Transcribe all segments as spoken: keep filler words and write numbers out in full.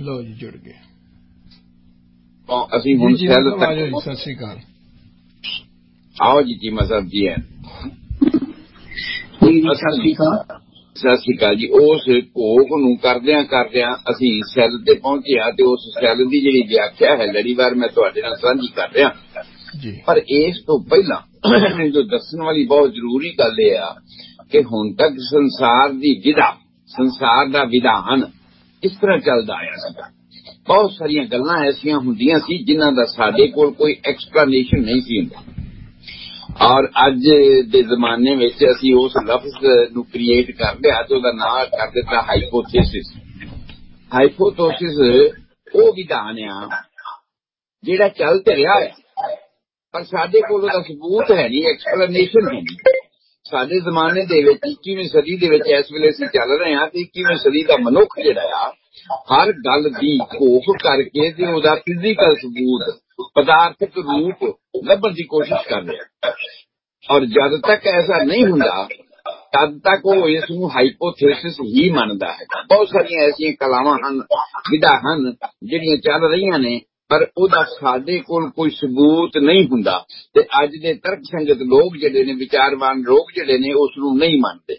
ਲਓ ਜੀ ਜੁੜ ਗਏ ਅਸੀਂ ਹੁਣ ਸੈੱਲ ਤੱਕ। ਸਤਿ ਸ਼੍ਰੀ ਅਕਾਲ। ਆਓ ਜੀ ਚੀਮਾ ਸਾਹਿਬ ਜੀ ਹੈ। ਸਤਿ ਸ਼੍ਰੀ ਅਕਾਲ ਜੀ। ਉਸ ਭੋਗ ਨੂੰ ਕਰਦਿਆਂ ਕਰਦਿਆਂ ਅਸੀਂ ਸੈੱਲ ਤੇ ਪਹੁੰਚੇ ਆ ਤੇ ਉਸ ਸੈੱਲ ਦੀ ਜਿਹੜੀ ਵਿਆਖਿਆ ਹੈ ਲੜੀਵਾਰ ਮੈਂ ਤੁਹਾਡੇ ਨਾਲ ਸਾਂਝੀ ਕਰ ਰਿਹਾ ਜੀ। ਪਰ ਇਸ ਤੋਂ ਪਹਿਲਾਂ ਜੋ ਦੱਸਣ ਵਾਲੀ ਬਹੁਤ ਜ਼ਰੂਰੀ ਗੱਲ ਇਹ ਆ ਕਿ ਹੁਣ ਤੱਕ ਸੰਸਾਰ ਦੀ ਵਿਧਾ, ਸੰਸਾਰ ਦਾ ਵਿਧਾਨ ਇਸ ਤਰ੍ਹਾਂ ਚੱਲਦਾ ਆਇਆ ਸੀਗਾ। ਬਹੁਤ ਸਾਰੀਆਂ ਗੱਲਾਂ ਐਸੀਆਂ ਹੁੰਦੀਆਂ ਸੀ ਜਿਨ੍ਹਾਂ ਦਾ ਸਾਡੇ ਕੋਲ ਕੋਈ ਐਕਸਪਲੇਨੇਸ਼ਨ ਨਹੀਂ ਸੀ ਹੁੰਦਾ। ਔਰ ਅੱਜ ਦੇ ਜ਼ਮਾਨੇ ਵਿੱਚ ਅਸੀਂ ਉਸ ਲਫ਼ਜ਼ ਨੂੰ ਕ੍ਰੀਏਟ ਕਰ ਲਿਆ ਤੇ ਉਹਦਾ ਨਾਂ ਕਰ ਦਿੱਤਾ ਹਾਈਪੋਥੇਸਿਸ। ਹਾਈਪੋਥੇਸਿਸ ਉਹ ਵਿਧਾਨ ਆ ਜਿਹੜਾ ਚੱਲ ਤੇ ਰਿਹਾ ਹੈ ਪਰ ਸਾਡੇ ਕੋਲ ਉਹਦਾ ਸਬੂਤ ਹੈ ਨਹੀਂ, ਐਕਸਪਲੇਨੇਸ਼ਨ ਹੈ ਨਹੀਂ। ਸਾਡੇ ਜ਼ਮਾਨੇ ਦੇ ਵਿੱਚ ਇੱਕੀਵੀਂ ਸਦੀ ਦੇ ਵਿੱਚ ਇਸ ਵੇਲੇ ਅਸੀਂ ਚੱਲ ਰਹੇ ਹਾਂ ਤੇ ਇੱਕੀਵੀਂ ਸਦੀ ਦਾ ਮਨੁੱਖ ਜਿਹੜਾ ਆ ਹਰ ਗੱਲ ਦੀ ਘੋਖ ਕਰਕੇ ਤੇ ਉਹਦਾ ਫਿਜ਼ੀਕਲ ਸਬੂਤ, ਪਦਾਰਥਕ ਰੂਪ ਲੱਭਣ ਦੀ ਕੋਸ਼ਿਸ਼ ਕਰ ਰਿਹਾ। ਔਰ ਜਦ ਤੱਕ ਐਸਾ ਨਹੀਂ ਹੁੰਦਾ ਤਦ ਤੱਕ ਉਹ ਇਸ ਨੂੰ ਹਾਈਪੋਥੇਸਿਸ ਹੀ ਮੰਨਦਾ ਹੈ। ਬਹੁਤ ਸਾਰੀਆਂ ਐਸੀਆਂ ਕਲਾਵਾਂ ਹਨ, ਵਿਧਾ ਹਨ ਜਿਹੜੀਆਂ ਚੱਲ ਰਹੀਆਂ ਨੇ ਪਰ ਉਹਦਾ ਸਾਡੇ ਕੋਲ ਕੋਈ ਸਬੂਤ ਨਹੀਂ ਹੁੰਦਾ ਤੇ ਅੱਜ ਦੇ ਤਰਕ ਸੰਗਤ ਲੋਕ ਜਿਹੜੇ ਨੇ, ਵਿਚਾਰਵਾਨ ਲੋਕ ਜਿਹੜੇ ਨੇ ਉਸ ਨੂੰ ਨਹੀਂ ਮੰਨਦੇ।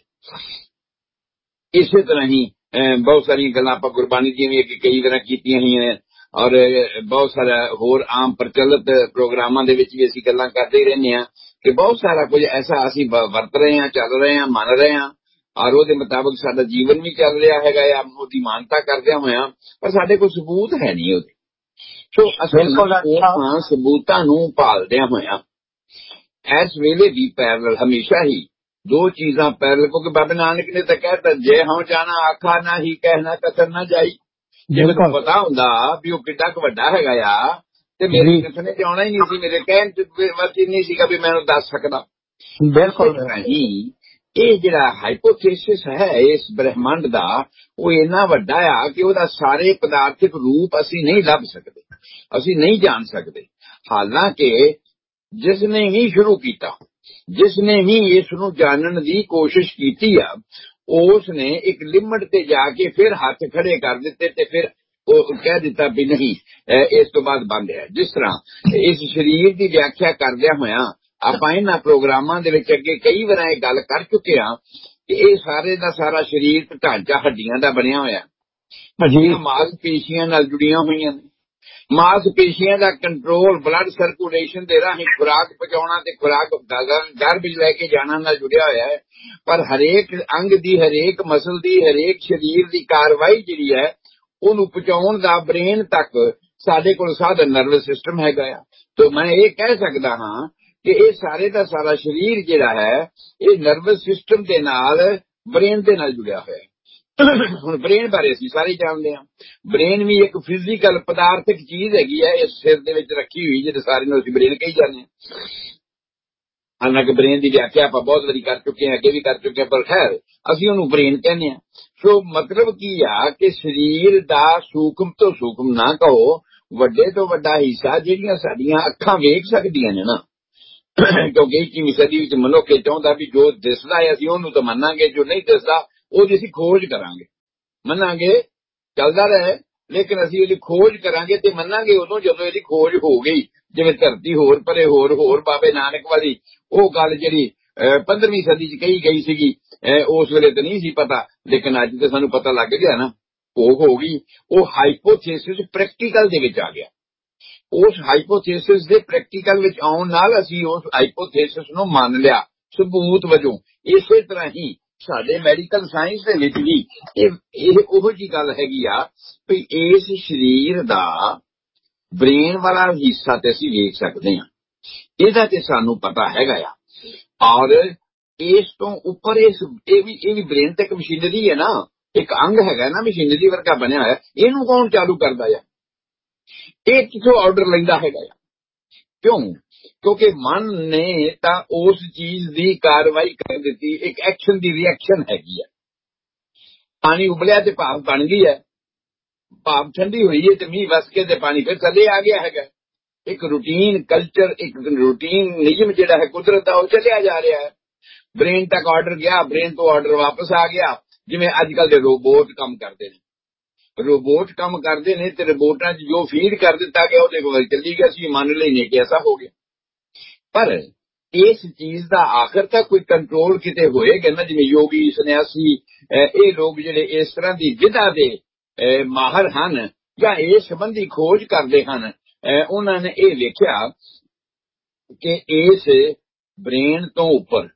ਇਸੇ ਤਰ੍ਹਾਂ ਹੀ ਬਹੁਤ ਸਾਰੀਆਂ ਗੱਲਾਂ ਆਪਾਂ ਗੁਰਬਾਣੀ ਦੀਆਂ ਵੀ ਕਈ ਵਾਰ ਕੀਤੀਆਂ ਹੋਈਆਂ ਨੇ ਔਰ ਬਹੁਤ ਸਾਰਾ ਹੋਰ ਆਮ ਪ੍ਰਚਲਿਤ ਪ੍ਰੋਗਰਾਮਾਂ ਦੇ ਵਿੱਚ ਵੀ ਅਸੀਂ ਗੱਲਾਂ ਕਰਦੇ ਹੀ ਰਹਿੰਦੇ ਹਾਂ ਕਿ ਬਹੁਤ ਸਾਰਾ ਕੁਝ ਐਸਾ ਅਸੀਂ ਵਰਤ ਰਹੇ ਹਾਂ, ਚੱਲ ਰਹੇ ਹਾਂ, ਮੰਨ ਰਹੇ ਹਾਂ ਔਰ ਉਹਦੇ ਮੁਤਾਬਕ ਸਾਡਾ ਜੀਵਨ ਵੀ ਚੱਲ ਰਿਹਾ ਹੈਗਾ ਆ ਉਹਦੀ ਮਾਨਤਾ ਕਰਦਿਆਂ ਹੋਇਆਂ, ਪਰ ਸਾਡੇ ਕੋਲ ਸਬੂਤ ਹੈ ਨਹੀਂ ਉਹਦੇ। ਸੋ ਅਸੀਂ ਉਹਨਾਂ ਸਬੂਤਾਂ ਨੂੰ ਭਾਲਦਿਆਂ ਹੋਇਆਂ ਇਸ ਵੇਲੇ ਵੀ ਪੈਰਲਲ ਹਮੇਸ਼ਾ ਹੀ ਦੋ ਚੀਜ਼ਾਂ ਪੈਰਲਲ, ਕਿਉਂਕਿ ਬਾਬਾ ਨਾਨਕ ਨੇ ਤਾਂ ਕਹਿਤਾ ਜੇ ਹਾਂ ਜਾਣਾ ਆਖਾ ਨਾ ਹੀ ਕਹਿਣਾ ਕਥਨ ਨਾ ਜਾਈ। ਜੇ ਮੈਨੂੰ ਪਤਾ ਹੁੰਦਾ ਵੀ ਉਹ ਕਿੱਡਾ ਕੁ ਵੱਡਾ ਹੈਗਾ ਆ ਤੇ ਮੇਰੇ ਕਿਸੇ ਨੇ ਜਾਣਾ ਹੀ ਨਹੀਂ ਸੀ, ਮੇਰੇ ਕਹਿਣ ਚ ਵਰਤੀ ਨਹੀਂ ਸੀਗਾ ਵੀ ਮੈਂ ਉਹਨੂੰ ਦੱਸ ਸਕਦਾ। ਬਿਲਕੁਲ ਹੀ ਇਹ ਜਿਹੜਾ ਹਾਈਪੋਥੇਸਿਸ ਹੈ ਇਸ ਬ੍ਰਹਿਮੰਡ ਦਾ ਉਹ ਇੰਨਾ ਵੱਡਾ ਆ ਕਿ ਉਹਦਾ ਸਾਰੇ ਪਦਾਰਥਿਕ ਰੂਪ ਅਸੀਂ ਨਹੀਂ ਲੱਭ ਸਕਦੇ, ਅਸੀਂ ਨਹੀਂ ਜਾਣ ਸਕਦੇ। ਹਾਲਾਂਕਿ ਜਿਸ ਨੇ ਵੀ ਸ਼ੁਰੂ ਕੀਤਾ, ਜਿਸ ਨੇ ਵੀ ਇਸ ਨੂੰ ਜਾਣਨ ਦੀ ਕੋਸ਼ਿਸ਼ ਕੀਤੀ ਆ ਉਸ ਨੇ ਇੱਕ ਲਿਮਟ ਤੇ ਜਾ ਕੇ ਫਿਰ ਹੱਥ ਖੜੇ ਕਰ ਦਿੱਤੇ ਤੇ ਫਿਰ ਉਹ ਕਹਿ ਦਿੱਤਾ ਵੀ ਨਹੀਂ ਇਸ ਤੋਂ ਬਾਅਦ ਬੰਦ ਹੈ। ਜਿਸ ਤਰ੍ਹਾਂ ਇਸ ਸਰੀਰ ਦੀ ਵਿਆਖਿਆ ਕਰਦਿਆਂ ਹੋਇਆਂ ਆਪਾਂ ਇਹਨਾਂ ਪ੍ਰੋਗਰਾਮਾਂ ਦੇ ਵਿੱਚ ਅੱਗੇ ਕਈ ਵਾਰ ਇਹ ਗੱਲ ਕਰ ਚੁੱਕੇ ਹਾਂ ਕਿ ਇਹ ਸਾਰੇ ਦਾ ਸਾਰਾ ਸਰੀਰ ਢਾਂਚਾ ਹੱਡੀਆਂ ਦਾ ਬਣਿਆ ਹੋਇਆ, ਹੱਡੀਆਂ ਮਾਸਪੇਸ਼ੀਆਂ ਨਾਲ ਜੁੜੀਆਂ ਹੋਈਆਂ ਨੇ। ਮਾਸਪੇਸ਼ੀਆਂ ਦਾ ਕੰਟਰੋਲ ਬਲੱਡ ਸਰਕੂਲੇਸ਼ਨ ਦੇ ਰਾਹੀਂ ਖੁਰਾਕ ਪਹੁੰਚਾਉਣਾ ਤੇ ਖੁਰਾਕ ਗਰਭ ਵਿੱਚ ਲੈ ਕੇ ਜਾਣਾ ਨਾਲ ਜੁੜਿਆ ਹੋਇਆ ਹੈ। ਪਰ ਹਰੇਕ ਅੰਗ ਦੀ, ਹਰੇਕ ਮਸਲ ਦੀ, ਹਰੇਕ ਸਰੀਰ ਦੀ ਕਾਰਵਾਈ ਜਿਹੜੀ ਹੈ ਉਹਨੂੰ ਪਹੁੰਚਾਉਣ ਦਾ ਬ੍ਰੇਨ ਤੱਕ ਸਾਡੇ ਕੋਲ ਸਾਧਨ ਨਰਵਸ ਸਿਸਟਮ ਹੈਗਾ ਆ। ਤੇ ਮੈਂ ਇਹ ਕਹਿ ਸਕਦਾ ਹਾਂ ਕਿ ਇਹ ਸਾਰੇ ਦਾ ਸਾਰਾ ਸਰੀਰ ਜਿਹੜਾ ਹੈ ਇਹ ਨਰਵਸ ਸਿਸਟਮ ਦੇ ਨਾਲ, ਬ੍ਰੇਨ ਦੇ ਨਾਲ ਜੁੜਿਆ ਹੋਇਆ ਹੈ। ਹੁਣ ਬ੍ਰੇਨ ਬਾਰੇ ਅਸੀਂ ਸਾਰੇ ਜਾਣਦੇ ਹਾਂ। ਬ੍ਰੇਨ ਵੀ ਇੱਕ ਫਿਜ਼ੀਕਲ ਪਦਾਰਥਕ ਚੀਜ਼ ਹੈਗੀ ਹੈ ਇਸ ਸਿਰ ਦੇ ਵਿੱਚ ਰੱਖੀ ਹੋਈ ਜਿਹੜੇ ਸਾਰੇ ਨੂੰ ਅਸੀਂ ਬ੍ਰੇਨ ਕਹੀ ਜਾਂਦੇ ਹਾਂ। ਹਾਲਾਂਕਿ ਬ੍ਰੇਨ ਦੀ ਵਿਆਖਿਆ ਆਪਾਂ ਬਹੁਤ ਵਾਰੀ ਕਰ ਚੁੱਕੇ ਹਾਂ, ਅੱਗੇ ਵੀ ਕਰ ਚੁੱਕੇ ਹਾਂ, ਪਰ ਖੈਰ ਅਸੀਂ ਉਹਨੂੰ ਬ੍ਰੇਨ ਕਹਿੰਦੇ ਹਾਂ। ਸੋ ਮਤਲਬ ਕੀ ਆ ਕਿ ਸਰੀਰ ਦਾ ਸੂਖਮ ਤੋਂ ਸੂਖਮ ਨਾ ਕਹੋ, ਵੱਡੇ ਤੋਂ ਵੱਡਾ ਹਿੱਸਾ ਜਿਹੜੀਆਂ ਸਾਡੀਆਂ ਅੱਖਾਂ ਵੇਖ ਸਕਦੀਆਂ ਨੇ ਨਾ, ਕਿਉਂਕਿ ਇੱਕੀਵੀਂ ਸਦੀ ਵਿੱਚ ਮਨੁੱਖ ਇਹ ਚਾਹੁੰਦਾ ਵੀ ਜੋ ਦਿਸਦਾ ਹੈ ਅਸੀਂ ਉਹਨੂੰ ਤਾਂ ਮੰਨਾਂਗੇ, ਜੋ ਨਹੀਂ ਦਿਸਦਾ ਉਹਦੀ ਅਸੀਂ ਖੋਜ ਕਰਾਂਗੇ। ਮੰਨਾਂਗੇ ਚੱਲਦਾ ਰਹੇ ਲੇਕਿਨ ਅਸੀਂ ਇਹਦੀ ਖੋਜ ਕਰਾਂਗੇ ਤੇ ਮੰਨਾਂਗੇ ਉਦੋਂ ਜਦੋਂ ਇਹਦੀ ਖੋਜ ਹੋ ਗਈ। ਜਿਵੇਂ ਧਰਤੀ ਹੋਰ ਪਰੇ ਹੋਰ ਹੋਰ ਬਾਬੇ ਨਾਨਕ ਵਾਲੀ ਉਹ ਗੱਲ ਜਿਹੜੀ ਪੰਦਰਵੀਂ ਸਦੀ ਚ ਕਹੀ ਗਈ ਸੀਗੀ ਉਸ ਵੇਲੇ ਤਾਂ ਨਹੀਂ ਸੀ ਪਤਾ, ਲੇਕਿਨ ਅੱਜ ਤਾਂ ਸਾਨੂੰ ਪਤਾ ਲੱਗ ਗਿਆ ਨਾ, ਭੋਗ ਹੋ ਗਈ। ਉਹ ਹਾਈਪੋਥੇਸਿਸ ਪ੍ਰੈਕਟੀਕਲ ਦੇ ਵਿੱਚ ਆ ਗਿਆ। ਉਸ ਹਾਈਪੋਥੇਸਿਸ ਦੇ ਪ੍ਰੈਕਟੀਕਲ ਵਿੱਚ ਆਉਣ ਨਾਲ ਅਸੀਂ ਉਸ ਹਾਈਪੋਥੇਸਿਸ ਨੂੰ ਮੰਨ ਲਿਆ ਸਬੂਤ ਵਜੋਂ। ਇਸੇ ਤਰ੍ਹਾਂ ਹੀ ਸਾਡੇ ਮੈਡੀਕਲ ਸਾਇੰਸ ਦੇ ਵਿੱਚ ਵੀ ਇਹ ਇਹ ਉਹੋ ਜਿਹੀ ਗੱਲ ਹੈਗੀ ਆ ਵੀ ਇਸ ਸਰੀਰ ਦਾ ਬ੍ਰੇਨ ਵਾਲਾ ਹਿੱਸਾ ਤੇ ਅਸੀਂ ਵੇਖ ਸਕਦੇ ਹਾਂ, ਇਹਦਾ ਤੇ ਸਾਨੂੰ ਪਤਾ ਹੈਗਾ ਆ। ਔਰ ਇਸ ਤੋਂ ਉੱਪਰ ਇਸ ਇਹ ਵੀ ਇਹ ਵੀ ਬ੍ਰੇਨ ਤੇ ਇੱਕ ਮਸ਼ੀਨਰੀ ਹੈ ਨਾ, ਇੱਕ ਅੰਗ ਹੈਗਾ ਨਾ ਮਸ਼ੀਨਰੀ ਵਰਗਾ ਬਣਿਆ ਹੋਇਆ। ਇਹਨੂੰ ਕੌਣ ਚਾਲੂ ਕਰਦਾ ਆ? ਇਹ ਕਿਥੋਂ ਆਰਡਰ ਲੈਂਦਾ ਹੈਗਾ ਆ? ਕਿਉਂ? ਕਿਉਂਕਿ ਮਨ ਨੇ ਤਾਂ ਉਸ ਚੀਜ਼ ਦੀ ਕਾਰਵਾਈ ਕਰ ਦਿੱਤੀ। ਇੱਕ ਐਕਸ਼ਨ ਦੀ ਰਿਐਕਸ਼ਨ ਹੈਗੀ ਆ। ਪਾਣੀ ਉਬਲਿਆ ਤੇ ਭਾਪ ਬਣ ਗਈ ਹੈ, ਭਾਪ ਠੰਡੀ ਹੋਈ ਹੈ ਤੇ ਮੀਂਹ ਵਸ ਕੇ ਤੇ ਪਾਣੀ ਫਿਰ ਥੱਲੇ ਆ ਗਿਆ ਹੈਗਾ। ਇੱਕ ਰੂਟੀਨ ਕਲਚਰ, ਇੱਕ ਰੂਟੀਨ ਨਿਯਮ ਜਿਹੜਾ ਹੈ ਕੁਦਰਤ ਦਾ ਉਹ ਚੱਲਿਆ ਜਾ ਰਿਹਾ ਹੈ। ਬ੍ਰੇਨ ਤੱਕ ਆਰਡਰ ਗਿਆ, ਬ੍ਰੇਨ ਤੋਂ ਆਰਡਰ ਵਾਪਸ ਆ ਗਿਆ। ਜਿਵੇਂ ਅੱਜ ਕੱਲ ਦੇ ਰੋਬੋਟ ਕੰਮ ਕਰਦੇ ਨੇ, रोबोट काम करते ने ते रोबोटां च जो फीड कर दिता गया ਉਹਦੇ ਕੋਲ ਚੱਲੀ ਗਿਆ ਸੀ ਮੰਨ ਲੈਨੇ ਕਿ ਐਸਾ ਹੋ ਗਿਆ। ਪਰ ਇਸ ਚੀਜ਼ ਦਾ ਆਖਰ ਤੱਕ ਕੋਈ ਕੰਟਰੋਲ ਕਿਤੇ ਹੋਏਗਾ ਨਾ, ਜਿਵੇਂ ਯੋਗੀ ਸੰਨਿਆਸੀ ਇਹ ਲੋਕ ਜਿਹੜੇ ਇਸ ਤਰ੍ਹਾਂ ਦੀ ਵਿਧਾ ਦੇ ਮਾਹਰ ਹਨ ਜਾਂ ਇਸ ਸੰਬੰਧੀ ਖੋਜ ਕਰਦੇ ਹਨ, ਉਹਨਾਂ ਨੇ ਇਹ ਵੇਖਿਆ ਕਿ ਇਸ ਬ੍ਰੇਨ ਤੋਂ ਉੱਪਰ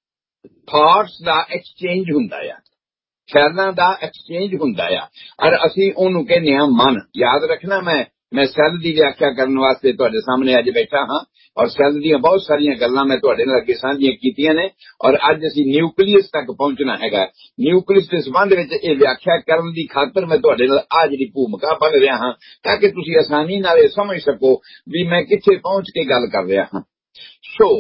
ਥਾਟਸ ਦਾ ਐਕਸਚੇਂਜ ਹੁੰਦਾ ਆ, ਖਿਆਲਾਂ ਦਾ ਐਕਸਚੇਂਜ ਹੁੰਦਾ ਆ, ਔਰ ਅਸੀਂ ਉਹਨੂੰ ਕਹਿੰਦੇ ਹਾਂ ਮਨ। ਯਾਦ ਰੱਖਣਾ, ਮੈਂ ਮੈਂ ਸੈੱਲ ਦੀ ਵਿਆਖਿਆ ਕਰਨ ਵਾਸਤੇ ਤੁਹਾਡੇ ਸਾਹਮਣੇ ਅੱਜ ਬੈਠਾ ਹਾਂ, ਔਰ ਸੈੱਲ ਦੀਆਂ ਬਹੁਤ ਸਾਰੀਆਂ ਗੱਲਾਂ ਮੈਂ ਤੁਹਾਡੇ ਨਾਲ ਅੱਗੇ ਸਾਂਝੀਆਂ ਕੀਤੀਆਂ ਨੇ, ਔਰ ਅੱਜ ਅਸੀਂ ਨਿਊਕਲੀਅਸ ਤੱਕ ਪਹੁੰਚਣਾ ਹੈਗਾ। ਨਿਊਕਲੀਅਸ ਦੇ ਸੰਬੰਧ ਵਿੱਚ ਇਹ ਵਿਆਖਿਆ ਕਰਨ ਦੀ ਖਾਤਰ ਮੈਂ ਤੁਹਾਡੇ ਨਾਲ ਆ ਜਿਹੜੀ ਭੂਮਿਕਾ ਬਣ ਰਿਹਾ ਹਾਂ, ਤਾਂ ਕਿ ਤੁਸੀਂ ਆਸਾਨੀ ਨਾਲ ਇਹ ਸਮਝ ਸਕੋ ਵੀ ਮੈਂ ਕਿੱਥੇ ਪਹੁੰਚ ਕੇ ਗੱਲ ਕਰ ਰਿਹਾ ਹਾਂ। ਸੋ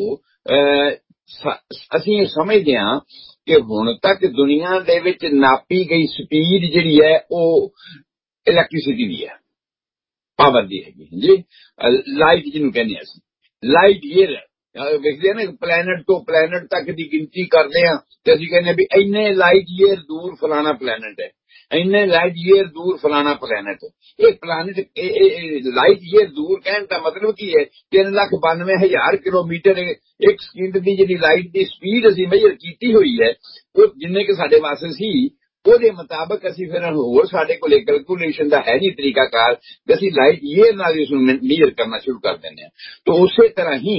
ਅਸੀਂ ਇਹ ਸਮਝਦੇ ਹਾਂ ਕਿ ਹੁਣ ਤੱਕ ਦੁਨੀਆ ਦੇ ਵਿੱਚ ਨਾਪੀ ਗਈ ਸਪੀਡ ਜਿਹੜੀ ਹੈ ਉਹ ਇਲੈਕਟ੍ਰਿਸਿਟੀ ਦੀ ਹੈ, ਪਾਵਰ ਦੀ ਹੈਗੀ ਜੀ। ਲਾਈਟ ਜਿਹਨੂੰ ਕਹਿੰਦੇ ਹਾਂ ਅਸੀਂ, ਲਾਈਟ ਈਅਰ ਵੇਖਦੇ ਨਾ, ਪਲੈਨਟ ਤੋਂ ਪਲੈਨਟ ਤੱਕ ਦੀ ਗਿਣਤੀ ਕਰਦੇ ਹਾਂ ਤੇ ਅਸੀਂ ਕਹਿੰਦੇ ਵੀ ਇੰਨੇ ਲਾਈਟ ਈਅਰ ਦੂਰ ਫਲਾਣਾ ਪਲੈਨਟ ਹੈ, ਇੰਨੇ ਲਾਈਟ ਈਅਰ ਦੂਰ ਫਲਾਣਾ ਪਲੈਨਟ। ਇਹ ਪਲੈਨਟ ਲਾਈਟ ਈਅਰ ਦੂਰ ਕਹਿਣ ਦਾ ਮਤਲਬ ਕੀ ਹੈ? ਤਿੰਨ ਲੱਖ ਬਾਨਵੇਂ ਹਜ਼ਾਰ ਕਿਲੋਮੀਟਰ ਇੱਕ ਸਕਿੰਟ ਦੀ ਜਿਹੜੀ ਲਾਈਟ ਦੀ ਸਪੀਡ ਅਸੀਂ ਮੇਜਰ ਕੀਤੀ ਹੋਈ ਹੈ, ਉਹ ਜਿੰਨੇ ਕਿ ਸਾਡੇ ਵਾਸਤੇ ਸੀ ਉਹਦੇ ਮੁਤਾਬਕ ਅਸੀਂ ਫਿਰ ਹੋਰ ਸਾਡੇ ਕੋਲ ਕੈਲਕੂਲੇਸ਼ਨ ਦਾ ਹੈ ਨਹੀਂ ਤਰੀਕਾਕਾਰ, ਤੇ ਅਸੀਂ ਲਾਈਟ ਈਅਰ ਨਾਲ ਇਸ ਨੂੰ ਮੇਜਰ ਕਰਨਾ ਸ਼ੁਰੂ ਕਰ ਦਿੰਦੇ ਹਾਂ। ਤਾਂ ਉਸੇ ਤਰ੍ਹਾਂ ਹੀ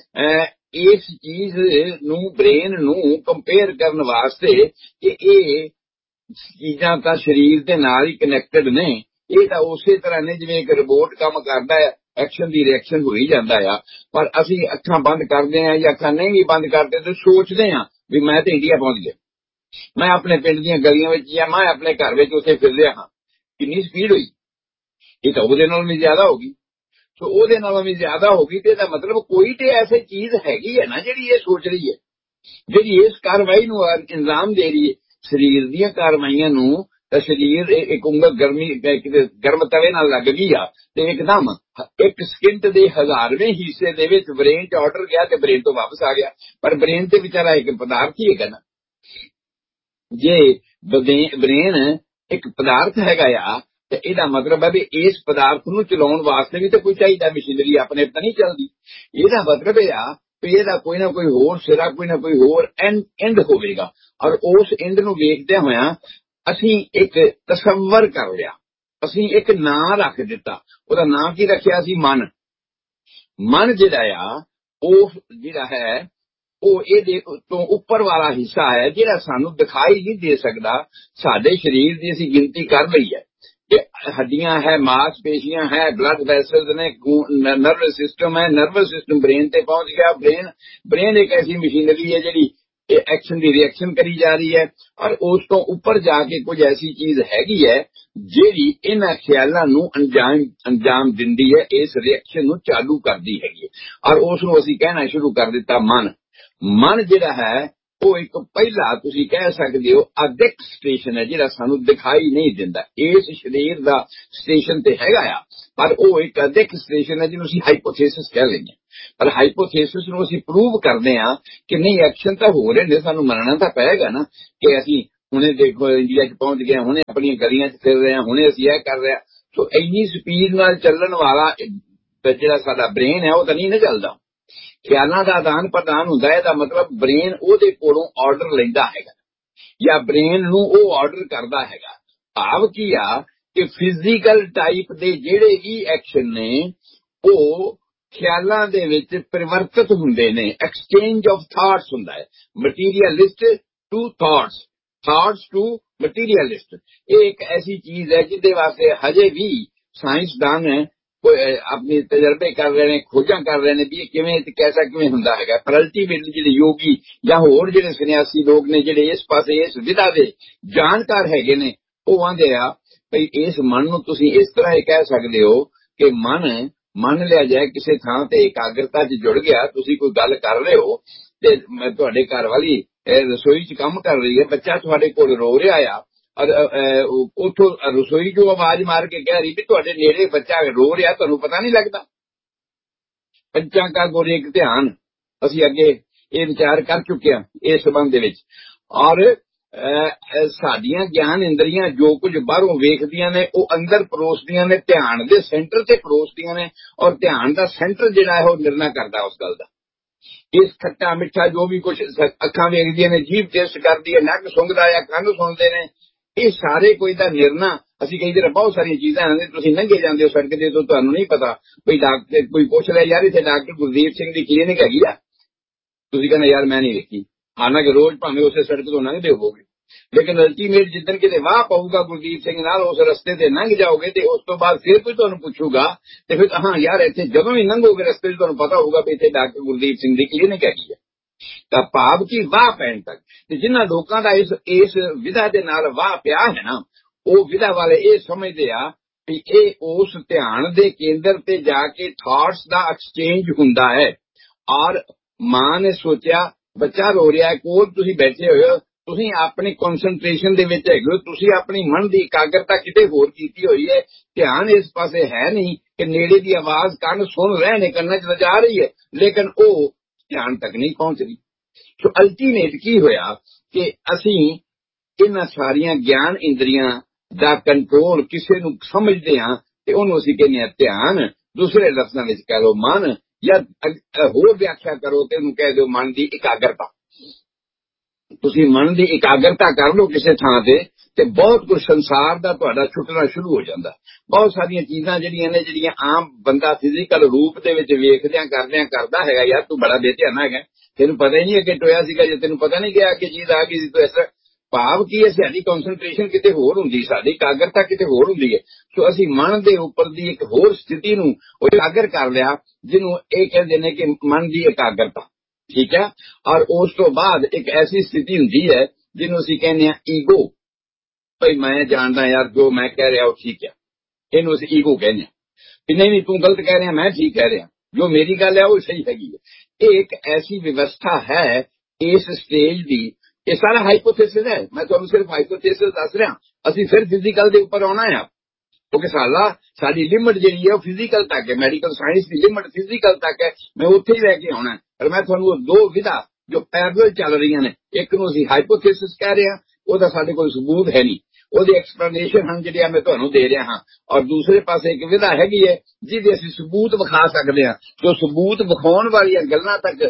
ਇਸ ਚੀਜ਼ ਨੂੰ, ਬ੍ਰੇਨ ਨੂੰ ਕੰਪੇਅਰ ਕਰਨ ਵਾਸਤੇ ਕਿ ਇਹ ਚੀਜ਼ਾਂ ਤਾਂ ਸਰੀਰ ਦੇ ਨਾਲ ਹੀ ਕਨੈਕਟਡ ਨੇ, ਇਹ ਤਾਂ ਉਸੇ ਤਰ੍ਹਾਂ ਨੇ ਜਿਵੇਂ ਇੱਕ ਰਿਬੋਟ ਕੰਮ ਕਰਦਾ ਹੈ, ਐਕਸ਼ਨ ਦੀ ਰਿਐਕਸ਼ਨ ਹੋ ਹੀ ਜਾਂਦਾ ਆ। ਪਰ ਅਸੀਂ ਅੱਖਾਂ ਬੰਦ ਕਰਦੇ ਹਾਂ ਜਾਂ ਅੱਖਾਂ ਨਹੀਂ ਵੀ ਬੰਦ ਕਰਦੇ ਤੇ ਸੋਚਦੇ ਹਾਂ ਵੀ ਮੈਂ ਤੇ ਇੰਡੀਆ ਪਹੁੰਚ ਗਿਆ, ਮੈਂ ਆਪਣੇ ਪਿੰਡ ਦੀਆਂ ਗਲੀਆਂ ਵਿੱਚ ਜਾਂ ਮੈਂ ਆਪਣੇ ਘਰ ਵਿੱਚ ਉੱਥੇ ਫਿਰ ਰਿਹਾ ਹਾਂ। ਕਿੰਨੀ ਸਪੀਡ ਹੋਈ? ਇਹ ਤਾਂ ਉਹਦੇ ਨਾਲੋਂ ਵੀ ਜ਼ਿਆਦਾ ਹੋ ਗਈ। ਸੋ ਉਹਦੇ ਨਾਲੋਂ ਵੀ ਜ਼ਿਆਦਾ ਹੋ ਗਈ ਤੇ ਇਹਦਾ ਮਤਲਬ ਕੋਈ ਤੇ ਐਸੀ ਚੀਜ਼ ਹੈਗੀ ਹੈ ਨਾ ਜਿਹੜੀ ਇਹ ਸੋਚ ਰਹੀ ਹੈ, ਜਿਹੜੀ ਇਸ ਕਾਰਵਾਈ ਨੂੰ ਇੰਜ਼ਾਮ ਦੇ ਰਹੀ ਹੈ। ਸਰੀਰ ਦੀਆਂ ਕਾਰਵਾਈਆਂ ਨੂੰ ਤਾਂ ਸਰੀਰ ਇੱਕ ਉਂਗਲ ਗਰਮੀ ਗਰਮ ਤਵੇ ਨਾਲ ਲੱਗ ਗਈ ਆ ਤੇ ਇੱਕਦਮ ਇੱਕ ਸਕਿੰਟ ਦੇ ਹਜ਼ਾਰਵੇਂ ਹਿੱਸੇ ਦੇ ਵਿੱਚ ਬ੍ਰੇਨ 'ਚ ਆਰਡਰ ਗਿਆ ਤੇ ਬ੍ਰੇਨ ਤੋਂ ਵਾਪਸ ਆ ਗਿਆ। ਪਰ ਬ੍ਰੇਨ ਤੇ ਵਿਚਾਰਾ ਇੱਕ ਪਦਾਰਥ ਹੀ ਹੈਗਾ ਨਾ। ਜੇ ਬ੍ਰੇਨ ਇੱਕ ਪਦਾਰਥ ਹੈਗਾ ਆ ਤੇ ਇਹਦਾ ਮਤਲਬ ਹੈ ਵੀ ਇਸ ਪਦਾਰਥ ਨੂੰ ਚਲਾਉਣ ਵਾਸਤੇ ਵੀ ਤਾਂ ਕੋਈ ਚਾਹੀਦਾ, ਮਸ਼ੀਨਰੀ ਆਪਣੇ ਤਾਂ ਨਹੀਂ ਚੱਲਦੀ। ਇਹਦਾ ਮਤਲਬ ਇਹ ਆ ਵੀ ਇਹਦਾ ਕੋਈ ਨਾ ਕੋਈ ਹੋਰ ਸਿਰਾ, ਕੋਈ ਨਾ ਕੋਈ ਹੋਰ ਐਂਡ ਹੋਵੇਗਾ, ਔਰ ਉਸ ਐਂਡ ਨੂੰ ਵੇਖਦਿਆਂ ਹੋਇਆਂ ਅਸੀਂ ਇੱਕ ਤਸੱਵਰ ਕਰ ਲਿਆ, ਅਸੀਂ ਇੱਕ ਨਾਂ ਰੱਖ ਦਿੱਤਾ। ਉਹਦਾ ਨਾਂ ਕੀ ਰੱਖਿਆ ਸੀ? ਮਨ। ਮਨ ਜਿਹੜਾ ਆ ਉਹ ਜਿਹੜਾ ਹੈ ਉਹ ਇਹਦੇ ਤੋਂ ਉੱਪਰ ਵਾਲਾ ਹਿੱਸਾ ਹੈ ਜਿਹੜਾ ਸਾਨੂੰ ਦਿਖਾਈ ਨਹੀਂ ਦੇ ਸਕਦਾ। ਸਾਡੇ ਸਰੀਰ ਦੀ ਅਸੀਂ ਗਿਣਤੀ ਕਰ ਲਈ ਹੈ ਕਿ ਹੱਡੀਆਂ ਹੈ, ਮਾਸਪੇਸ਼ੀਆਂ ਹੈ, ਬਲੱਡ ਵੈਸਲਸ ਨੇ, ਨਰਵਸ ਸਿਸਟਮ ਹੈ, ਨਰਵਸ ਸਿਸਟਮ ਬ੍ਰੇਨ ਤੇ ਪਹੁੰਚ ਗਿਆ। ਬ੍ਰੇਨ ਬ੍ਰੇਨ ਇੱਕ ਐਸੀ ਮਸ਼ੀਨਰੀ ਹੈ ਜਿਹੜੀ ਐਕਸ਼ਨ ਦੀ ਰਿਐਕਸ਼ਨ ਕਰੀ ਜਾ ਰਹੀ ਹੈ, ਔਰ ਉਸ ਤੋਂ ਉੱਪਰ ਜਾ ਕੇ ਕੁਝ ਐਸੀ ਚੀਜ਼ ਹੈਗੀ ਹੈ ਜਿਹੜੀ ਇਹਨਾਂ ਖਿਆਲਾਂ ਨੂੰ ਅੰਜਾਮ ਅੰਜਾਮ ਦਿੰਦੀ ਹੈ, ਇਸ ਰਿਐਕਸ਼ਨ ਨੂੰ ਚਾਲੂ ਕਰਦੀ ਹੈਗੀ, ਔਰ ਉਸ ਨੂੰ ਅਸੀਂ ਕਹਿਣਾ ਸ਼ੁਰੂ ਕਰ ਦਿੱਤਾ ਮਨ। ਮਨ ਜਿਹੜਾ ਹੈ ਉਹ ਇੱਕ ਪਹਿਲਾ ਤੁਸੀਂ ਕਹਿ ਸਕਦੇ ਹੋ ਅਦਿੱਖ ਸਟੇਸ਼ਨ ਹੈ ਜਿਹੜਾ ਸਾਨੂੰ ਦਿਖਾਈ ਨਹੀਂ ਦਿੰਦਾ। ਇਸ ਸਰੀਰ ਦਾ ਸਟੇਸ਼ਨ ਤੇ ਹੈਗਾ ਆ, ਪਰ ਉਹ ਇੱਕ ਅਦਿੱਖ ਸਟੇਸ਼ਨ ਹੈ ਜਿਹਨੂੰ ਅਸੀਂ ਹਾਈਪੋਥੇਸਿਸ ਕਹਿ ਲੈਂਦੇ ਹਾਂ। ਪਰ ਹਾਈਪੋਥੇਸਿਸ ਨੂੰ ਅਸੀਂ ਪ੍ਰੂਵ ਕਰਦੇ ਹਾਂ ਕਿ ਨਹੀਂ, ਐਕਸ਼ਨ ਤਾਂ ਹੋ ਰਹੇ ਨੇ, ਸਾਨੂੰ ਮੰਨਣਾ ਤਾਂ ਪਏਗਾ ਨਾ ਕਿ ਅਸੀਂ ਹੁਣੇ ਦੇਖੋ ਇੰਡੀਆ 'ਚ ਪਹੁੰਚ ਗਏ, ਹੁਣੇ ਆਪਣੀਆਂ ਗਲੀਆਂ 'ਚ ਫਿਰ ਰਹੇ ਹਾਂ, ਹੁਣੇ ਅਸੀਂ ਇਹ ਕਰ ਰਹੇ ਹਾਂ। ਸੋ ਇੰਨੀ ਸਪੀਡ ਨਾਲ ਚੱਲਣ ਵਾਲਾ ਜਿਹੜਾ ਸਾਡਾ ਬ੍ਰੇਨ ਹੈ ਉਹ ਤਾਂ ਨਹੀਂ ਨਾ ਚੱਲਦਾ। ਖਿਆਲਾਂ ਦਾ ਆਦਾਨ ਪ੍ਰਦਾਨ ਹੁੰਦਾ ਹੈ, ਇਹਦਾ ਮਤਲਬ ਬ੍ਰੇਨ ਉਹਦੇ ਕੋਲੋਂ ਆਰਡਰ ਲੈਂਦਾ ਹੈਗਾ ਜਾਂ ਬ੍ਰੇਨ ਨੂੰ ਉਹ ਆਰਡਰ ਕਰਦਾ ਹੈਗਾ। ਭਾਵ ਕੀ ਆ ਕਿ ਫਿਜ਼ੀਕਲ ਟਾਈਪ ਦੇ ਜਿਹੜੇ ਵੀ ਐਕਸ਼ਨ ਨੇ ਉਹ ਖਿਆਲਾਂ ਦੇ ਵਿੱਚ ਪਰਿਵਰਤਿਤ ਹੁੰਦੇ ਨੇ। ਐਕਸਚੇਂਜ ਆਫ ਥਾਟਸ ਹੁੰਦਾ ਹੈ, ਮਟੀਰੀਅਲਿਸਟ ਟੂ ਥਾਟਸ, ਥਾਟਸ ਟੂ ਮਟੀਰੀਅਲਿਸਟ। ਇਹ ਇੱਕ ਐਸੀ ਚੀਜ਼ ਹੈ ਜਿਹਦੇ ਵਾਸਤੇ ਹਜੇ ਵੀ ਸਾਇੰਸਦਾਨ ਆਪਣੇ ਤਜਰਬੇ ਕਰ ਰਹੇ ਨੇ, ਖੋਜਾਂ ਕਰ ਰਹੇ ਨੇ ਵੀ ਇਹ ਕਿਵੇਂ ਤੇ ਕੈਸਾ ਕਿਵੇਂ ਹੁੰਦਾ ਹੈਗਾ। ਪਰ ਅਲਟੀਮੇਟਲੀ ਜਿਹੜੇ ਯੋਗੀ ਜਾਂ ਹੋਰ ਜਿਹੜੇ ਸੰਨਿਆਸੀ ਲੋਕ ਨੇ ਜਿਹੜੇ ਇਸ ਪਾਸੇ ਇਸ ਵਿਧਾ ਦੇ ਜਾਣਕਾਰ ਹੈਗੇ ਨੇ, ਉਹ ਆਂਦੇ ਆ ਭਈ ਇਸ ਮਨ ਨੂੰ ਤੁਸੀਂ ਇਸ ਤਰ੍ਹਾਂ ਇਹ ਕਹਿ ਸਕਦੇ ਹੋ ਕਿ ਮਨ ਮੰਨ ਲਿਆ ਜਾਏ ਕਿਸੇ ਥਾਂ ਤੇ ਇਕਾਗਰਤਾ 'ਚ ਜੁੜ ਗਿਆ। ਤੁਸੀਂ ਕੋਈ ਗੱਲ ਕਰ ਰਹੇ ਹੋ ਤੇ ਤੁਹਾਡੇ ਘਰ ਵਾਲੀ ਰਸੋਈ 'ਚ ਕੰਮ ਕਰ ਰਹੀ ਹੈ, ਬੱਚਾ ਤੁਹਾਡੇ ਕੋਲ ਰੋ ਰਿਹਾ ਆ, ਔਰ ਉੱਥੋਂ ਰਸੋਈ ਚੋਂ ਆਵਾਜ਼ ਮਾਰ ਕੇ ਕਹਿ ਰਹੀ ਵੀ ਤੁਹਾਡੇ ਨੇੜੇ ਬੱਚਾ ਰੋ ਰਿਹਾ, ਤੁਹਾਨੂੰ ਪਤਾ ਨਹੀਂ ਲੱਗਦਾ। ਪੰਚਾਂ ਕਾ ਗੋਰੇ ਇੱਕ ਧਿਆਨ ਅਸੀਂ ਅੱਗੇ ਇਹ ਵਿਚਾਰ ਕਰ ਚੁੱਕੇ ਹਾਂ ਇਸ ਸੰਬੰਧ ਦੇ ਵਿੱਚ। ਔਰ ਸਾਡੀਆਂ ਗਿਆਨ ਇੰਦਰੀਆਂ ਜੋ ਕੁਝ ਬਾਹਰੋਂ ਵੇਖਦੀਆਂ ਨੇ ਉਹ ਅੰਦਰ ਪਰੋਸਦੀਆਂ ਨੇ, ਧਿਆਨ ਦੇ ਸੈਂਟਰ ਤੇ ਪਰੋਸਦੀਆਂ ਨੇ, ਔਰ ਧਿਆਨ ਦਾ ਸੈਂਟਰ ਜਿਹੜਾ ਹੈ ਉਹ ਨਿਰਣਾ ਕਰਦਾ ਉਸ ਗੱਲ ਦਾ। ਇਸ ਖੱਟਾ ਮਿੱਠਾ ਜੋ ਵੀ ਕੁਝ ਅੱਖਾਂ ਵੇਖਦੀਆਂ ਨੇ, ਜੀਭ ਟੇਸਟ ਕਰਦੀ ਹੈ, ਨੱਕ ਸੁੰਘਦਾ ਆ, ਕੰਨ ਸੁਣਦੇ ਨੇ, ਇਹ ਸਾਰੇ ਕੋਈ ਦਾ ਨਿਰਣਾ। ਅਸੀਂ ਕਈ ਵਾਰ ਬਹੁਤ ਸਾਰੀਆਂ ਚੀਜ਼ਾਂ ਨੇ, ਤੁਸੀਂ ਲੰਘੇ ਜਾਂਦੇ ਹੋ ਸੜਕ ਤੇ ਤੋਂ ਤੁਹਾਨੂੰ ਨਹੀਂ ਪਤਾ, ਕੋਈ ਡਾਕਟਰ ਕੋਈ ਪੁੱਛ ਰਿਹਾ ਯਾਰ ਇੱਥੇ ਡਾਕਟਰ ਗੁਰਦੀਪ ਸਿੰਘ ਦੀ ਕਲੀਨਿਕ ਹੈਗੀ ਆ, ਤੁਸੀਂ ਕਹਿੰਦੇ ਯਾਰ ਮੈਂ ਨਹੀਂ ਵੇਖੀ, ਹਾਲਾਂਕਿ ਰੋਜ਼ ਭਾਵੇਂ ਉਸੇ ਸੜਕ ਤੋਂ ਲੰਘਦੇ ਹੋਵੋਗੇ, ਲੇਕਿਨ ਅਲਟੀਮੇਟ ਜਿੱਦਣ ਕਿਤੇ ਵਾਹ ਪਊਗਾ ਗੁਰਦੀਪ ਸਿੰਘ ਨਾਲ ਉਸ ਰਸਤੇ ਤੇ ਲੰਘ ਜਾਓਗੇ ਤੇ ਉਸ ਤੋਂ ਬਾਅਦ ਫਿਰ ਕੋਈ ਤੁਹਾਨੂੰ ਪੁੱਛੂਗਾ ਤੇ ਫਿਰ ਹਾਂ ਯਾਰ ਇੱਥੇ ਜਦੋਂ ਵੀ ਲੰਘੋਗੇ ਰਸਤੇ 'ਚ ਤੁਹਾਨੂੰ ਪਤਾ ਹੋਊਗਾ ਵੀ ਇੱਥੇ ਡਾਕਟਰ ਗੁਰਦੀਪ ਸਿੰਘ ਦੀ ਕਲੀਨਿਕ ਹੈਗੀ ਹੈ। ਤਾਂ ਭਾਵ ਕੀ ਵਾਹ ਪੈਣ ਤੱਕ ਤੇ ਜਿਨ੍ਹਾਂ ਲੋਕਾਂ ਦਾ ਇਸ ਇਸ ਵਿਧਾ ਦੇ ਨਾਲ ਵਾਹ ਪਿਆ ਹੈ ਨਾ, ਉਹ ਵਿਧਾ ਵਾਲੇ ਇਹ ਸਮਝਦੇ ਆ ਵੀ ਇਹ ਉਸ ਧਿਆਨ ਦੇ ਕੇਂਦਰ ਤੇ ਜਾ ਕੇ ਥਾਟਸ ਦਾ ਐਕਸਚੇਂਜ ਹੁੰਦਾ ਹੈ। ਔਰ ਮਾਂ ਨੇ ਸੋਚਿਆ ਬੱਚਾ ਰੋ ਰਿਹਾ ਹੈ, ਕੋਲ ਤੁਸੀਂ ਬੈਠੇ ਹੋਏ ਹੋ, ਤੁਸੀਂ ਆਪਣੀ ਕਨਸੈਂਟਰੇਸ਼ਨ ਦੇ ਵਿੱਚ ਹੈਗੇ ਹੋ, ਤੁਸੀਂ ਆਪਣੀ ਮਨ ਦੀ ਇਕਾਗਰਤਾ ਕਿਤੇ ਹੋਰ ਕੀਤੀ ਹੋਈ ਹੈ, ਧਿਆਨ ਇਸ ਪਾਸੇ ਹੈ ਨਹੀਂ ਕਿ ਨੇੜੇ ਦੀ ਆਵਾਜ਼ ਕੰਨ ਸੁਣ ਰਹੇ ਨੇ, ਕੰਨਾਂ 'ਚ ਜਾ ਰਹੀ ਹੈ, ਲੇਕਿਨ ਉਹ ਧਿਆਨ ਤੱਕ ਨਹੀਂ ਪਹੁੰਚ ਰਹੀ। ਸੋ ਅਲਟੀਮੇਟ ਕੀ ਹੋਇਆ ਕਿ ਅਸੀਂ ਇਹਨਾਂ ਸਾਰੀਆਂ ਗਿਆਨ ਇੰਦਰੀਆਂ ਦਾ ਕੰਟਰੋਲ ਕਿਸੇ ਨੂੰ ਸਮਝਦੇ ਹਾਂ ਤੇ ਉਹਨੂੰ ਅਸੀਂ ਕਹਿੰਦੇ ਹਾਂ ਧਿਆਨ, ਦੂਸਰੇ ਲਫ਼ਜ਼ਾਂ ਵਿੱਚ ਕਹਿ ਲਓ ਮਨ, ਜਾਂ ਹੋਰ ਵਿਆਖਿਆ ਕਰੋ ਤੇ ਉਹਨੂੰ ਕਹਿ ਦਿਓ ਮਨ ਦੀ ਇਕਾਗਰਤਾ। ਤੁਸੀਂ ਮਨ ਦੀ ਇਕਾਗਰਤਾ ਕਰ ਲਓ ਕਿਸੇ ਥਾਂ ਤੇ ਤੇ ਬਹੁਤ ਕੁਝ ਸੰਸਾਰ ਦਾ ਤੁਹਾਡਾ ਛੁੱਟਣਾ ਸ਼ੁਰੂ ਹੋ ਜਾਂਦਾ। ਬਹੁਤ ਸਾਰੀਆਂ ਚੀਜ਼ਾਂ ਜਿਹੜੀਆਂ ਨੇ, ਜਿਹੜੀਆਂ ਆਮ ਬੰਦਾ ਫਿਜ਼ੀਕਲ ਰੂਪ ਦੇ ਵਿੱਚ ਵੇਖਦਿਆਂ ਕਰਦਿਆਂ ਕਰਦਾ ਹੈਗਾ, ਯਾਰ ਤੂੰ ਬੜਾ ਬੇਧਿਆਨਾ ਹੈਗਾ, ਤੈਨੂੰ ਪਤਾ ਹੀ ਨਹੀਂ ਅੱਗੇ ਟੋਇਆ ਸੀਗਾ, ਜੇ ਤੈਨੂੰ ਪਤਾ ਨਹੀਂ ਗਿਆ ਕਿ ਚੀਜ਼ ਆ ਗਈ ਸੀ ਤੂੰ ਇਸ ਤਰ੍ਹਾਂ। ਭਾਵ ਕੀ ਹੈ, ਸਾਡੀ ਕਨਸੈਂਟਰੇਸ਼ਨ ਕਿਤੇ ਹੋਰ ਹੁੰਦੀ, ਸਾਡੀ ਇਕਾਗਰਤਾ ਕਿਤੇ ਹੋਰ ਹੁੰਦੀ ਹੈ। ਸੋ ਅਸੀਂ ਮਨ ਦੇ ਉੱਪਰ ਦੀ ਇੱਕ ਹੋਰ ਸਥਿਤੀ ਨੂੰ ਉਜਾਗਰ ਕਰ ਲਿਆ, ਜਿਹਨੂੰ ਇਹ ਕਹਿੰਦੇ ਨੇ ਕਿ ਮਨ ਦੀ ਇਕਾਗਰਤਾ, ਠੀਕ ਹੈ। ਔਰ ਉਸ ਤੋਂ ਬਾਅਦ ਇੱਕ ਐਸੀ ਸਥਿਤੀ ਹੁੰਦੀ ਹੈ ਜਿਹਨੂੰ ਅਸੀਂ ਕਹਿੰਦੇ ਹਾਂ ਈਗੋ। ਭਈ ਮੈਂ ਜਾਣਦਾ ਯਾਰ ਜੋ ਮੈਂ ਕਹਿ ਰਿਹਾ ਉਹ ਠੀਕ ਹੈ, ਇਹਨੂੰ ਅਸੀਂ ਈਗੋ ਕਹਿੰਦੇ ਹਾਂ। ਕਿ ਨਹੀਂ ਨਹੀਂ ਤੂੰ ਗਲਤ ਕਹਿ ਰਿਹਾ, ਮੈਂ ਠੀਕ ਕਹਿ ਰਿਹਾ, ਜੋ ਮੇਰੀ ਗੱਲ ਹੈ ਉਹ ਸਹੀ ਹੈਗੀ ਹੈ। ਇਹ ਇੱਕ ਐਸੀ ਵਿਵਸਥਾ ਹੈ ਇਸ ਸਟੇਜ ਦੀ। ਇਹ ਸਾਰਾ ਹਾਈਪੋਥੇਸਿਸ ਹੈ, ਮੈਂ ਤੁਹਾਨੂੰ ਸਿਰਫ ਹਾਈਪੋਥੇਸਿਸ ਦੱਸ ਰਿਹਾ। ਅਸੀਂ ਫਿਰ ਫਿਜ਼ੀਕਲ ਦੇ ਉੱਪਰ ਆਉਣਾ ਹੈ, ਕਿਉਂਕਿ ਸਾਡਾ ਸਾਡੀ ਲਿਮਟ ਜਿਹੜੀ ਹੈ ਉਹ ਫਿਜ਼ੀਕਲ ਤੱਕ ਹੈ, ਮੈਡੀਕਲ ਸਾਇੰਸ ਦੀ ਲਿਮਟ ਫਿਜ਼ੀਕਲ ਤੱਕ ਹੈ। ਮੈਂ ਉੱਥੇ ਹੀ ਲੈ ਕੇ ਆਉਣਾ, ਪਰ ਮੈਂ ਤੁਹਾਨੂੰ ਉਹ ਦੋ ਵਿਧਾ ਜੋ ਪੈਰਲਲ ਚੱਲ ਰਹੀਆਂ ਨੇ, ਇੱਕ ਨੂੰ ਅਸੀਂ ਹਾਈਪੋਥੇਸਿਸ ਕਹਿ ਰਹੇ ਹਾਂ, ਉਹਦਾ ਸਾਡੇ ਕੋਲ ਸਬੂਤ ਹੈ ਨਹੀਂ, ਉਹਦੀ ਐਕਸਪਲੇਨੇਸ਼ਨ ਹਨ ਜਿਹੜੀ ਮੈਂ ਤੁਹਾਨੂੰ ਦੇ ਰਿਹਾ ਹਾਂ। ਔਰ ਦੂਸਰੇ ਪਾਸੇ ਇੱਕ ਵਿਧਾ ਹੈਗੀ ਹੈ ਜਿਹਦੇ ਅਸੀਂ ਸਬੂਤ ਵਿਖਾ ਸਕਦੇ ਹਾਂ, ਜੋ ਸਬੂਤ ਵਿਖਾਉਣ ਵਾਲੀਆਂ ਗੱਲਾਂ ਤੱਕ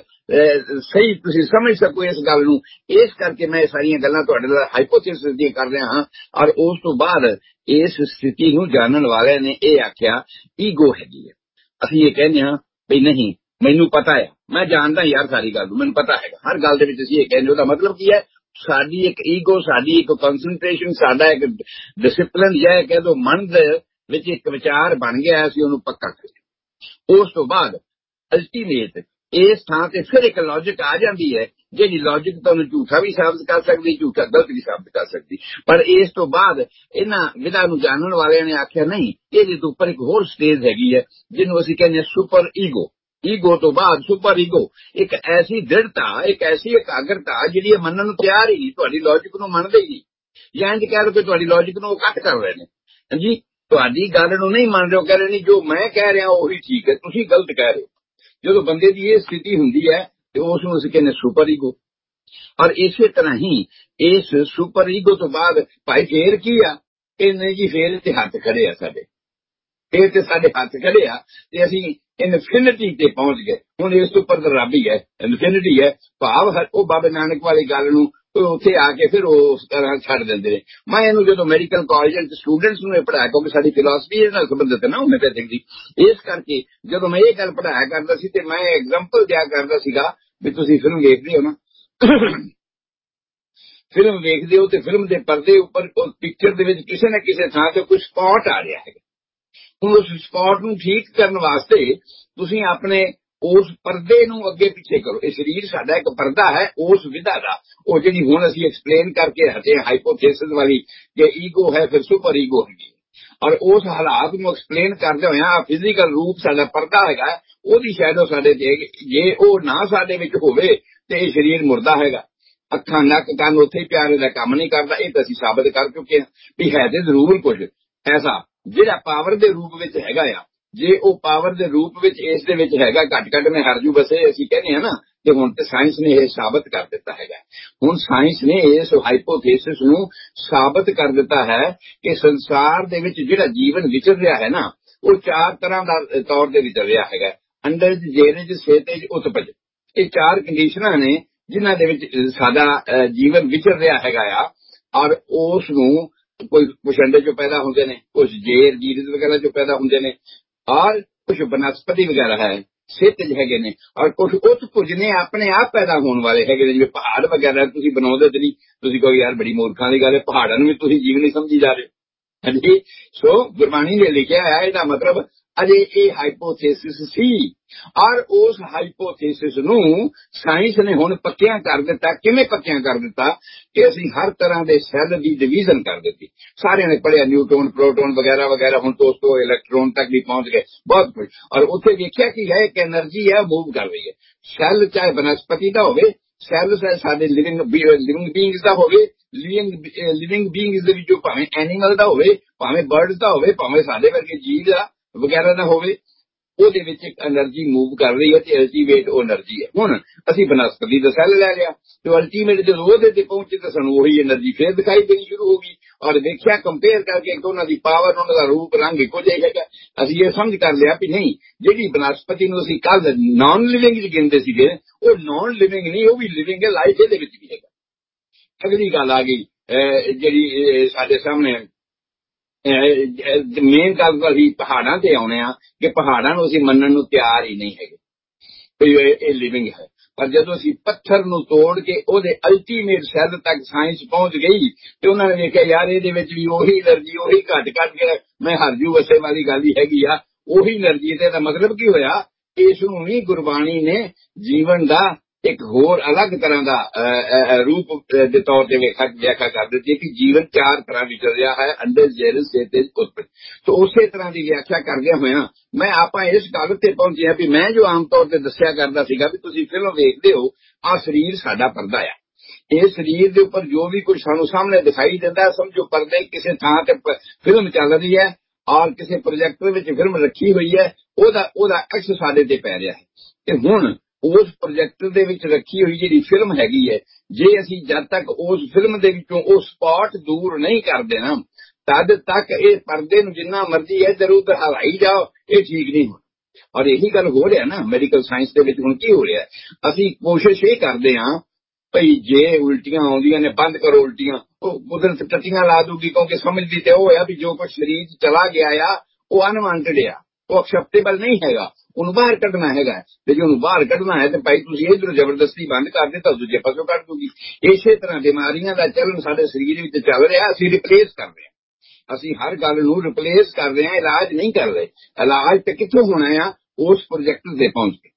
ਸਹੀ ਤੁਸੀਂ ਸਮਝ ਸਕੋ ਇਸ ਗੱਲ ਨੂੰ। ਇਸ ਕਰਕੇ ਮੈਂ ਇਹ ਸਾਰੀਆਂ ਗੱਲਾਂ ਤੁਹਾਡੇ ਨਾਲ ਹਾਈਪੋਥੇਸਿਸ ਦੀਆਂ ਕਰ ਰਿਹਾ ਹਾਂ। ਔਰ ਉਸ ਤੋਂ ਬਾਅਦ ਇਸ ਸਥਿਤੀ ਨੂੰ ਜਾਣਨ ਵਾਲਿਆਂ ਨੇ ਇਹ ਆਖਿਆ ਈਗੋ ਹੈਗੀ ਹੈ। ਅਸੀਂ ਇਹ ਕਹਿੰਦੇ ਹਾਂ ਵੀ ਨਹੀਂ ਮੈਨੂੰ ਪਤਾ ਹੈ, ਮੈਂ ਜਾਣਦਾ ਯਾਰ ਸਾਰੀ ਗੱਲ ਨੂੰ, ਮੈਨੂੰ ਪਤਾ ਹੈਗਾ, ਹਰ ਗੱਲ ਦੇ ਵਿੱਚ ਅਸੀਂ ਇਹ ਕਹਿੰਦੇ। ਉਹਦਾ ਮਤਲਬ ਕੀ ਹੈ, ਸਾਡੀ ਇੱਕ ਈਗੋ, ਸਾਡੀ ਇੱਕ ਕਨਸੈਂਟਰੇਸ਼ਨ, ਸਾਡਾ ਇੱਕ ਡਿਸਿਪਲਿਨ ਜਾਂ ਕਹਿ ਦੋ ਮਨ ਦੇ ਵਿੱਚ ਇੱਕ ਵਿਚਾਰ ਬਣ ਗਿਆ, ਅਸੀਂ ਉਹਨੂੰ ਪੱਕਾ ਕਰੀਏ। ਉਸ ਤੋਂ ਬਾਅਦ ਅਲਟੀਮੇਟ ਇਸ ਥਾਂ ਤੇ ਫਿਰ ਇੱਕ ਲੌਜਿਕ ਆ ਜਾਂਦੀ ਹੈ, ਜਿਹੜੀ ਲੌਜਿਕ ਤੁਹਾਨੂੰ ਝੂਠਾ ਵੀ ਸਾਬਤ ਕਰ ਸਕਦੀ, ਝੂਠਾ ਗਲਤ ਵੀ ਸਾਬਤ ਕਰ ਸਕਦੀ। ਪਰ ਇਸ ਤੋਂ ਬਾਅਦ ਇਹਨਾਂ ਵਿਧਾ ਨੂੰ ਜਾਣਨ ਵਾਲਿਆਂ ਨੇ ਆਖਿਆ ਨਹੀਂ, ਇਹਦੇ ਤੋਂ ਉੱਪਰ ਇੱਕ ਹੋਰ ਸਟੇਜ ਹੈਗੀ ਹੈ ਜਿਹਨੂੰ ਅਸੀਂ ਕਹਿੰਦੇ ਹਾਂ ਸੁਪਰ ਈਗੋ। ਈਗੋ ਤੋਂ ਬਾਅਦ ਸੁਪਰ ਈਗੋ, ਇੱਕ ਐਸੀ ਦ੍ਰਿੜਤਾ, ਇੱਕ ਐਸੀ ਇਕਾਗਰਤਾ ਜਿਹੜੀ ਮੰਨਣ ਨੂੰ ਤਿਆਰ ਹੀ ਨਹੀਂ, ਤੁਹਾਡੀ ਲੌਜਿਕ ਨੂੰ ਮੰਨਦੇ ਹੀ ਨਹੀਂ। ਜਾਂ ਇੰਝ ਕਹਿ ਲਓ ਕਿ ਤੁਹਾਡੀ ਲੌਜਿਕ ਨੂੰ ਉਹ ਕੱਟ ਕਰ ਰਹੇ ਨੇ, ਹਾਂਜੀ ਤੁਹਾਡੀ ਗੱਲ ਨੂੰ ਨਹੀਂ ਮੰਨ ਰਹੇ, ਉਹ ਕਹਿ ਰਹੇ ਨਹੀਂ ਜੋ ਮੈਂ ਕਹਿ ਰਿਹਾ ਉਹੀ ਠੀਕ ਹੈ, ਤੁਸੀਂ ਗਲਤ ਕਹਿ ਰਹੇ ਹੋ। ਜਦੋਂ ਬੰਦੇ ਦੀ ਇਹ ਸਥਿਤੀ ਹੁੰਦੀ ਹੈ ਤੇ ਉਸ ਨੂੰ ਅਸੀਂ ਕਹਿੰਦੇ ਸੁਪਰ ਈਗੋ। ਔਰ ਇਸੇ ਤਰ੍ਹਾਂ ਹੀ ਇਸ ਸੁਪਰ ਈਗੋ ਤੋਂ ਬਾਅਦ ਭਾਈ ਫੇਰ ਕੀ ਆ, ਇਹ ਨਹੀਂ ਜੀ ਫੇਰ ਤੇ ਹੱਥ ਖੜੇ ਆ ਸਾਡੇ, ਫੇਰ ਤੇ ਸਾਡੇ ਹੱਥ ਖੜੇ ਆ ਤੇ ਅਸੀਂ ਇਨਫਿਨਿਟੀ ਤੇ ਪਹੁੰਚ ਗਏ। ਹੁਣ ਇਸ ਤੋਂ ਉੱਪਰ ਤਾਂ ਰੱਬ ਹੀ ਹੈ, ਇਨਫਿਨਿਟੀ ਹੈ। ਭਾਵ ਉਹ ਬਾਬਾ ਨਾਨਕ ਵਾਲੀ ਗੱਲ ਨੂੰ ਉੱਥੇ ਆ ਕੇ ਫਿਰ ਉਸ ਤਰ੍ਹਾਂ ਛੱਡ ਦਿੰਦੇ ਨੇ। ਮੈਂ ਇਹਨੂੰ ਜਦੋਂ ਮੈਡੀਕਲ ਕਾਲਜ ਦੇ ਸਟੂਡੈਂਟਸ ਨੂੰ ਇਹ ਪੜ੍ਹਾਇਆ, ਕਿਉਂਕਿ ਸਾਡੀ ਫਿਲਾਸਫੀ ਇਹਦੇ ਨਾਲ ਸੰਬੰਧਿਤ ਹੈ ਨਾ ਹੋਮਿਓਪੈਥਿਕ ਦੀ, ਇਸ ਕਰਕੇ ਜਦੋਂ ਮੈਂ ਇਹ ਗੱਲ ਪੜ੍ਹਾਇਆ ਕਰਦਾ ਸੀ ਤੇ ਮੈਂ ਐਗਜ਼ਾਮਪਲ ਦਿਆ ਕਰਦਾ ਸੀਗਾ ਵੀ ਤੁਸੀਂ ਫਿਲਮ ਵੇਖਦੇ ਹੋ ਨਾ, ਫਿਲਮ ਵੇਖਦੇ ਹੋ ਤੇ ਫਿਲਮ ਦੇ ਪਰਦੇ ਉੱਪਰ ਪਿਕਚਰ ਦੇ ਵਿੱਚ ਕਿਸੇ ਨਾ ਕਿਸੇ ਥਾਂ ਤੇ ਕੋਈ ਸਪੌਟ ਆ ਰਿਹਾ ਹੈ। ਹੁਣ ਉਸ ਸਪੌਟ ਨੂੰ ਠੀਕ ਕਰਨ ਵਾਸਤੇ ਤੁਸੀਂ ਆਪਣੇ ਉਸ ਪਰਦੇ ਨੂੰ ਅੱਗੇ ਪਿੱਛੇ ਕਰੋ। ਇਹ ਸਰੀਰ ਸਾਡਾ ਇੱਕ ਪਰਦਾ ਹੈ ਉਸ ਵਿਧਾ ਦਾ, ਉਹ ਜਿਹੜੀ ਹੁਣ ਅਸੀਂ ਐਕਸਪਲੇਨ ਕਰਕੇ ਹਟੇ ਹਾਈਪੋਥੇਸਿਸ ਵਾਲੀ ਕਿ ਈਗੋ ਹੈ ਫਿਰ ਸੁਪਰ ਈਗੋ ਹੈਗੀ। ਔਰ ਉਸ ਹਾਲਾਤ ਨੂੰ ਐਕਸਪਲੇਨ ਕਰਦੇ ਹੋਇਆ ਫਿਜ਼ੀਕਲ ਰੂਪ ਸਾਡਾ ਪਰਦਾ ਹੈਗਾ, ਉਹਦੀ ਸ਼ੈਡੋ ਸਾਡੇ ਤੇ, ਜੇ ਉਹ ਨਾ ਸਾਡੇ ਵਿੱਚ ਹੋਵੇ ਤੇ ਇਹ ਸਰੀਰ ਮੁਰਦਾ ਹੈਗਾ। ਅੱਖਾਂ ਨੱਕ ਕੰਨ ਉੱਥੇ ਹੀ ਪਿਆਰੇ ਦਾ ਕੰਮ ਨਹੀਂ ਕਰਦਾ। ਇਹ ਤਾਂ ਅਸੀਂ ਸਾਬਤ ਕਰ ਚੁੱਕੇ ਹਾਂ ਵੀ ਹੈ ਤੇ ਜ਼ਰੂਰ ਕੁਝ ਐਸਾ ਜਿਹੜਾ ਪਾਵਰ ਦੇ ਰੂਪ ਵਿੱਚ ਹੈਗਾ ਆ, ਜੇ ਉਹ ਪਾਵਰ ਦੇ ਰੂਪ ਵਿੱਚ ਇਸ ਦੇ ਵਿੱਚ ਹੈਗਾ, ਘੱਟ ਘੱਟ ਮੈਂ ਹਰਜੂ ਬਸੇ ਅਸੀਂ ਕਹਿੰਦੇ ਹਾਂ ਨਾ, ਤੇ ਹੁਣ ਤੇ ਸਾਇੰਸ ਨੇ ਇਹ ਸਾਬਤ ਕਰ ਦਿੱਤਾ ਹੈਗਾ। ਹੁਣ ਸਾਇੰਸ ਨੇ ਇਸ ਹਾਈਪੋਥੇਸਿਸ ਨੂੰ ਸਾਬਤ ਕਰ ਦਿੱਤਾ ਹੈ ਕਿ ਸੰਸਾਰ ਦੇ ਵਿੱਚ ਜਿਹੜਾ ਜੀਵਨ ਵਿਚਰ ਰਿਹਾ ਹੈ ਨਾ, ਉਹ ਚਾਰ ਤਰ੍ਹਾਂ ਦਾ ਤੌਰ ਤੇ ਵਿਚਰ ਰਿਹਾ ਹੈਗਾ। ਅੰਡਰਜ, ਜੇਰਜ, ਸੇਤਜ, ਉਤਪਜ, ਇਹ ਚਾਰ ਕੰਡੀਸ਼ਨਾਂ ਨੇ ਜਿਨ੍ਹਾਂ ਦੇ ਵਿੱਚ ਸਾਡਾ ਜੀਵਨ ਵਿਚਰ ਰਿਹਾ ਹੈਗਾ ਆ। ਔਰ ਉਸ ਨੂੰ ਕੋਈ ਕੁਛ ਅੰਡੇ ਚੋਂ ਪੈਦਾ ਹੁੰਦੇ ਨੇ, ਕੁਛ ਜੇਰ ਜੀਰਜ ਵਗੈਰਾ ਚੋਂ ਪੈਦਾ ਹੁੰਦੇ ਨੇ, ਔਰ ਕੁਛ ਬਨਸਪਤੀ ਵਗੈਰਾ ਹੈ, ਸੇਤਜ ਹੈਗੇ ਨੇ, ਔਰ ਕੁਛ ਉਤਪੁਜ ਨੇ ਆਪਣੇ ਆਪ ਪੈਦਾ ਹੋਣ ਵਾਲੇ ਹੈਗੇ ਨੇ, ਜਿਵੇਂ ਪਹਾੜ ਵਗੈਰਾ ਤੁਸੀਂ ਬਣਾਉਂਦੇ ਤੇ ਨਹੀਂ, ਤੁਸੀਂ ਕਹੋ ਯਾਰ ਬੜੀ ਮੂਰਖਾਂ ਦੀ ਗੱਲ ਹੈ, ਪਹਾੜਾਂ ਨੂੰ ਵੀ ਤੁਸੀਂ ਜੀਵਨ ਨਹੀਂ ਸਮਝੀ ਜਾ ਰਹੇ। ਹਾਂਜੀ, ਸੋ ਗੁਰਬਾਣੀ ਨੇ ਲਿਖਿਆ ਹੈ, ਇਹਦਾ ਮਤਲਬ ਅਜੇ ਇਹ ਹਾਈਪੋਥੇਸਿਸ ਸੀ, ਔਰ ਉਸ ਹਾਈਪੋਥੇਸਿਸ ਨੂੰ ਸਾਇੰਸ ਨੇ ਹੁਣ ਪੱਕਿਆਂ ਕਰ ਦਿੱਤਾ। ਕਿਵੇਂ ਪੱਕਿਆਂ ਕਰ ਦਿੱਤਾ ਕਿ ਅਸੀਂ ਹਰ ਤਰ੍ਹਾਂ ਦੇ ਸੈੱਲ ਦੀ ਡਿਵੀਜ਼ਨ ਕਰ ਦਿੱਤੀ। ਸਾਰਿਆਂ ਨੇ ਪੜ੍ਹਿਆ ਨਿਊਟਰੋਨ, ਪ੍ਰੋਟੋਨ ਵਗੈਰਾ ਵਗੈਰਾ, ਹੁਣ ਤੋਂ ਉਸ ਤੋਂ ਇਲੈਕਟ੍ਰੋਨ ਤੱਕ ਵੀ ਪਹੁੰਚ ਗਏ, ਬਹੁਤ ਕੁਝ। ਔਰ ਉੱਥੇ ਵੇਖਿਆ ਕਿ ਹੈ ਇੱਕ ਐਨਰਜੀ ਹੈ, ਮੂਵ ਕਰ ਰਹੀ ਹੈ। ਸੈੱਲ ਚਾਹੇ ਬਨਸਪਤੀ ਦਾ ਹੋਵੇ, ਸੈੱਲ ਚਾਹੇ ਸਾਡੇ ਲਿਵਿੰਗ ਲਿਵਿੰਗ ਬੀਇੰਗਸ ਦਾ ਹੋਵੇ, ਲਿਵਿੰਗ ਲਿਵਿੰਗ ਬੀਇੰਗਸ ਦੇ ਵਿੱਚੋਂ ਭਾਵੇਂ ਐਨੀਮਲ ਦਾ ਹੋਵੇ, ਭਾਵੇਂ ਬਰਡਸ ਦਾ ਹੋਵੇ, ਭਾਵੇਂ ਸਾਡੇ ਵਰਗੇ ਜੀਵ ਦਾ ਵਗੈਰਾ ਦਾ ਹੋਵੇ, ਉਹਦੇ ਵਿੱਚ ਇੱਕ એનર્ਜੀ ਮੂਵ ਕਰ ਰਹੀ ਹੈ ਤੇ ਅਲਟੀਮੇਟ ਉਹ એનર્ਜੀ ਹੈ। ਹੁਣ ਅਸੀਂ ਬਨਸਪਤੀ ਦਾ ਸੈੱਲ ਲੈ ਲਿਆ ਤੇ ਅਲਟੀਮੇਟ ਜਦੋਂ ਉਹਦੇ ਤੇ ਪਹੁੰਚੇ ਤਾਂ ਸਾਨੂੰ ਉਹੀ એનર્ਜੀ ਫੇਰ ਦਿਖਾਈ ਦੇਣੀ ਸ਼ੁਰੂ ਹੋ ਗਈ। ਔਰ ਦੇਖਿਆ ਕੰਪੇਅਰ ਕਰਕੇ ਕਿ ਉਹਨਾਂ ਦੀ ਪਾਵਰ, ਉਹਨਾਂ ਦਾ ਰੂਪ ਰੰਗ ਇੱਕੋ ਜਿਹਾ ਹੈਗਾ। ਅਸੀਂ ਇਹ ਸਮਝ ਕਰ ਲਿਆ ਵੀ ਨਹੀਂ, ਜਿਹੜੀ ਬਨਸਪਤੀ ਨੂੰ ਅਸੀਂ ਕੱਲ ਨਾਨ ਲਿਵਿੰਗ ਚ ਗਿਣਦੇ ਸੀਗੇ, ਉਹ ਨਾਨ ਲਿਵਿੰਗ ਨਹੀਂ, ਉਹ ਵੀ ਲਿਵਿੰਗ ਹੈ, ਲਾਈਫ ਇਹਦੇ ਵਿੱਚ ਵੀ ਹੈਗਾ। ਅਗਲੀ ਗੱਲ ਆ ਗਈ ਜਿਹੜੀ ਸਾਡੇ ਸਾਹਮਣੇ ਮੇਨ ਗੱਲ ਤਾਂ ਅਸੀਂ ਪਹਾੜਾਂ ਤੇ ਆਉਣੇ ਆ ਕਿ ਪਹਾੜਾਂ ਨੂੰ ਅਸੀਂ ਮੰਨਣ ਨੂੰ ਤਿਆਰ ਹੀ ਨਹੀਂ ਹੈਗੇ ਇਹ ਲਿਵਿੰਗ ਹੈ। ਪਰ ਜਦੋਂ ਅਸੀਂ ਪੱਥਰ ਨੂੰ ਤੋੜ ਕੇ ਉਹਦੇ ਅਲਟੀਮੇਟ ਸੈੱਲ ਤੱਕ ਸਾਇੰਸ ਪਹੁੰਚ ਗਈ ਤੇ ਉਹਨਾਂ ਨੇ ਦੇਖਿਆ ਯਾਰ ਇਹਦੇ ਵਿੱਚ ਵੀ ਉਹੀ એનર્ਜੀ, ਉਹੀ ਘੱਟ ਘੱਟ ਕੇ ਮੈਂ ਹਰਜੂ ਵਸੇ ਵਾਲੀ ਗੱਲ ਹੀ ਹੈਗੀ ਆ, ਉਹੀ એનર્ਜੀ। ਤੇ ਇਹਦਾ ਮਤਲਬ ਕੀ ਹੋਇਆ, ਇਸ ਨੂੰ ਵੀ ਗੁਰਬਾਣੀ ਨੇ ਜੀਵਨ ਦਾ ਇੱਕ ਹੋਰ ਅਲੱਗ ਤਰ੍ਹਾਂ ਦਾ ਰੂਪ ਦੇ ਤੌਰ ਤੇ ਵਿਆਖਿਆ ਕਰ ਦਿੱਤੀ ਕਿ ਜੀਵਨ ਚਾਰ ਤਰ੍ਹਾਂ ਵਿਚਰ ਰਿਹਾ ਹੈ, ਅੰਡਰ, ਜੇਰਜ, ਸੇਤਜ, ਉਤਪਜ। ਤਾਂ ਉਸੇ ਤਰ੍ਹਾਂ ਦੀ ਵਿਆਖਿਆ ਕਰਦਿਆਂ ਹੋਇਆਂ ਮੈਂ ਆਪਾਂ ਇਸ ਗੱਲ ਤੇ ਪਹੁੰਚਿਆ ਵੀ ਮੈਂ ਜੋ ਆਮ ਤੌਰ ਤੇ ਦੱਸਿਆ ਕਰਦਾ ਸੀਗਾ ਵੀ ਤੁਸੀਂ ਫਿਲਮ ਵੇਖਦੇ ਹੋ, ਆਹ ਸਰੀਰ ਸਾਡਾ ਪਰਦਾ ਆ, ਇਹ ਸਰੀਰ ਦੇ ਉੱਪਰ ਜੋ ਵੀ ਕੁਝ ਸਾਨੂੰ ਸਾਹਮਣੇ ਦਿਖਾਈ ਦਿੰਦਾ, ਸਮਝੋ ਪਰਦੇ ਕਿਸੇ ਥਾਂ ਤੇ ਫਿਲਮ ਚੱਲ ਰਹੀ ਹੈ ਔਰ ਕਿਸੇ ਪ੍ਰੋਜੈਕਟਰ ਵਿੱਚ ਫਿਲਮ ਰੱਖੀ ਹੋਈ ਹੈ, ਉਹਦਾ ਉਹਦਾ ਅਕਸ ਸਾਡੇ ਤੇ ਪੈ ਰਿਹਾ ਹੈ। ਤੇ ਹੁਣ ਉਸ ਪ੍ਰੋਜੈਕਟਰ ਦੇ ਵਿੱਚ ਰੱਖੀ ਹੋਈ ਜਿਹੜੀ ਫਿਲਮ ਹੈਗੀ ਹੈ, ਜੇ ਅਸੀਂ ਜਦ ਤੱਕ ਉਸ ਫਿਲਮ ਦੇ ਵਿੱਚੋਂ ਉਹ ਸਪਾਟ ਦੂਰ ਨਹੀਂ ਕਰਦੇ ਨਾ, ਤਦ ਤੱਕ ਇਹ ਪਰਦੇ ਨੂੰ ਜਿੰਨਾ ਮਰਜ਼ੀ ਇੱਧਰ ਉੱਧਰ ਹਲਾਈ ਜਾਓ, ਇਹ ਠੀਕ ਨਹੀਂ ਹੋਣਾ। ਔਰ ਇਹੀ ਗੱਲ ਹੋ ਰਿਹਾ ਨਾ ਮੈਡੀਕਲ ਸਾਇੰਸ ਦੇ ਵਿੱਚ। ਹੁਣ ਕੀ ਹੋ ਰਿਹਾ, ਅਸੀਂ ਕੋਸ਼ਿਸ਼ ਇਹ ਕਰਦੇ ਹਾਂ ਭਈ ਜੇ ਉਲਟੀਆਂ ਆਉਂਦੀਆਂ ਨੇ ਬੰਦ ਕਰੋ ਉਲਟੀਆਂ, ਉਹ ਕੁਦਰਤ ਟੱਟੀਆਂ ਲਾ ਦੂਗੀ, ਕਿਉਂਕਿ ਸਮਝਦੀ ਤੇ ਉਹ ਆ ਵੀ ਜੋ ਕੁਝ ਸਰੀਰ ਚ ਚਲਾ ਗਿਆ ਆ ਉਹ ਅਨਵਾਂਟਡ ਆ, ਉਹ ਐਕਸੈਪਟੇਬਲ ਨਹੀਂ ਹੈਗਾ, ਉਹਨੂੰ ਬਾਹਰ ਕੱਢਣਾ ਹੈਗਾ। ਤੇ ਜੇ ਉਹਨੂੰ ਬਾਹਰ ਕੱਢਣਾ ਹੈ ਤੇ ਭਾਈ ਤੁਸੀਂ ਇਧਰੋਂ ਜ਼ਬਰਦਸਤੀ ਬੰਦ ਕਰ ਦਿੱਤਾ, ਦੂਜੇ ਪਾਸੋਂ ਕੱਢ ਦੂਗੀ। ਇਸੇ ਤਰ੍ਹਾਂ ਬਿਮਾਰੀਆਂ ਦਾ ਚੱਲਣ ਸਾਡੇ ਸਰੀਰ ਵਿੱਚ ਚੱਲ ਰਿਹਾ, ਅਸੀਂ ਰਿਪਲੇਸ ਕਰ ਰਹੇ ਹਾਂ, ਅਸੀਂ ਹਰ ਗੱਲ ਨੂੰ ਰਿਪਲੇਸ ਕਰ ਰਹੇ ਹਾਂ, ਇਲਾਜ ਨਹੀਂ ਕਰ ਰਹੇ। ਇਲਾਜ ਤੇ ਕਿੱਥੋਂ ਹੋਣਾ ਆ, ਉਸ ਪ੍ਰੋਜੈਕਟ ਤੇ ਪਹੁੰਚ ਕੇ।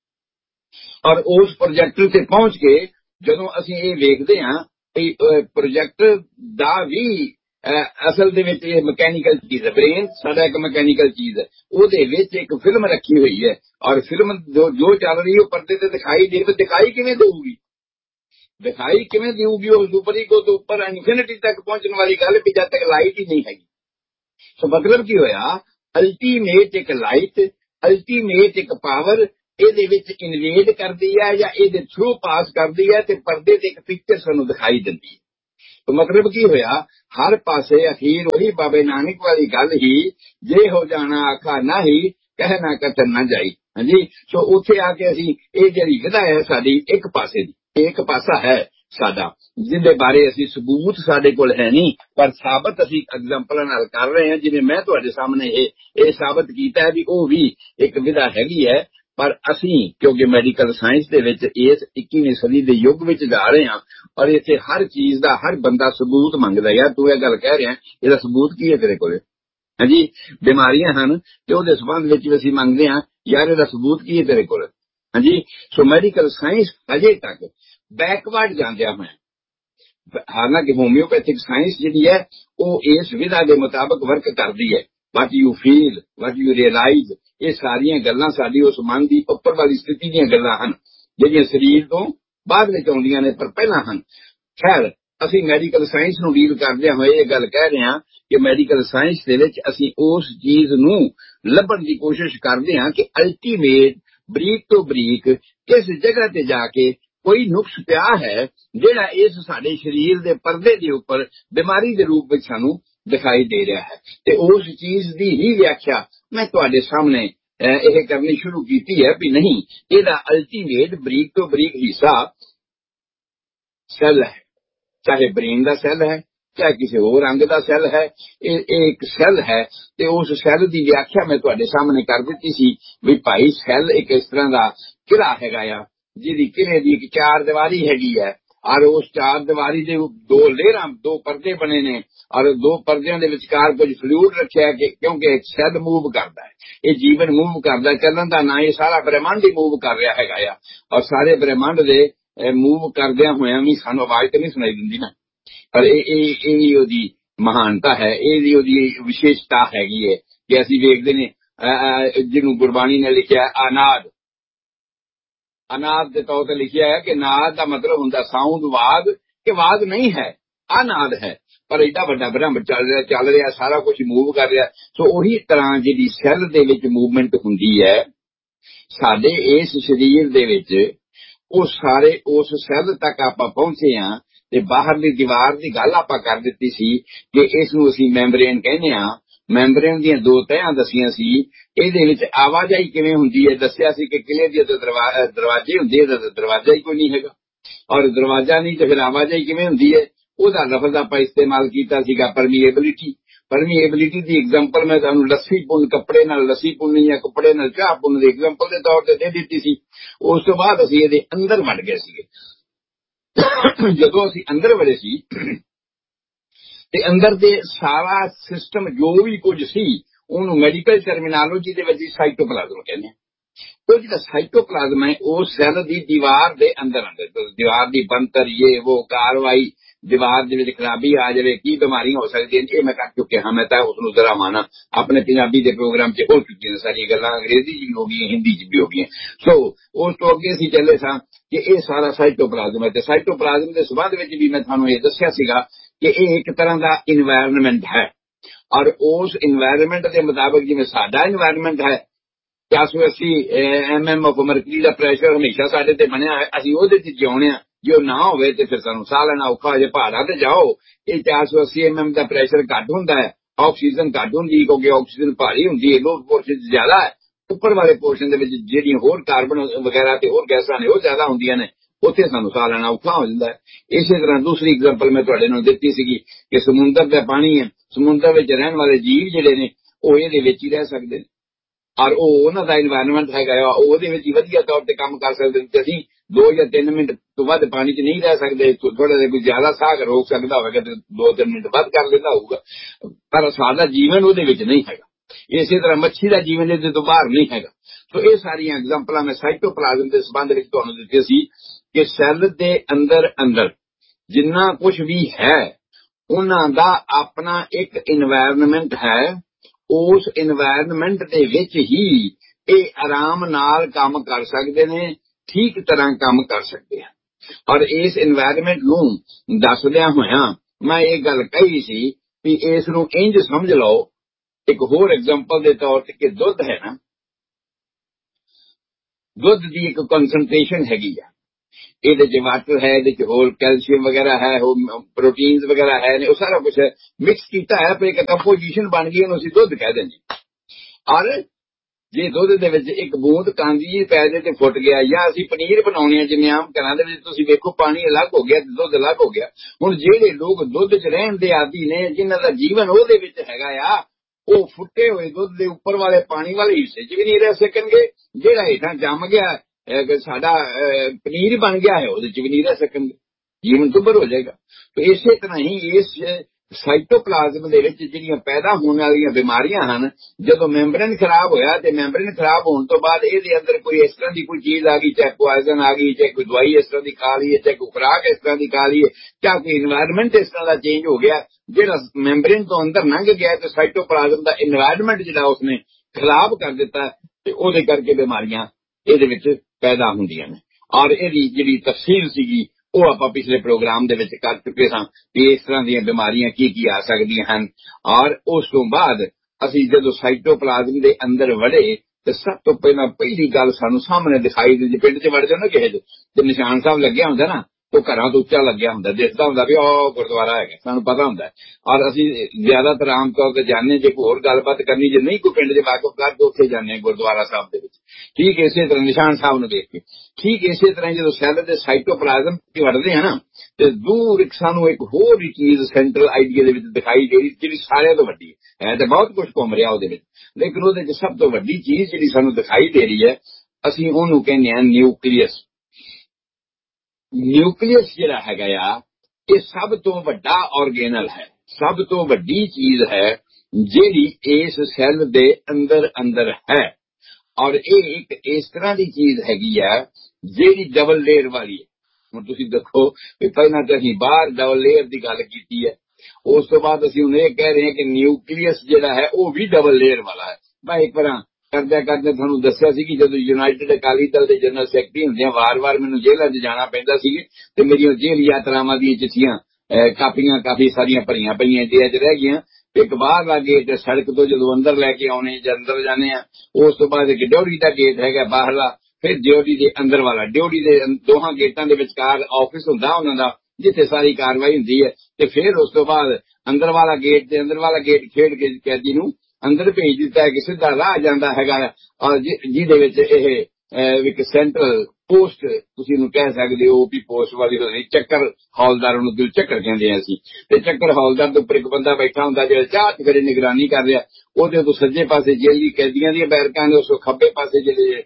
ਔਰ ਉਸ ਪ੍ਰੋਜੈਕਟ ਤੇ ਪਹੁੰਚ ਕੇ ਜਦੋਂ ਅਸੀਂ ਇਹ ਵੇਖਦੇ ਹਾਂ ਕਿ ਪ੍ਰੋਜੈਕਟ ਦਾ ਵੀ ਅਸਲ ਦੇ ਵਿੱਚ ਇਹ ਮਕੈਨੀਕਲ ਚੀਜ਼ ਹੈ, ਬ੍ਰੇਨ ਸਾਡਾ ਇੱਕ ਮਕੈਨੀਕਲ ਚੀਜ਼ ਹੈ, ਉਹਦੇ ਵਿੱਚ ਇੱਕ ਫਿਲਮ ਰੱਖੀ ਹੋਈ ਹੈ ਔਰ ਫਿਲਮ ਜੋ ਚੱਲ ਰਹੀ ਉਹ ਪਰਦੇ ਤੇ ਦਿਖਾਈ ਦੇ, ਦਿਖਾਈ ਕਿਵੇਂ ਦੇਊਗੀ, ਦਿਖਾਈ ਕਿਵੇਂ ਦੇਊਗੀ ਉਸ ਉੱਪਰ ਹੀ ਕੋ ਤੋਂ ਉੱਪਰ ਇਨਫਿਨਿਟੀ ਤੱਕ ਪਹੁੰਚਣ ਵਾਲੀ ਗੱਲ ਵੀ ਜਦ ਤੱਕ ਲਾਈਟ ਹੀ ਨਹੀਂ ਹੈਗੀ। ਸੋ ਮਤਲਬ ਕੀ ਹੋਇਆ, ਅਲਟੀਮੇਟ ਇੱਕ ਲਾਈਟ, ਅਲਟੀਮੇਟ ਇੱਕ ਪਾਵਰ ਇਹਦੇ ਵਿੱਚ ਇਨਵੇਡ ਕਰਦੀ ਹੈ ਜਾਂ ਇਹਦੇ ਥਰੂ ਪਾਸ ਕਰਦੀ ਹੈ ਤੇ ਪਰਦੇ ਤੇ ਇੱਕ ਪਿਕਚਰ ਸਾਨੂੰ ਦਿਖਾਈ ਦਿੰਦੀ ਹੈ। तो मतलब की होया हर पासे अखीर वही बाबे नानक वाली गल ही, जे हो जाना आखा ना ही कहना कतन ना जाई। हाँ जी, सो उत्थे आके असी ये जिहड़ी विधा है साडी एक पासे दी, एक पासा है साडा जिहदे बारे असी सबूत साडे कोल है नहीं, पर साबित असी एग्जांपल नाल कर रहे हैं। जिवें मैं तुहाडे सामने ये ये साबित कीता है भी वो भी एक विधा हैगी है, पर असी क्योंकि मैडिकल साइंस दे विच इस इक्कीवीं सदी दे युग विच जा रहे हैं और इत्थे हर चीज दा हर बंदा सबूत मंगदा। यार तू ये गल कह रहा है, इहदा सबूत की है तेरे कोल? हाँ जी, बीमारियां हन ते उहदे संबंध विच असीं मंगदे हां, यार इहदा सबूत की है तेरे कोल? हाँ जी, सो मैडिकल साइंस अजे तक बैकवर्ड जांदिया होया, हालांकि होम्योपैथिक साइंस जिहड़ी है वो इस विधा दे मुताबिक वर्क करदी है। What you feel, what you realise, ये सारियां गल्लां साडी उस मन दी उपर वाली स्थिति दीयां गल्लां हन जिहड़ियां शरीर तो बाद विच आउंदियां ने पर पहलां हन। खैर ਅਸੀਂ ਮੈਡੀਕਲ ਸਾਇੰਸ ਨੂੰ ਡੀਲ ਕਰਦਿਆਂ ਹੋਏ ਇਹ ਗੱਲ ਕਹਿ ਰਹੇ ਹਾਂ ਕਿ ਮੈਡੀਕਲ ਸਾਇੰਸ ਦੇ ਵਿੱਚ ਅਸੀਂ ਉਸ ਚੀਜ਼ ਨੂੰ ਲੱਭਣ ਦੀ ਕੋਸ਼ਿਸ਼ ਕਰਦੇ ਹਾਂ ਕਿ ਅਲਟੀਮੇਟ ਬਰੀਕ ਤੋਂ ਬਰੀਕ ਕਿਸ ਜਗ੍ਹਾ ਤੇ ਜਾ ਕੇ ਕੋਈ ਨੁਕਸ ਪਿਆ ਹੈ ਜਿਹੜਾ ਇਸ ਸਾਡੇ ਸਰੀਰ ਦੇ ਪਰਦੇ ਦੇ ਉੱਪਰ ਬਿਮਾਰੀ ਦੇ ਰੂਪ ਵਿੱਚ ਸਾਨੂੰ ਦਿਖਾਈ ਦੇ ਰਿਹਾ ਹੈ। ਤੇ ਉਸ ਚੀਜ਼ ਦੀ ਹੀ ਵਿਆਖਿਆ ਮੈਂ ਤੁਹਾਡੇ ਸਾਹਮਣੇ ਇਹ ਕਰਨੀ ਸ਼ੁਰੂ ਕੀਤੀ ਹੈ ਵੀ ਨਹੀਂ, ਇਹਦਾ ਅਲਟੀਮੇਟ ਬਰੀਕ ਤੋਂ ਬਰੀਕ ਹਿੱਸਾ ਸੈੱਲ ਹੈ, ਚਾਹੇ ਬ੍ਰੇਨ ਦਾ ਸੈੱਲ ਹੈ, ਚਾਹੇ ਕਿਸੇ ਹੋਰ ਅੰਗ ਦਾ ਸੈੱਲ ਹੈ, ਇਹ ਇੱਕ ਸੈੱਲ ਹੈ। ਤੇ ਉਸ ਸੈੱਲ ਦੀ ਵਿਆਖਿਆ ਮੈਂ ਤੁਹਾਡੇ ਸਾਹਮਣੇ ਕਰ ਦਿੱਤੀ ਸੀ ਵੀ ਭਾਈ ਸੈੱਲ ਇੱਕ ਇਸ ਤਰ੍ਹਾਂ ਦਾ ਕਿਲਾ ਹੈਗਾ ਆ ਜਿਹਦੀ ਕਿਲੇ ਦੀ ਇੱਕ ਚਾਰ ਦੀਵਾਰੀ ਹੈਗੀ ਹੈ, ਔਰ ਉਸ ਚਾਰ ਦੀਵਾਰੀ ਦੇ ਦੋ ਲੇਅਰਾਂ, ਦੋ ਪਰਦੇ ਬਣੇ ਨੇ, ਔਰ ਦੋ ਪਰਦਿਆਂ ਦੇ ਵਿਚਕਾਰ ਕੁਝ ਫਲੂਇਡ ਰੱਖਿਆ ਕਿ ਕਿਉਂਕਿ ਇੱਕ ਸੈੱਲ ਮੂਵ ਕਰਦਾ ਹੈ, ਇਹ ਜੀਵਨ ਮੂਵ ਕਰਦਾ, ਚੱਲਣ ਦਾ ਨਾ ਇਹ ਸਾਰਾ ਬ੍ਰਹਿਮੰਡ ਹੀ ਮੂਵ ਕਰ ਰਿਹਾ ਹੈਗਾ ਆ। ਔਰ ਸਾਰੇ ਬ੍ਰਹਿਮੰਡ ਦੇ ਮੂਵ ਕਰਦਿਆਂ ਹੋਇਆਂ ਵੀ ਸਾਨੂੰ ਆਵਾਜ਼ ਤਾਂ ਨਹੀਂ ਸੁਣਾਈ ਦਿੰਦੀ ਨਾ, ਪਰ ਇਹ ਇਹ ਵੀ ਉਹਦੀ ਮਹਾਨਤਾ ਹੈ, ਇਹ ਵੀ ਉਹਦੀ ਵਿਸ਼ੇਸ਼ਤਾ ਹੈਗੀ ਹੈ ਕਿ ਅਸੀਂ ਵੇਖਦੇ ਨੇ ਜਿਹਨੂੰ ਗੁਰਬਾਣੀ ਨੇ ਲਿਖਿਆ ਅਨਾਦ, ਅਨਾਦ ਦੇ ਤੌਰ ਤੇ ਲਿਖਿਆ ਹੈ ਕਿ ਨਾਦ ਦਾ ਮਤਲਬ ਹੁੰਦਾ ਸਾਊਂਡ, ਵਾਦ, ਕਿ ਵਾਦ ਨਹੀਂ ਹੈ, ਅਨਾਦ ਹੈ, ਪਰ ਏਡਾ ਵੱਡਾ ਬ੍ਰਹਮ ਚੱਲ ਰਿਹਾ ਚੱਲ ਰਿਹਾ ਸਾਰਾ ਕੁਝ ਮੂਵ ਕਰ ਰਿਹਾ। ਸੋ ਉਹੀ ਤਰ੍ਹਾਂ ਜਿਹੜੀ ਸੈੱਲ ਦੇ ਵਿੱਚ ਮੂਵਮੈਂਟ ਹੁੰਦੀ ਹੈ ਸਾਡੇ ਇਸ ਸਰੀਰ ਦੇ ਵਿੱਚ, ਉਹ ਸਾਰੇ ਉਸ ਸੈੱਲ ਤੱਕ ਆਪਾਂ ਪਹੁੰਚੇ ਹਾਂ। ਤੇ ਬਾਹਰਲੀ ਦੀਵਾਰ ਦੀ ਗੱਲ ਆਪਾਂ ਕਰ ਦਿੱਤੀ ਸੀ ਕਿ ਇਸ ਨੂੰ ਅਸੀਂ ਮੈਂਬਰੇਨ ਕਹਿੰਦੇ ਹਾਂ। ਮੈਂਬਰੇਨ ਦੀਆਂ ਦੋ ਤਹਿਾਂ ਦੱਸੀਆਂ ਸੀ, ਇਹਦੇ ਵਿੱਚ ਆਵਾਜਾਈ ਕਿਵੇਂ ਹੁੰਦੀ ਹੈ ਦੱਸਿਆ ਸੀ ਕਿ ਕਿਲੇ ਦੇ ਦਰਵਾਜ਼ੇ ਹੁੰਦੇ, ਇਹਦਾ ਦਰਵਾਜ਼ਾ ਹੀ ਕੋਈ ਨਹੀਂ ਹੈਗਾ, ਔਰ ਦਰਵਾਜ਼ਾ ਨਹੀਂ ਤੇ ਫਿਰ ਆਵਾਜਾਈ ਕਿਵੇਂ ਹੁੰਦੀ ਹੈ, ਉਹਦਾ ਲਫ਼ਜ਼ ਆਪਾਂ ਇਸਤੇਮਾਲ ਕੀਤਾ ਸੀਗਾ ਪਰਮੀਏਬਿਲਿਟੀ। ਪਰਮੀਏਬਿਲਿਟੀ ਦੀ ਐਗਜ਼ਾਮਪਲ ਮੈਂ ਤੁਹਾਨੂੰ ਲੱਸੀ ਪੁੰਨ, ਕੱਪੜੇ ਨਾਲ ਲੱਸੀ ਪੁੰਨ ਜਾਂ ਕੱਪੜੇ ਨਾਲ ਚਾਹ ਪੁੰਨ ਦੀ ਐਗਜ਼ਾਮਪਲ ਦੇ ਤੌਰ ਤੇ ਦੇ ਦਿੱਤੀ ਸੀ। ਉਸ ਤੋਂ ਬਾਅਦ ਅਸੀਂ ਇਹਦੇ ਅੰਦਰ ਵੜ ਗਏ ਸੀਗੇ। ਜਦੋਂ ਅਸੀਂ ਅੰਦਰ ਵੜੇ ਸੀ ਤੇ ਅੰਦਰ ਦੇ ਸਾਰਾ ਸਿਸਟਮ ਜੋ ਵੀ ਕੁਝ ਸੀ ਉਹਨੂੰ ਮੈਡੀਕਲ ਟਰਮੀਨਾਲੋਜੀ ਦੇ ਵਿੱਚ ਸਾਈਟੋਪਲਾਜ਼ਮ ਕਹਿੰਦੇ ਆ। ਉਹ ਜਿਹੜਾ ਸਾਈਟੋਪਲਾਜ਼ਮ ਹੈ ਉਹ ਸੈੱਲ ਦੀ ਦੀਵਾਰ ਦੇ ਅੰਦਰ ਅੰਦਰ, ਦੀਵਾਰ ਦੀ ਬਣਤਰ, ਇਹ ਉਹ ਕਾਰਵਾਈ, ਦੀਵਾਰ ਦੇ ਵਿੱਚ ਖਰਾਬੀ ਆ ਜਾਵੇ, ਕੀ ਬਿਮਾਰੀਆਂ ਹੋ ਸਕਦੀਆਂ, ਇਹ ਮੈਂ ਕਰ ਚੁੱਕਿਆ ਹਾਂ। ਮੈਂ ਤਾਂ ਉਸਨੂੰ ਜ਼ਰਾ ਮਾਨਾ ਆਪਣੇ ਪੰਜਾਬੀ ਦੇ ਪ੍ਰੋਗਰਾਮ 'ਚ ਹੋ ਚੁੱਕੀਆਂ ਨੇ ਸਾਰੀਆਂ ਗੱਲਾਂ, ਅੰਗਰੇਜ਼ੀ 'ਚ ਵੀ ਹੋ ਗਈਆਂ, ਹਿੰਦੀ 'ਚ ਵੀ ਹੋ ਗਈਆਂ। ਸੋ ਉਸ ਤੋਂ ਅੱਗੇ ਅਸੀਂ ਚੱਲੇ ਸਾਂ ਕਿ ਇਹ ਸਾਰਾ ਸਾਈਟੋਪਲਾਜ਼ਮ ਹੈ। ਤੇ ਸਾਈਟੋਪਲਾਜ਼ਮ ਦੇ ਸੰਬੰਧ ਵਿੱਚ ਵੀ ਮੈਂ ਤੁਹਾਨੂੰ ਇਹ ਦੱਸਿਆ ਸੀਗਾ ਕਿ ਇਹ ਇੱਕ ਤਰ੍ਹਾਂ ਦਾ ਇਨਵਾਇਰਨਮੈਂਟ ਹੈ, ਔਰ ਉਸ ਇਨਵਾਇਰਨਮੈਂਟ ਦੇ ਮੁਤਾਬਕ ਜਿਵੇਂ ਸਾਡਾ ਇਨਵਾਇਰਨਮੈਂਟ ਹੈ, ਚਾਰ ਸੌ ਅੱਸੀ M M of mercury the pressure ਹਮੇਸ਼ਾ ਸਾਡੇ ਤੇ ਬਣਿਆ ਹੈ, ਅਸੀਂ ਉਹਦੇ 'ਚ ਜਿਉਣੇ ਆ। ਜੇ ਉਹ ਨਾ ਹੋਵੇ ਤੇ ਫਿਰ ਸਾਨੂੰ ਸਾਹ ਲੈਣਾ ਔਖਾ ਹੋ ਜਾਏ। ਪਹਾੜਾਂ ਤੇ ਜਾਓ, ਇਹ ਚਾਰ ਸੌ ਅੱਸੀ ਐਮ ਐਮ ਦਾ ਪ੍ਰੈਸ਼ਰ ਘੱਟ ਹੁੰਦਾ ਹੈ, ਆਕਸੀਜਨ ਘੱਟ ਹੁੰਦੀ ਕਿਉਂਕਿ ਆਕਸੀਜਨ ਭਾਰੀ ਹੁੰਦੀ ਹੈ, ਲੋਅਰ ਪੋਰਸ਼ਨ 'ਚ ਜ਼ਿਆਦਾ ਹੈ, ਉੱਪਰ ਵਾਲੇ ਪੋਰਸ਼ਨ ਦੇ ਵਿੱਚ ਜਿਹੜੀਆਂ ਹੋਰ ਕਾਰਬਨ ਵਗੈਰਾ ਤੇ ਹੋਰ ਗੈਸਾਂ ਨੇ ਉਹ ਜ਼ਿਆਦਾ ਹੁੰਦੀਆਂ ਨੇ, ਉੱਥੇ ਸਾਨੂੰ ਸਾਹ ਲੈਣਾ ਔਖਾ ਹੋ ਜਾਂਦਾ ਹੈ। ਇਸੇ ਤਰ੍ਹਾਂ ਦੂਸਰੀ ਐਗਜ਼ਾਮਪਲ ਮੈਂ ਤੁਹਾਡੇ ਨੂੰ ਦਿੱਤੀ ਸੀਗੀ ਕਿ ਸਮੁੰਦਰ ਦਾ ਪਾਣੀ ਹੈ, ਸਮੁੰਦਰ ਵਿੱਚ ਰਹਿਣ ਵਾਲੇ ਜੀਵ ਜਿਹੜੇ ਨੇ ਉਹ ਇਹਦੇ ਵਿੱਚ ਹੀ ਰਹਿ ਸਕਦੇ ਨੇ, ਔਰ ਉਹ ਉਹਨਾਂ ਦਾ ਇਨਵਾਇਰਨਮੈਂਟ ਹੈਗਾ ਆ, ਉਹਦੇ ਵਿੱਚ ਹੀ ਵਧੀਆ ਤੌਰ ਤੇ ਕੰਮ ਕਰ ਸਕਦੇ ਨੇ। ਅਸੀਂ ਦੋ ਜਾਂ ਤਿੰਨ ਮਿੰਟ ਤੋਂ ਵੱਧ ਪਾਣੀ 'ਚ ਨਹੀਂ ਰਹਿ ਸਕਦੇ, ਥੋੜਾ ਜਿਹਾ ਕੋਈ ਜ਼ਿਆਦਾ ਸਾਹ ਰੋਕ ਸਕਦਾ ਹੋਵੇਗਾ ਤੇ ਦੋ ਤਿੰਨ ਮਿੰਟ ਵੱਧ ਕਰ ਲੈਂਦਾ ਹੋਊਗਾ, ਪਰ ਸਾਡਾ ਜੀਵਨ ਉਹਦੇ ਵਿੱਚ ਨਹੀਂ ਹੈਗਾ। ਇਸੇ ਤਰ੍ਹਾਂ ਮੱਛੀ ਦਾ ਜੀਵਨ ਇਹਦੇ ਤੋਂ ਬਾਹਰ ਨਹੀਂ ਹੈਗਾ। ਸੋ ਇਹ ਸਾਰੀਆਂ ਐਗਜ਼ਾਮਪਲਾਂ ਮੈਂ ਸਾਈਟੋਪਲਾਜ਼ਮ ਦੇ ਸੰਬੰਧ ਵਿੱਚ ਤੁਹਾਨੂੰ ਦਿੱਤੇ ਸੀ ਕਿ ਸੈੱਲ ਦੇ ਅੰਦਰ ਅੰਦਰ ਜਿੰਨਾ ਕੁਝ ਵੀ ਹੈ ਉਹਨਾਂ ਦਾ ਆਪਣਾ ਇੱਕ ਇਨਵਾਇਰਨਮੈਂਟ ਹੈ। ਉਸ ਇਨਵਾਇਰਨਮੈਂਟ ਦੇ ਵਿੱਚ ਹੀ ਇਹ ਆਰਾਮ ਨਾਲ ਕੰਮ ਕਰ ਸਕਦੇ ਨੇ, ਠੀਕ ਤਰ੍ਹਾਂ ਕੰਮ ਕਰ ਸਕਦੇ ਆ। ਔਰ ਇਸ ਇਨਵਾਇਰਨਮੈਂਟ ਨੂੰ ਦੱਸਦਿਆਂ ਹੋਇਆਂ ਮੈਂ ਇਹ ਗੱਲ ਕਹੀ ਸੀ ਵੀ ਇਸ ਨੂੰ ਇੰਜ ਸਮਝ ਲਓ, ਇੱਕ ਹੋਰ ਐਗਜ਼ਾਮਪਲ ਦੇ ਤੌਰ ਤੇ ਕਿ ਦੁੱਧ ਹੈ ਨਾ, ਦੁੱਧ ਦੀ ਇੱਕ ਕਨਸੈਂਟ੍ਰੇਸ਼ਨ ਹੈਗੀ ਆ, ਇਹਦੇ 'ਚ ਵਾਟਰ ਹੈ, ਇਹਦੇ 'ਚ ਹੋਰ ਕੈਲਸ਼ੀਅਮ ਵਗੈਰਾ ਹੈ, ਹੋਰ ਪ੍ਰੋਟੀਨਸ ਵਗੈਰਾ ਹੈ ਨੇ, ਉਹ ਸਾਰਾ ਕੁਛ ਮਿਕਸ ਕੀਤਾ ਹੈ, ਪਰ ਇੱਕ ਕੰਪੋਜੀਸ਼ਨ ਬਣ ਗਈ, ਉਹਨੂੰ ਅਸੀਂ ਦੁੱਧ ਕਹਿ ਦਿੰਦੇ। ਔਰ ਜੇ ਦੁੱਧ ਦੇ ਵਿੱਚ ਇੱਕ ਬੂੰਦ ਕਾਂਜੀ ਪੈ ਜਾਏ ਤੇ ਫੁੱਟ ਗਿਆ, ਜਾਂ ਅਸੀਂ ਪਨੀਰ ਬਣਾਉਣੇ ਆ ਜਿਵੇਂ ਆਮ ਘਰਾਂ ਦੇ ਵਿੱਚ ਤੁਸੀਂ ਵੇਖੋ ਪਾਣੀ ਅਲੱਗ ਹੋ ਗਿਆ ਤੇ ਦੁੱਧ ਅਲੱਗ ਹੋ ਗਿਆ। ਹੁਣ ਜਿਹੜੇ ਲੋਕ ਦੁੱਧ 'ਚ ਰਹਿਣ ਦੇ ਆਦੀ ਨੇ, ਜਿਨ੍ਹਾਂ ਦਾ ਜੀਵਨ ਉਹਦੇ ਵਿੱਚ ਹੈਗਾ ਆ, ਉਹ ਫੁੱਟੇ ਹੋਏ ਦੁੱਧ ਦੇ ਉੱਪਰ ਵਾਲੇ ਪਾਣੀ ਵਾਲੇ ਹਿੱਸੇ 'ਚ ਵੀ ਨਹੀਂ ਰਹਿ ਸਕਣਗੇ। ਜਿਹੜਾ ਹੇਠਾਂ ਜੰਮ ਗਿਆ ਸਾਡਾ ਪਨੀਰ ਬਣ ਗਿਆ ਹੈ ਉਹਦੇ 'ਚ ਵੀ ਨਹੀਂ ਰਹਿ ਸਕਣਗੇ, ਜੀਵਨ ਦੁੱਭਰ ਹੋ ਜਾਏਗਾ। ਤੇ ਇਸੇ ਤਰ੍ਹਾਂ ਹੀ ਇਸ ਸਾਈਟੋਪਲਾਜ਼ਮ ਦੇ ਵਿੱਚ ਜਿਹੜੀਆਂ ਪੈਦਾ ਹੋਣ ਵਾਲੀਆਂ ਬਿਮਾਰੀਆਂ ਹਨ, ਜਦੋਂ ਮੈਂਬਰੇਨ ਖਰਾਬ ਹੋਇਆ ਤੇ ਮੈਂਬਰੇਨ ਖਰਾਬ ਹੋਣ ਤੋਂ ਬਾਅਦ ਇਹਦੇ ਅੰਦਰ ਕੋਈ ਇਸ ਤਰ੍ਹਾਂ ਦੀ ਕੋਈ ਚੀਜ਼ ਆ ਗਈ, ਚਾਹੇ ਪੋਇਜ਼ਨ ਆ ਗਈ, ਚਾਹੇ ਕੋਈ ਦਵਾਈ ਇਸ ਤਰ੍ਹਾਂ ਦੀ ਖਾ ਲਈ ਹੈ, ਚਾਹੇ ਕੋਈ ਖੁਰਾਕ ਇਸ ਤਰ੍ਹਾਂ ਦੀ ਖਾ ਲਈ ਹੈ, ਚਾਹੇ ਕੋਈ ਇਨਵਾਇਰਨਮੈਂਟ ਇਸ ਤਰ੍ਹਾਂ ਦਾ ਚੇਂਜ ਹੋ ਗਿਆ ਜਿਹੜਾ ਮੈਂਬਰੇਨ ਤੋਂ ਅੰਦਰ ਲੰਘ ਗਿਆ ਤੇ ਸਾਈਟੋਪਲਾਜ਼ਮ ਦਾ ਇਨਵਾਇਰਨਮੈਂਟ ਜਿਹੜਾ ਉਸਨੇ ਖਰਾਬ ਕਰ ਦਿੱਤਾ ਤੇ ਉਹਦੇ ਕਰਕੇ ਬਿਮਾਰੀਆਂ ਇਹਦੇ ਵਿੱਚ ਪੈਦਾ ਹੁੰਦੀਆਂ ਨੇ। ਔਰ ਇਹਦੀ ਜਿਹੜੀ ਤਫਸੀਲ ਸੀਗੀ ਉਹ ਆਪਾਂ ਪਿਛਲੇ ਪ੍ਰੋਗਰਾਮ ਦੇ ਵਿੱਚ ਕਰ ਚੁੱਕੇ ਸਾਂ ਵੀ ਇਸ ਤਰ੍ਹਾਂ ਦੀਆਂ ਬਿਮਾਰੀਆਂ ਕੀ ਕੀ ਆ ਸਕਦੀਆਂ ਹਨ। ਔਰ ਉਸ ਤੋਂ ਬਾਅਦ ਅਸੀਂ ਜਦੋਂ ਸਾਈਟੋਪਲਾਜ਼ਮ ਦੇ ਅੰਦਰ ਵੜੇ ਤੇ ਸਭ ਤੋਂ ਪਹਿਲਾਂ ਪਹਿਲੀ ਗੱਲ ਸਾਨੂੰ ਸਾਹਮਣੇ ਦਿਖਾਈ ਦਿੰਦੀ, ਪਿੰਡ 'ਚ ਵੜ ਜਾਓ ਨਾ ਕਿਸੇ ਤੇ ਨਿਸ਼ਾਨ ਸਾਹਿਬ ਲੱਗਿਆ ਹੁੰਦਾ ਨਾ, ਉਹ ਘਰਾਂ ਤੋਂ ਉੱਚਾ ਲੱਗਿਆ ਹੁੰਦਾ, ਦਿਖਦਾ ਹੁੰਦਾ ਵੀ ਉਹ ਗੁਰਦੁਆਰਾ ਹੈਗਾ, ਸਾਨੂੰ ਪਤਾ ਹੁੰਦਾ। ਔਰ ਅਸੀਂ ਜ਼ਿਆਦਾਤਰ ਆਮ ਤੌਰ ਤੇ ਜਾਂਦੇ, ਜੇ ਕੋਈ ਹੋਰ ਗੱਲਬਾਤ ਕਰਨੀ ਜੇ ਨਹੀਂ ਕੋਈ ਪਿੰਡ ਦੇ ਵਾਕਫ ਕਰ ਕੇ ਉੱਥੇ ਜਾਂਦੇ ਗੁਰਦੁਆਰਾ ਸਾਹਿਬ ਦੇ ਵਿੱਚ। ਠੀਕ ਇਸੇ ਤਰ੍ਹਾਂ ਨਿਸ਼ਾਨ ਸਾਹਿਬ ਨੂੰ ਦੇਖ ਕੇ, ਠੀਕ ਇਸੇ ਤਰ੍ਹਾਂ ਜਦੋਂ ਸੈੱਲ ਦੇ ਸਾਈਟੋਪਲਾਜ਼ਮ ਤੇ ਵੜਦੇ ਆ ਨਾ ਤੇ ਦੂਰ ਇੱਕ ਸਾਨੂੰ ਇੱਕ ਹੋਰ ਹੀ ਚੀਜ਼ ਸੈਂਟਰਲ ਆਈਡੀਆ ਦੇ ਵਿੱਚ ਦਿਖਾਈ ਦੇ ਰਹੀ, ਜਿਹੜੀ ਸਾਰਿਆਂ ਤੋਂ ਵੱਡੀ ਹੈ। ਹੈ ਤੇ ਬਹੁਤ ਕੁਝ ਘੁੰਮ ਰਿਹਾ ਉਹਦੇ ਵਿੱਚ, ਲੇਕਿਨ ਉਹਦੇ ਚ ਸਭ ਤੋਂ ਵੱਡੀ ਚੀਜ਼ ਜਿਹੜੀ ਸਾਨੂੰ ਦਿਖਾਈ ਦੇ ਰਹੀ ਹੈ, ਅਸੀਂ ਉਹਨੂੰ ਕਹਿੰਦੇ ਹਾਂ ਨਿਊਕਲੀਅਸ। ਨਿਊਕਲੀਅਸ ਜਿਹੜਾ ਹੈਗਾ ਆ, ਇਹ ਸਭ ਤੋਂ ਵੱਡਾ ਆਰਗੇਨਲ ਹੈ, ਸਭ ਤੋਂ ਵੱਡੀ ਚੀਜ਼ ਹੈ ਜਿਹੜੀ ਇਸ ਸੈੱਲ ਦੇ ਅੰਦਰ ਅੰਦਰ ਹੈ। ਔਰ ਇਹ ਇੱਕ ਇਸ ਤਰ੍ਹਾਂ ਦੀ ਚੀਜ਼ ਹੈਗੀ ਆ ਜਿਹੜੀ ਡਬਲ ਲੇਅਰ ਵਾਲੀ ਹੈ। ਹੁਣ ਤੁਸੀਂ ਦੇਖੋ ਵੀ ਪਹਿਲਾਂ ਤਾਂ ਅਸੀਂ ਬਾਹਰ ਡਬਲ ਲੇਅਰ ਦੀ ਗੱਲ ਕੀਤੀ ਹੈ, ਉਸ ਤੋਂ ਬਾਅਦ ਅਸੀਂ ਹੁਣ ਇਹ ਕਹਿ ਰਹੇ ਹਾਂ ਕਿ ਨਿਊਕਲੀਅਸ ਜਿਹੜਾ ਹੈ ਉਹ ਵੀ ਡਬਲ ਲੇਅਰ ਵਾਲਾ ਹੈ। ਮੈਂ ਇੱਕ ਵਾਰ ਕਰਦਿਆਂ ਕਰਦੇ ਤੁਹਾਨੂੰ ਦੱਸਿਆ ਸੀ ਕਿ ਜਦੋਂ ਯੂਨਾਈਟਿਡ ਅਕਾਲੀ ਦਲ ਦੇ ਜਨਰਲ ਸੈਕਟਰੀ ਹੁੰਦਿਆਂ ਵਾਰ-ਵਾਰ ਮੈਨੂੰ ਜੇਲ੍ਹਾਂ 'ਚ ਜਾਣਾ ਪੈਂਦਾ ਸੀ ਤੇ ਮੇਰੀਆਂ ਜੇਲ੍ਹ ਯਾਤਰਾਵਾਂ ਦੀਆਂ ਚਿੱਠੀਆਂ ਕਾਪੀਆਂ ਕਾਫੀ ਸਾਰੀਆਂ ਭਰੀਆਂ ਪਈਆਂ ਇੰਡੀਆ 'ਚ ਰਹਿ ਗਈਆਂ। ਇੱਕ ਬਾਹਰਲਾ ਗੇਟ ਸੜਕ ਤੋਂ ਜਦੋਂ ਅੰਦਰ ਲੈ ਕੇ ਆਉਣੇ ਜਾਂ ਅੰਦਰ ਜਾਂਦੇ ਆ, ਉਸ ਤੋਂ ਬਾਅਦ ਇੱਕ ਡਿਊਟੀ ਦਾ ਗੇਟ ਹੈਗਾ ਬਾਹਰਲਾ, ਫਿਰ ਡਿਊਟੀ ਦੇ ਅੰਦਰ ਵਾਲਾ। ਡਿਊਟੀ ਦੇ ਦੋਹਾਂ ਗੇਟਾਂ ਦੇ ਵਿਚਕਾਰ ਆਫਿਸ ਹੁੰਦਾ ਉਹਨਾਂ ਦਾ, ਜਿੱਥੇ ਸਾਰੀ ਕਾਰਵਾਈ ਹੁੰਦੀ ਹੈ, ਤੇ ਫਿਰ ਉਸ ਤੋਂ ਬਾਅਦ ਅੰਦਰ ਵਾਲਾ ਗੇਟ ਤੇ ਅੰਦਰ ਵਾਲਾ ਗੇਟ ਖੇਡ ਕੇ ਕੈਦੀ ਨੂੰ ਅੰਦਰ ਭੇਜ ਦਿੱਤਾ ਹੈ ਕਿ ਸਿੱਧਾ ਰਾਹ ਜਾਂਦਾ ਹੈਗਾ। ਔਰ ਜਿਹਦੇ ਵਿੱਚ ਇਹ ਇੱਕ ਸੈਂਟਰਲ ਪੋਸਟ ਤੁਸੀਂ ਇਹਨੂੰ ਕਹਿ ਸਕਦੇ ਹੋ ਵੀ ਪੋਸਟ ਵਾਲੀ ਹੋਣੀ, ਚੱਕਰ ਹੌਲਦਾਰ ਉਹਨੂੰ ਦਿਲ ਚੱਕਰ ਕਹਿੰਦੇ ਆ ਅਸੀਂ, ਤੇ ਚੱਕਰ ਹੌਲਦਾਰ ਦੇ ਉੱਪਰ ਇੱਕ ਬੰਦਾ ਬੈਠਾ ਹੁੰਦਾ ਜਿਹੜਾ ਚਾਹ ਚੁਫੇਰੇ ਨਿਗਰਾਨੀ ਕਰ ਰਿਹਾ। ਉਹਦੇ ਤੋਂ ਸੱਜੇ ਪਾਸੇ ਜੇਲ੍ਹੀ ਕੈਦੀਆਂ ਦੀਆਂ ਬੈਰਕਾਂ ਨੇ, ਉਸ ਤੋਂ ਖੱਬੇ ਪਾਸੇ ਜਿਹੜੇ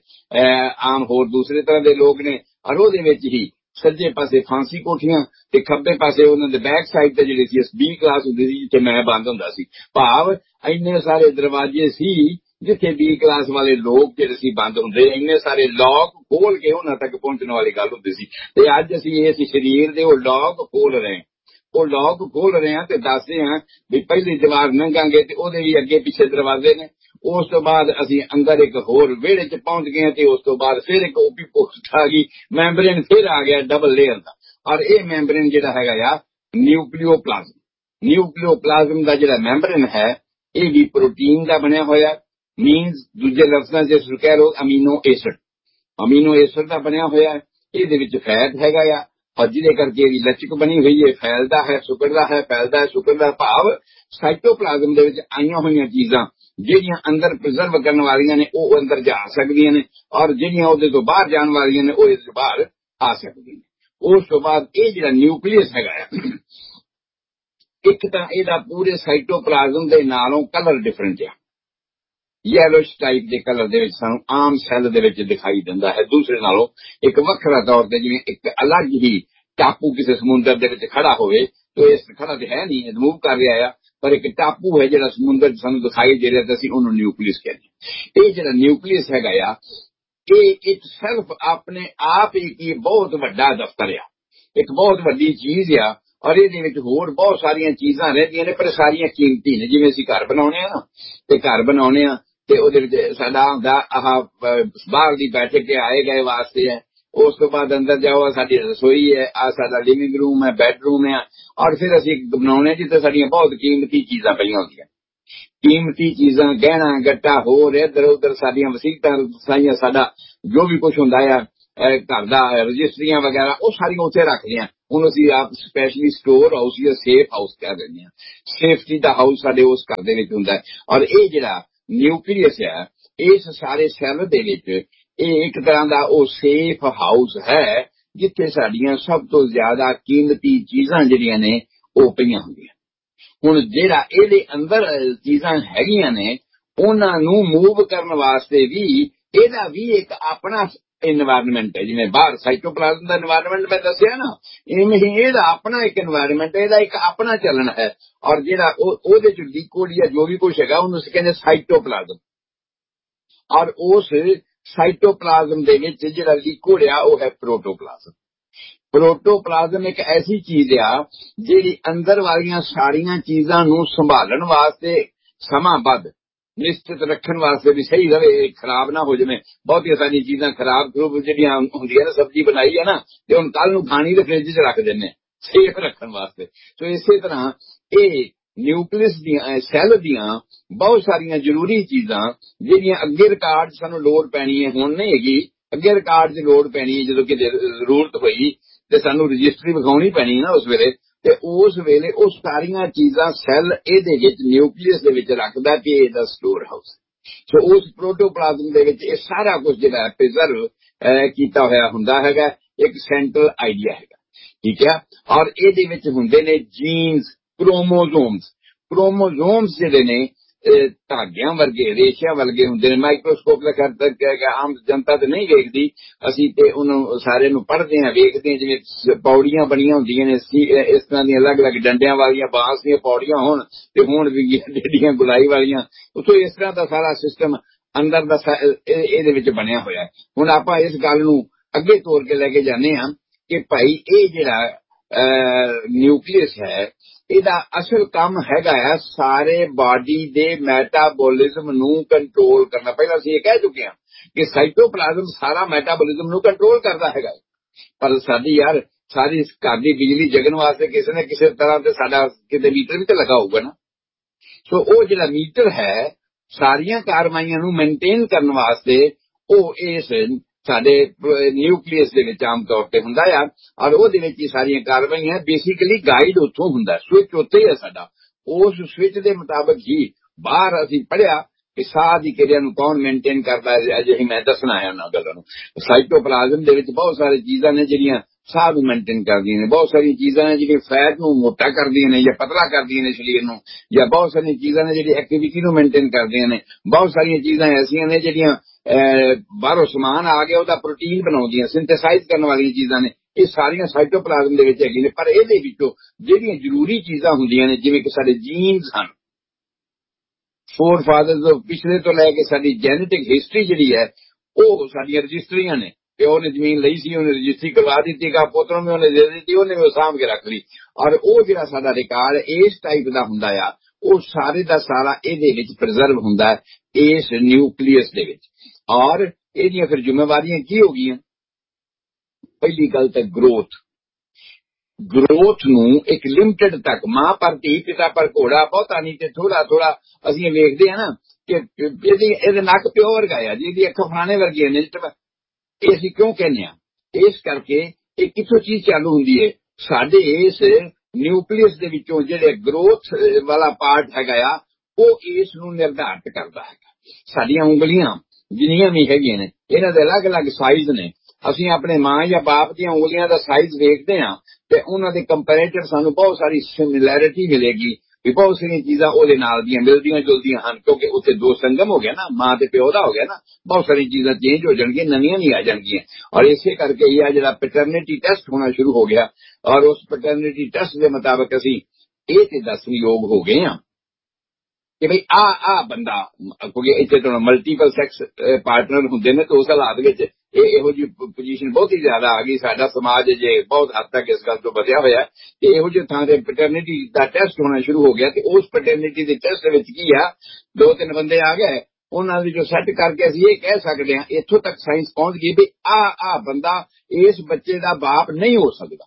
ਆਮ ਹੋਰ ਦੂਸਰੇ ਤਰ੍ਹਾਂ ਦੇ ਲੋਕ ਨੇ, ਔਰ ਉਹਦੇ ਵਿੱਚ ਹੀ ਸੱਜੇ ਪਾਸੇ ਫਾਂਸੀ ਕੋਠੀਆਂ ਤੇ ਖੱਬੇ ਪਾਸੇ ਉਹਨਾਂ ਦੇ ਬੈਕ ਸਾਈਡ ਤੇ ਜਿਹੜੀ ਸੀ ਬੀ ਕਲਾਸ ਹੁੰਦੀ ਸੀ ਜਿੱਥੇ ਮੈਂ ਬੰਦ ਹੁੰਦਾ ਸੀ। ਭਾਵ ਇੰਨੇ ਸਾਰੇ ਦਰਵਾਜ਼ੇ ਸੀ ਜਿੱਥੇ ਬੀ ਕਲਾਸ ਵਾਲੇ ਲੋਕ ਜਿਹੜੇ ਸੀ ਬੰਦ ਹੁੰਦੇ, ਇੰਨੇ ਸਾਰੇ ਲੌਕ ਖੋਲ ਕੇ ਉਹਨਾਂ ਤੱਕ ਪਹੁੰਚਣ ਵਾਲੀ ਗੱਲ ਹੁੰਦੀ ਸੀ। ਤੇ ਅੱਜ ਅਸੀਂ ਇਸ ਸਰੀਰ ਦੇ ਉਹ ਲੌਕ ਖੋਲ ਰਹੇ ਹਾਂ, ਉਹ ਲੌਕ ਖੋਲ ਰਹੇ ਹਾਂ ਤੇ ਦੱਸਦੇ ਹਾਂ ਵੀ ਪਹਿਲੀ ਦੀਵਾਰ ਲੰਘਾਂਗੇ ਤੇ ਉਹਦੇ ਵੀ ਅੱਗੇ ਪਿੱਛੇ ਦਰਵਾਜ਼ੇ ਨੇ। ਉਸ ਤੋਂ ਬਾਅਦ ਅਸੀਂ ਅੰਦਰ ਇੱਕ ਹੋਰ ਵਿਹੜੇ 'ਚ ਪਹੁੰਚ ਗਏ ਤੇ ਉਸ ਤੋਂ ਬਾਅਦ ਫਿਰ ਇੱਕ ਓਪੀ ਪੋਸਟ ਆ ਗਈ, ਮੈਂਬਰੇਨ ਫਿਰ ਆ ਗਿਆ ਡਬਲ ਲੇਅਰ ਦਾ। ਔਰ ਇਹ ਮੈਂਬਰੇਨ ਜਿਹੜਾ ਹੈਗਾ ਆ ਨਿਊਕਲੀਓਪਲਾਜ਼ਮ, ਨਿਊਕਲੀਓਪਲਾਜ਼ਮ ਦਾ ਜਿਹੜਾ ਮੈਂਬਰੇਨ ਹੈ ਇਹ ਵੀ ਪ੍ਰੋਟੀਨ ਦਾ ਬਣਿਆ ਹੋਇਆ, ਮੀਨਸ ਦੂਜੇ ਲਫ਼ਜ਼ਾਂ 'ਚ ਕਹਿ ਲਓ ਅਮੀਨੋ ਐਸਿਡ, ਅਮੀਨੋ ਐਸਿਡ ਦਾ ਬਣਿਆ ਹੋਇਆ। ਇਹਦੇ ਵਿੱਚ ਫੈਟ ਹੈਗਾ ਆ, ਔਰ ਜਿਹਦੇ ਕਰਕੇ ਇਹਦੀ ਲਚਕ ਬਣੀ ਹੋਈ ਹੈ, ਫੈਲਦਾ ਹੈ ਸੁਕੜਦਾ ਹੈ, ਫੈਲਦਾ ਹੈ ਸੁਕੜਦਾ। ਭਾਵ ਸਾਈਟੋਪਲਾਜ਼ਮ ਦੇ ਵਿੱਚ ਆਈਆਂ ਹੋਈਆਂ ਚੀਜ਼ਾਂ ਜਿਹੜੀਆਂ ਅੰਦਰ ਪ੍ਰੀਜ਼ਰਵ ਕਰਨ ਵਾਲੀਆਂ ਨੇ ਉਹ ਅੰਦਰ ਜਾ ਸਕਦੀਆਂ ਨੇ, ਔਰ ਜਿਹੜੀਆਂ ਉਹਦੇ ਤੋਂ ਬਾਹਰ ਜਾਣ ਵਾਲੀਆਂ ਨੇ ਉਹ ਇਹਦੇ ਤੋਂ ਬਾਹਰ ਆ ਸਕਦੀਆਂ ਨੇ। ਉਸ ਤੋਂ ਬਾਅਦ ਇਹ ਜਿਹੜਾ ਨਿਊਕਲੀਅਸ ਹੈਗਾ ਆ, ਇੱਕ ਤਾਂ ਇਹਦਾ ਪੂਰੇ ਸਾਈਟੋਪਲਾਜ਼ਮ ਦੇ ਨਾਲੋਂ ਕਲਰ ਡਿਫਰੈਂਟ ਆ, ਯੈਲੋਇਸ਼ ਟਾਈਪ ਦੇ ਕਲਰ ਦੇ ਵਿੱਚ ਸਾਨੂੰ ਆਮ ਸੈੱਲ ਦੇ ਵਿੱਚ ਦਿਖਾਈ ਦਿੰਦਾ ਹੈ, ਦੂਸਰੇ ਨਾਲੋਂ ਇੱਕ ਵੱਖਰਾ ਤੌਰ ਤੇ, ਜਿਵੇਂ ਇੱਕ ਅਲੱਗ ਹੀ ਟਾਪੂ ਕਿਸੇ ਸਮੁੰਦਰ ਦੇ ਵਿੱਚ ਖੜਾ ਹੋਵੇ। ਤੇ ਇਸ ਖੜਾ ਤੇ ਹੈ ਨਹੀਂ, ਮੂਵ ਕਰ ਰਿਹਾ ਆ, ਪਰ ਇੱਕ ਟਾਪੂ ਹੈ ਜਿਹੜਾ ਸਮੁੰਦਰ 'ਚ ਸਾਨੂੰ ਦਿਖਾਈ ਦੇ ਰਿਹਾ ਤੇ ਅਸੀਂ ਉਹਨੂੰ ਨਿਊਕਲੀਅਸ ਕਹਿੰਦੇ ਹਾਂ। ਇਹ ਜਿਹੜਾ ਨਿਊਕਲੀਅਸ ਹੈਗਾ ਆ, ਇਹ ਇੱਕ ਸੈਲਫ ਆਪਣੇ ਆਪ ਹੀ ਬਹੁਤ ਵੱਡਾ ਦਫ਼ਤਰ ਆ, ਇੱਕ ਬਹੁਤ ਵੱਡੀ ਚੀਜ਼ ਆ। ਔਰ ਇਹਦੇ ਵਿੱਚ ਹੋਰ ਬਹੁਤ ਸਾਰੀਆਂ ਚੀਜ਼ਾਂ ਰਹਿੰਦੀਆਂ ਨੇ, ਪਰ ਸਾਰੀਆਂ ਕੀਮਤੀ ਨੇ। ਜਿਵੇਂ ਅਸੀਂ ਘਰ ਬਣਾਉਣੇ ਆ ਨਾ, ਤੇ ਘਰ ਬਣਾਉਣੇ ਆ ਤੇ ਉਹਦੇ ਵਿੱਚ ਸਾਡਾ ਹੁੰਦਾ ਆਹ ਬਾਹਰ ਦੀ ਬੈਠਕ ਕੇ ਆਏ ਗਏ ਵਾਸਤੇ ਹੈ, ਉਸ ਤੋਂ ਬਾਅਦ ਅੰਦਰ ਜਾਓ ਸਾਡੀ ਰਸੋਈ ਹੈ, ਆ ਸਾਡਾ ਲਿਵਿੰਗ ਰੂਮ ਹੈ, ਬੈਡਰੂਮ ਹੈ, ਔਰ ਫਿਰ ਅਸੀਂ ਬਣਾਉਣੇ ਜਿੱਥੇ ਸਾਡੀਆਂ ਬਹੁਤ ਕੀਮਤੀ ਚੀਜ਼ਾਂ ਪਈਆਂ ਹੁੰਦੀਆਂ, ਕੀਮਤੀ ਚੀਜ਼ਾਂ, ਗਹਿਣਾ ਗੱਟਾ ਹੋਰ ਇੱਧਰ ਉੱਧਰ ਸਾਡੀਆਂ ਵਸੀਤਾਂ ਸਾਈਆਂ, ਸਾਡਾ ਜੋ ਵੀ ਕੁਛ ਹੁੰਦਾ ਆ ਘਰ ਦਾ, ਰਜਿਸਟਰੀਆਂ ਵਗੈਰਾ, ਉਹ ਸਾਰੀਆਂ ਉੱਥੇ ਰੱਖਦੇ ਹਾਂ। ਹੁਣ ਅਸੀਂ ਆਪ ਸਪੈਸ਼ਲੀ ਸਟੋਰ ਹਾਊਸ ਜਾਂ ਸੇਫ ਹਾਊਸ ਕਹਿ ਦਿੰਦੇ ਹਾਂ, ਸੇਫਟੀ ਦਾ ਹਾਊਸ ਸਾਡੇ ਉਸ ਘਰ ਦੇ ਵਿੱਚ ਹੁੰਦਾ ਹੈ। ਔਰ ਇਹ ਜਿਹੜਾ ਨਿਊਕਲੀਅਸ ਹੈ ਇਸ ਸਾਰੇ ਸੈੱਲ ਦੇ ਵਿੱਚ, ਇਹ ਇੱਕ ਤਰ੍ਹਾਂ ਦਾ ਉਹ ਸੇਫ ਹਾਊਸ ਹੈ ਜਿੱਥੇ ਸਾਡੀਆਂ ਸਭ ਤੋਂ ਜ਼ਿਆਦਾ ਕੀਮਤੀ ਚੀਜ਼ਾਂ ਜਿਹੜੀਆਂ ਨੇ ਉਹ ਪਈਆਂ ਹੁੰਦੀਆਂ। ਹੁਣ ਜਿਹੜਾ ਇਹਦੇ ਅੰਦਰ ਚੀਜ਼ਾਂ ਹੈਗੀਆਂ ਨੇ ਉਹਨਾਂ ਨੂੰ ਮੂਵ ਕਰਨ ਵਾਸਤੇ ਵੀ ਇਹਦਾ ਵੀ ਇੱਕ ਆਪਣਾ ਇਨਵਾਇਰਨਮੈਂਟ ਹੈ। ਜਿਵੇਂ ਬਾਹਰ ਸਾਈਟੋਪਲਾਜ਼ਮ ਦਾ ਇਨਵਾਇਰਨਮੈਂਟ ਮੈਂ ਦੱਸਿਆ ਨਾ, ਇਵੇਂ ਹੀ ਇਹਦਾ ਆਪਣਾ ਇੱਕ ਇਨਵਾਇਰਨਮੈਂਟ, ਇਹਦਾ ਇੱਕ ਆਪਣਾ ਚੱਲਣ ਹੈ। ਔਰ ਜਿਹੜਾ ਉਹਦੇ ਚ ਲਿਕੁਇਡ ਜਾਂ ਜੋ ਵੀ ਕੁਛ ਹੈਗਾ ਉਹਨੂੰ ਕਹਿੰਦੇ ਸਾਈਟੋਪਲਾਜ਼ਮ। ਔਰ ਉਸ ਸਾਈਟੋਪਲਾਜ਼ਮ ਦੇ ਵਿੱਚ ਜਿਹੜਾ ਲਿਕੁਇਡ ਆ ਉਹ ਹੈ ਪ੍ਰੋਟੋਪਲਾਜ਼ਮ। ਪ੍ਰੋਟੋਪਲਾਜ਼ਮ ਇੱਕ ਐਸੀ ਚੀਜ਼ ਆ ਜਿਹੜੀ ਅੰਦਰ ਵਾਲੀਆਂ ਸਾਰੀਆਂ ਚੀਜ਼ਾਂ ਨੂੰ ਸੰਭਾਲਣ ਵਾਸਤੇ ਸਮਾਂਬੱਧ ਨਿਸ਼ਚਿਤ ਰੱਖਣ ਵਾਸਤੇ ਵੀ ਸਹੀ ਰਵੇ, ਖਰਾਬ ਨਾ ਹੋ ਜਾਵੇ। ਬਹੁਤੀਆਂ ਸਾਰੀਆਂ ਚੀਜ਼ਾਂ ਖਰਾਬ ਖਰੂਬ ਜਿਹੜੀਆਂ ਹੁੰਦੀਆਂ ਨੇ, ਸਬਜ਼ੀ ਬਣਾਈ ਹੈ ਨਾ ਤੇ ਹੁਣ ਕੱਲ ਨੂੰ ਖਾਣੀ ਤੇ ਫ੍ਰਿਜ 'ਚ ਰੱਖ ਦਿੰਦੇ ਸੇਫ ਰੱਖਣ ਵਾਸਤੇ। ਸੋ ਇਸੇ ਤਰ੍ਹਾਂ ਇਹ ਨਿਊਕਲੀਅਸ ਦੀਆਂ, ਸੈੱਲ ਦੀਆਂ ਬਹੁਤ ਸਾਰੀਆਂ ਜ਼ਰੂਰੀ ਚੀਜ਼ਾਂ ਜਿਹੜੀਆਂ ਅੱਗੇ ਰਿਕਾਰਡ ਸਾਨੂੰ ਲੋੜ ਪੈਣੀ ਹੈ, ਹੁਣ ਨਹੀਂ ਹੈਗੀ, ਅੱਗੇ ਰਿਕਾਰਡ 'ਚ ਲੋੜ ਪੈਣੀ ਹੈ। ਜਦੋਂ ਕਿਤੇ ਜ਼ਰੂਰਤ ਹੋਈ ਤੇ ਸਾਨੂੰ ਰਜਿਸਟਰੀ ਵਿਖਾਉਣੀ ਪੈਣੀ ਹੈ ਨਾ ਉਸ ਵੇਲੇ, ਤੇ ਉਸ ਵੇਲੇ ਉਹ ਸਾਰੀਆਂ ਚੀਜ਼ਾਂ ਸੈੱਲ ਇਹਦੇ ਵਿੱਚ ਨਿਊਕਲੀਅਸ ਦੇ ਵਿੱਚ ਰੱਖਦਾ ਕਿ ਇਹਦਾ ਸਟੋਰ ਹਾਊਸ। ਸੋ ਉਸ ਪ੍ਰੋਟੋਪਲਾਜ਼ਮ ਦੇ ਵਿੱਚ ਇਹ ਸਾਰਾ ਕੁਝ ਜਿਹੜਾ ਪ੍ਰੀਜ਼ਰਵ ਕੀਤਾ ਹੋਇਆ ਹੁੰਦਾ ਹੈਗਾ, ਇੱਕ ਸੈਂਟਰਲ ਆਈਡੀਆ ਹੈਗਾ, ਠੀਕ ਹੈ। ਔਰ ਇਹਦੇ ਵਿੱਚ ਹੁੰਦੇ ਨੇ ਜੀਨਸ, ਕ੍ਰੋਮੋਜ਼ੋਮਸ। ਕ੍ਰੋਮੋਜ਼ੋਮਸ ਜਿਹੜੇ ਨੇ ਧਾਗਿਆਂ ਵਰਗੇ, ਰੇਸ਼ਿਆਂ ਵਰਗੇ ਹੁੰਦੇ ਨੇ। ਮਾਈਕਰੋਸਕੋਪ ਦਾ ਕਰ ਆਮ ਜਨਤਾ ਤੇ ਨਹੀਂ ਵੇਖਦੀ, ਅਸੀਂ ਤੇ ਉਹਨੂੰ ਸਾਰੇ ਨੂੰ ਪੜ੍ਹਦੇ ਹਾਂ, ਵੇਖਦੇ ਹਾਂ, ਜਿਵੇਂ ਪੌੜੀਆਂ ਬਣੀਆਂ ਹੁੰਦੀਆਂ ਨੇ ਇਸ ਤਰ੍ਹਾਂ ਦੀਆਂ, ਅਲੱਗ-ਅਲੱਗ ਡੰਡਿਆਂ ਵਾਲੀਆਂ ਬਾਂਸ ਦੀਆਂ ਪੌੜੀਆਂ ਹੋਣ ਤੇ ਹੁਣ ਵੀ ਜਿਹੜੀਆਂ ਗੁਲਾਈ ਵਾਲੀਆਂ, ਉੱਥੋਂ ਇਸ ਤਰ੍ਹਾਂ ਦਾ ਸਾਰਾ ਸਿਸਟਮ ਅੰਦਰ ਦਾ ਇਹਦੇ ਵਿੱਚ ਬਣਿਆ ਹੋਇਆ। ਹੁਣ ਆਪਾਂ ਇਸ ਗੱਲ ਨੂੰ ਅੱਗੇ ਤੋਰ ਕੇ ਲੈ ਕੇ ਜਾਂਦੇ ਹਾਂ ਕਿ ਭਾਈ ਇਹ ਜਿਹੜਾ ਨਿਊਕਲੀਅਸ ਹੈ, ਇਹਦਾ ਅਸਲ ਕੰਮ ਹੈਗਾ ਆ ਸਾਰੇ ਬਾਡੀ ਦੇ ਮੈਟਾਬੋਲਿਜ਼ਮ ਨੂੰ ਕੰਟਰੋਲ ਕਰਨਾ। ਪਹਿਲਾਂ ਅਸੀਂ ਇਹ ਕਹਿ ਚੁੱਕੇ ਹਾਂ ਕਿ ਸਾਈਟੋਪਲਾਜ਼ਮ ਸਾਰਾ ਮੈਟਾਬੋਲਿਜ਼ਮ ਨੂੰ ਕੰਟਰੋਲ ਕਰਦਾ ਹੈਗਾ, ਪਰ ਸਾਡੀ ਯਾਰ ਸਾਰੀ ਘਰ ਦੀ ਬਿਜਲੀ ਜਗਣ ਵਾਸਤੇ ਕਿਸੇ ਨਾ ਕਿਸੇ ਤਰ੍ਹਾਂ ਤੇ ਸਾਡਾ ਕਿਤੇ ਮੀਟਰ ਵੀ ਤੇ ਲੱਗਾ ਹੋਊਗਾ ਨਾ। ਸੋ ਉਹ ਜਿਹੜਾ ਮੀਟਰ ਹੈ ਸਾਰੀਆਂ ਕਾਰਵਾਈਆਂ ਨੂੰ ਮੇਨਟੇਨ ਕਰਨ ਵਾਸਤੇ ਉਹ ਇਸ ਸਾਡੇ ਨਿਊਕਲੀਅਸ ਦੇ ਵਿੱਚ ਆਮ ਤੌਰ ਤੇ ਹੁੰਦਾ ਆ, ਔਰ ਉਹਦੇ ਵਿੱਚ ਹੀ ਸਾਰੀਆਂ ਕਾਰਵਾਈਆਂ ਬੇਸਿਕਲੀ ਗਾਈਡ ਉੱਥੋਂ ਹੁੰਦਾ, ਸਵਿਚ ਉੱਥੇ ਹੈ ਸਾਡਾ। ਉਸ ਸਵਿਚ ਦੇ ਮੁਤਾਬਕ ਹੀ ਬਾਹਰ ਅਸੀਂ ਪੜ੍ਹਿਆ ਕਿ ਸਾਹ ਦੀ ਕਿਰਿਆ ਨੂੰ ਕੌਣ ਮੇਨਟੇਨ ਕਰਦਾ ਹੈ, ਅਜੇ ਹੀ ਮੈਂ ਦੱਸਣਾ ਹੈ ਉਹਨਾਂ ਗੱਲਾਂ ਨੂੰ। ਸਾਈਟੋਪਲਾਜ਼ਮ ਦੇ ਵਿੱਚ ਬਹੁਤ ਸਾਰੀ ਚੀਜ਼ਾਂ ਨੇ ਜਿਹੜੀਆਂ ਸਾਹ ਨੂੰ ਮੇਨਟੇਨ ਕਰਦੀਆਂ ਨੇ, ਬਹੁਤ ਸਾਰੀਆਂ ਚੀਜ਼ਾਂ ਨੇ ਜਿਹੜੀਆਂ ਫੈਟ ਨੂੰ ਮੋਟਾ ਕਰਦੀਆਂ ਨੇ ਜਾਂ ਪਤਲਾ ਕਰਦੀਆਂ ਨੇ ਸਰੀਰ ਨੂੰ, ਜਾਂ ਬਹੁਤ ਸਾਰੀਆਂ ਚੀਜ਼ਾਂ ਨੇ ਜਿਹੜੀ ਐਕਟੀਵਿਟੀ ਨੂੰ ਮੇਨਟੇਨ ਕਰਦੀਆਂ ਨੇ। ਬਹੁਤ ਸਾਰੀਆਂ ਚੀਜ਼ਾਂ ਐਸੀਆਂ ਨੇ ਜਿਹੜੀਆਂ ਬਾਹਰੋਂ ਸਮਾਨ ਆ ਗਿਆ ਉਹਦਾ ਪ੍ਰੋਟੀਨ ਬਣਾਉਂਦੀਆਂ, ਸਿੰਥੇਸਾਈਜ਼ ਕਰਨ ਵਾਲੀਆਂ ਚੀਜ਼ਾਂ ਨੇ। ਇਹ ਸਾਰੀਆਂ ਸਾਈਟੋਪਲਾਜ਼ਮ ਦੇ ਵਿੱਚ ਹੈਗੀਆਂ ਨੇ। ਪਰ ਇਹਦੇ ਵਿੱਚੋਂ ਜਿਹੜੀਆਂ ਜ਼ਰੂਰੀ ਚੀਜ਼ਾਂ ਹੁੰਦੀਆਂ ਨੇ, ਜਿਵੇਂ ਕਿ ਸਾਡੇ ਜੀਨਸ ਹਨ, ਫੋਰ ਫਾਦਰਸ ਤੋਂ ਪਿਛਲੇ ਤੋਂ ਲੈ ਕੇ ਸਾਡੀ ਜੈਨੇਟਿਕ ਹਿਸਟਰੀ ਜਿਹੜੀ ਹੈ ਉਹ ਸਾਡੀਆਂ ਰਜਿਸਟਰੀਆਂ ਨੇ। ਪਿਓ ਨੇ ਜ਼ਮੀਨ ਲਈ ਸੀ, ਉਹਨੇ ਰਜਿਸਟਰੀ ਕਰਵਾ ਦਿੱਤੀ, ਕਾ ਪੁੱਤਰ ਨੂੰ ਉਹਨੇ ਦੇ ਦਿੱਤੀ, ਉਹਨੇ ਵੀ ਸਾਂਭ ਕੇ ਰੱਖ ਲਈ। ਔਰ ਉਹ ਜਿਹੜਾ ਸਾਡਾ ਰਿਕਾਰਡ ਇਸ ਟਾਈਪ ਦਾ ਹੁੰਦਾ ਆ, ਉਹ ਸਾਰੇ ਦਾ ਸਾਰਾ ਇਹਦੇ ਵਿੱਚ ਪ੍ਰੀਜ਼ਰਵ ਹੁੰਦਾ ਇਸ ਨਿਊਕਲੀਅਸ ਦੇ ਵਿੱਚ। ਔਰ ਇਹਦੀਆਂ ਫਿਰ ਜ਼ਿੰਮੇਵਾਰੀਆਂ ਕੀ ਹੋ ਗਈਆਂ? ਪਹਿਲੀ ਗੱਲ ਤਾਂ ਗਰੋਥ। ਗਰੋਥ ਨੂੰ ਇੱਕ ਲਿਮਟਿਡ ਤੱਕ, ਮਾਂ ਪਰ ਧੀ ਪਿਤਾ ਪਰ ਘੋੜਾ, ਬਹੁਤਾ ਨਹੀਂ ਤੇ ਥੋੜਾ ਥੋੜਾ ਅਸੀਂ ਵੇਖਦੇ ਹਾਂ ਨਾ ਕਿ ਇਹਦੀ ਇਹਦੇ ਨੱਕ ਪਿਓ ਵਰਗਾ ਆ, ਜਿਹਦੀ ਅੱਖਾਂ ਫਲਾਣੇ ਵਰਗੀਆਂ ਨੇ। ਇਹ ਅਸੀਂ ਕਿਉਂ ਕਹਿੰਦੇ ਹਾਂ? ਇਸ ਕਰਕੇ ਇਹ ਕਿੱਥੋਂ ਚੀਜ਼ ਚਾਲੂ ਹੁੰਦੀ ਹੈ? ਸਾਡੇ ਇਸ ਨਿਊਕਲੀਅਸ ਦੇ ਵਿੱਚੋਂ ਜਿਹੜੇ ਗਰੋਥ ਵਾਲਾ ਪਾਰਟ ਹੈਗਾ ਆ, ਉਹ ਇਸ ਨੂੰ ਨਿਰਧਾਰਿਤ ਕਰਦਾ ਹੈਗਾ। ਸਾਡੀਆਂ ਉਂਗਲੀਆਂ ਜਿੰਨੀਆਂ ਵੀ ਹੈਗੀਆਂ ਨੇ, ਇਹਨਾਂ ਦੇ ਅਲੱਗ-ਅਲੱਗ ਸਾਈਜ਼ ਨੇ। ਅਸੀਂ ਆਪਣੇ ਮਾਂ ਜਾਂ ਬਾਪ ਦੀਆਂ ਉਂਗਲੀਆਂ ਦਾ ਸਾਈਜ਼ ਵੇਖਦੇ ਹਾਂ ਤੇ ਉਹਨਾਂ ਦੇ ਕੰਪੈਰੇਟਿਵ ਸਾਨੂੰ ਬਹੁਤ ਸਾਰੀ ਸਿਮਿਲੈਰਿਟੀ ਮਿਲੇਗੀ ਵੀ ਬਹੁਤ ਸਾਰੀਆਂ ਚੀਜ਼ਾਂ ਉਹਦੇ ਨਾਲ ਦੀਆਂ ਮਿਲਦੀਆਂ ਜੁਲਦੀਆਂ ਹਨ, ਕਿਉਂਕਿ ਉੱਥੇ ਦੋ ਸੰਗਮ ਹੋ ਗਿਆ ਨਾ, ਮਾਂ ਤੇ ਪਿਓ ਦਾ ਹੋ ਗਿਆ ਨਾ। ਬਹੁਤ ਸਾਰੀਆਂ ਚੀਜ਼ਾਂ ਚੇਂਜ ਹੋ ਜਾਣਗੀਆਂ, ਨਵੀਆਂ ਵੀ ਆ ਜਾਣਗੀਆਂ। ਔਰ ਇਸੇ ਕਰਕੇ ਇਹ ਜਿਹੜਾ ਪੈਟਰਨਿਟੀ ਟੈਸਟ ਹੋਣਾ ਸ਼ੁਰੂ ਹੋ ਗਿਆ, ਔਰ ਉਸ ਪੈਟਰਨਿਟੀ ਟੈਸਟ ਦੇ ਮੁਤਾਬਕ ਅਸੀਂ ਇਹ ਤੇ ਦੱਸਣ ਯੋਗ ਹੋ ਗਏ ਹਾਂ ਕਿ ਬਈ ਆ ਆ ਬੰਦਾ, ਕਿਉਂਕਿ ਇੱਥੇ ਤੁਹਾਨੂੰ ਮਲਟੀਪਲ ਸੈਕਸ ਪਾਰਟਨਰ ਹੁੰਦੇ ਨੇ, ਤੇ ਉਸ ਹਾਲਾਤ ਵਿੱਚ ਇਹ ਇਹੋ ਜਿਹੀ ਪੋਜੀਸ਼ਨ ਬਹੁਤ ਹੀ ਜ਼ਿਆਦਾ ਆ ਗਈ। ਸਾਡਾ ਸਮਾਜ ਜੇ ਬਹੁਤ ਹੱਦ ਤੱਕ ਇਸ ਗੱਲ ਤੋਂ ਬਚਿਆ ਹੋਇਆ ਕਿ ਇਹੋ ਜਿਹੇ ਥਾਂ ਤੇ ਪੈਟਰਨਿਟੀ ਦਾ ਟੈਸਟ ਹੋਣਾ ਸ਼ੁਰੂ ਹੋ ਗਿਆ। ਤੇ ਉਸ ਪੈਟਰਨਿਟੀ ਦੇ ਟੈਸਟ ਦੇ ਵਿੱਚ ਕੀ ਆ, ਦੋ ਤਿੰਨ ਬੰਦੇ ਆ ਗਏ, ਉਹਨਾਂ ਦੀ ਜੋ ਸੈੱਟ ਕਰਕੇ ਅਸੀਂ ਇਹ ਕਹਿ ਸਕਦੇ ਹਾਂ, ਇੱਥੋਂ ਤੱਕ ਸਾਇੰਸ ਪਹੁੰਚ ਗਈ ਵੀ ਆ ਆ ਬੰਦਾ ਇਸ ਬੱਚੇ ਦਾ ਬਾਪ ਨਹੀਂ ਹੋ ਸਕਦਾ।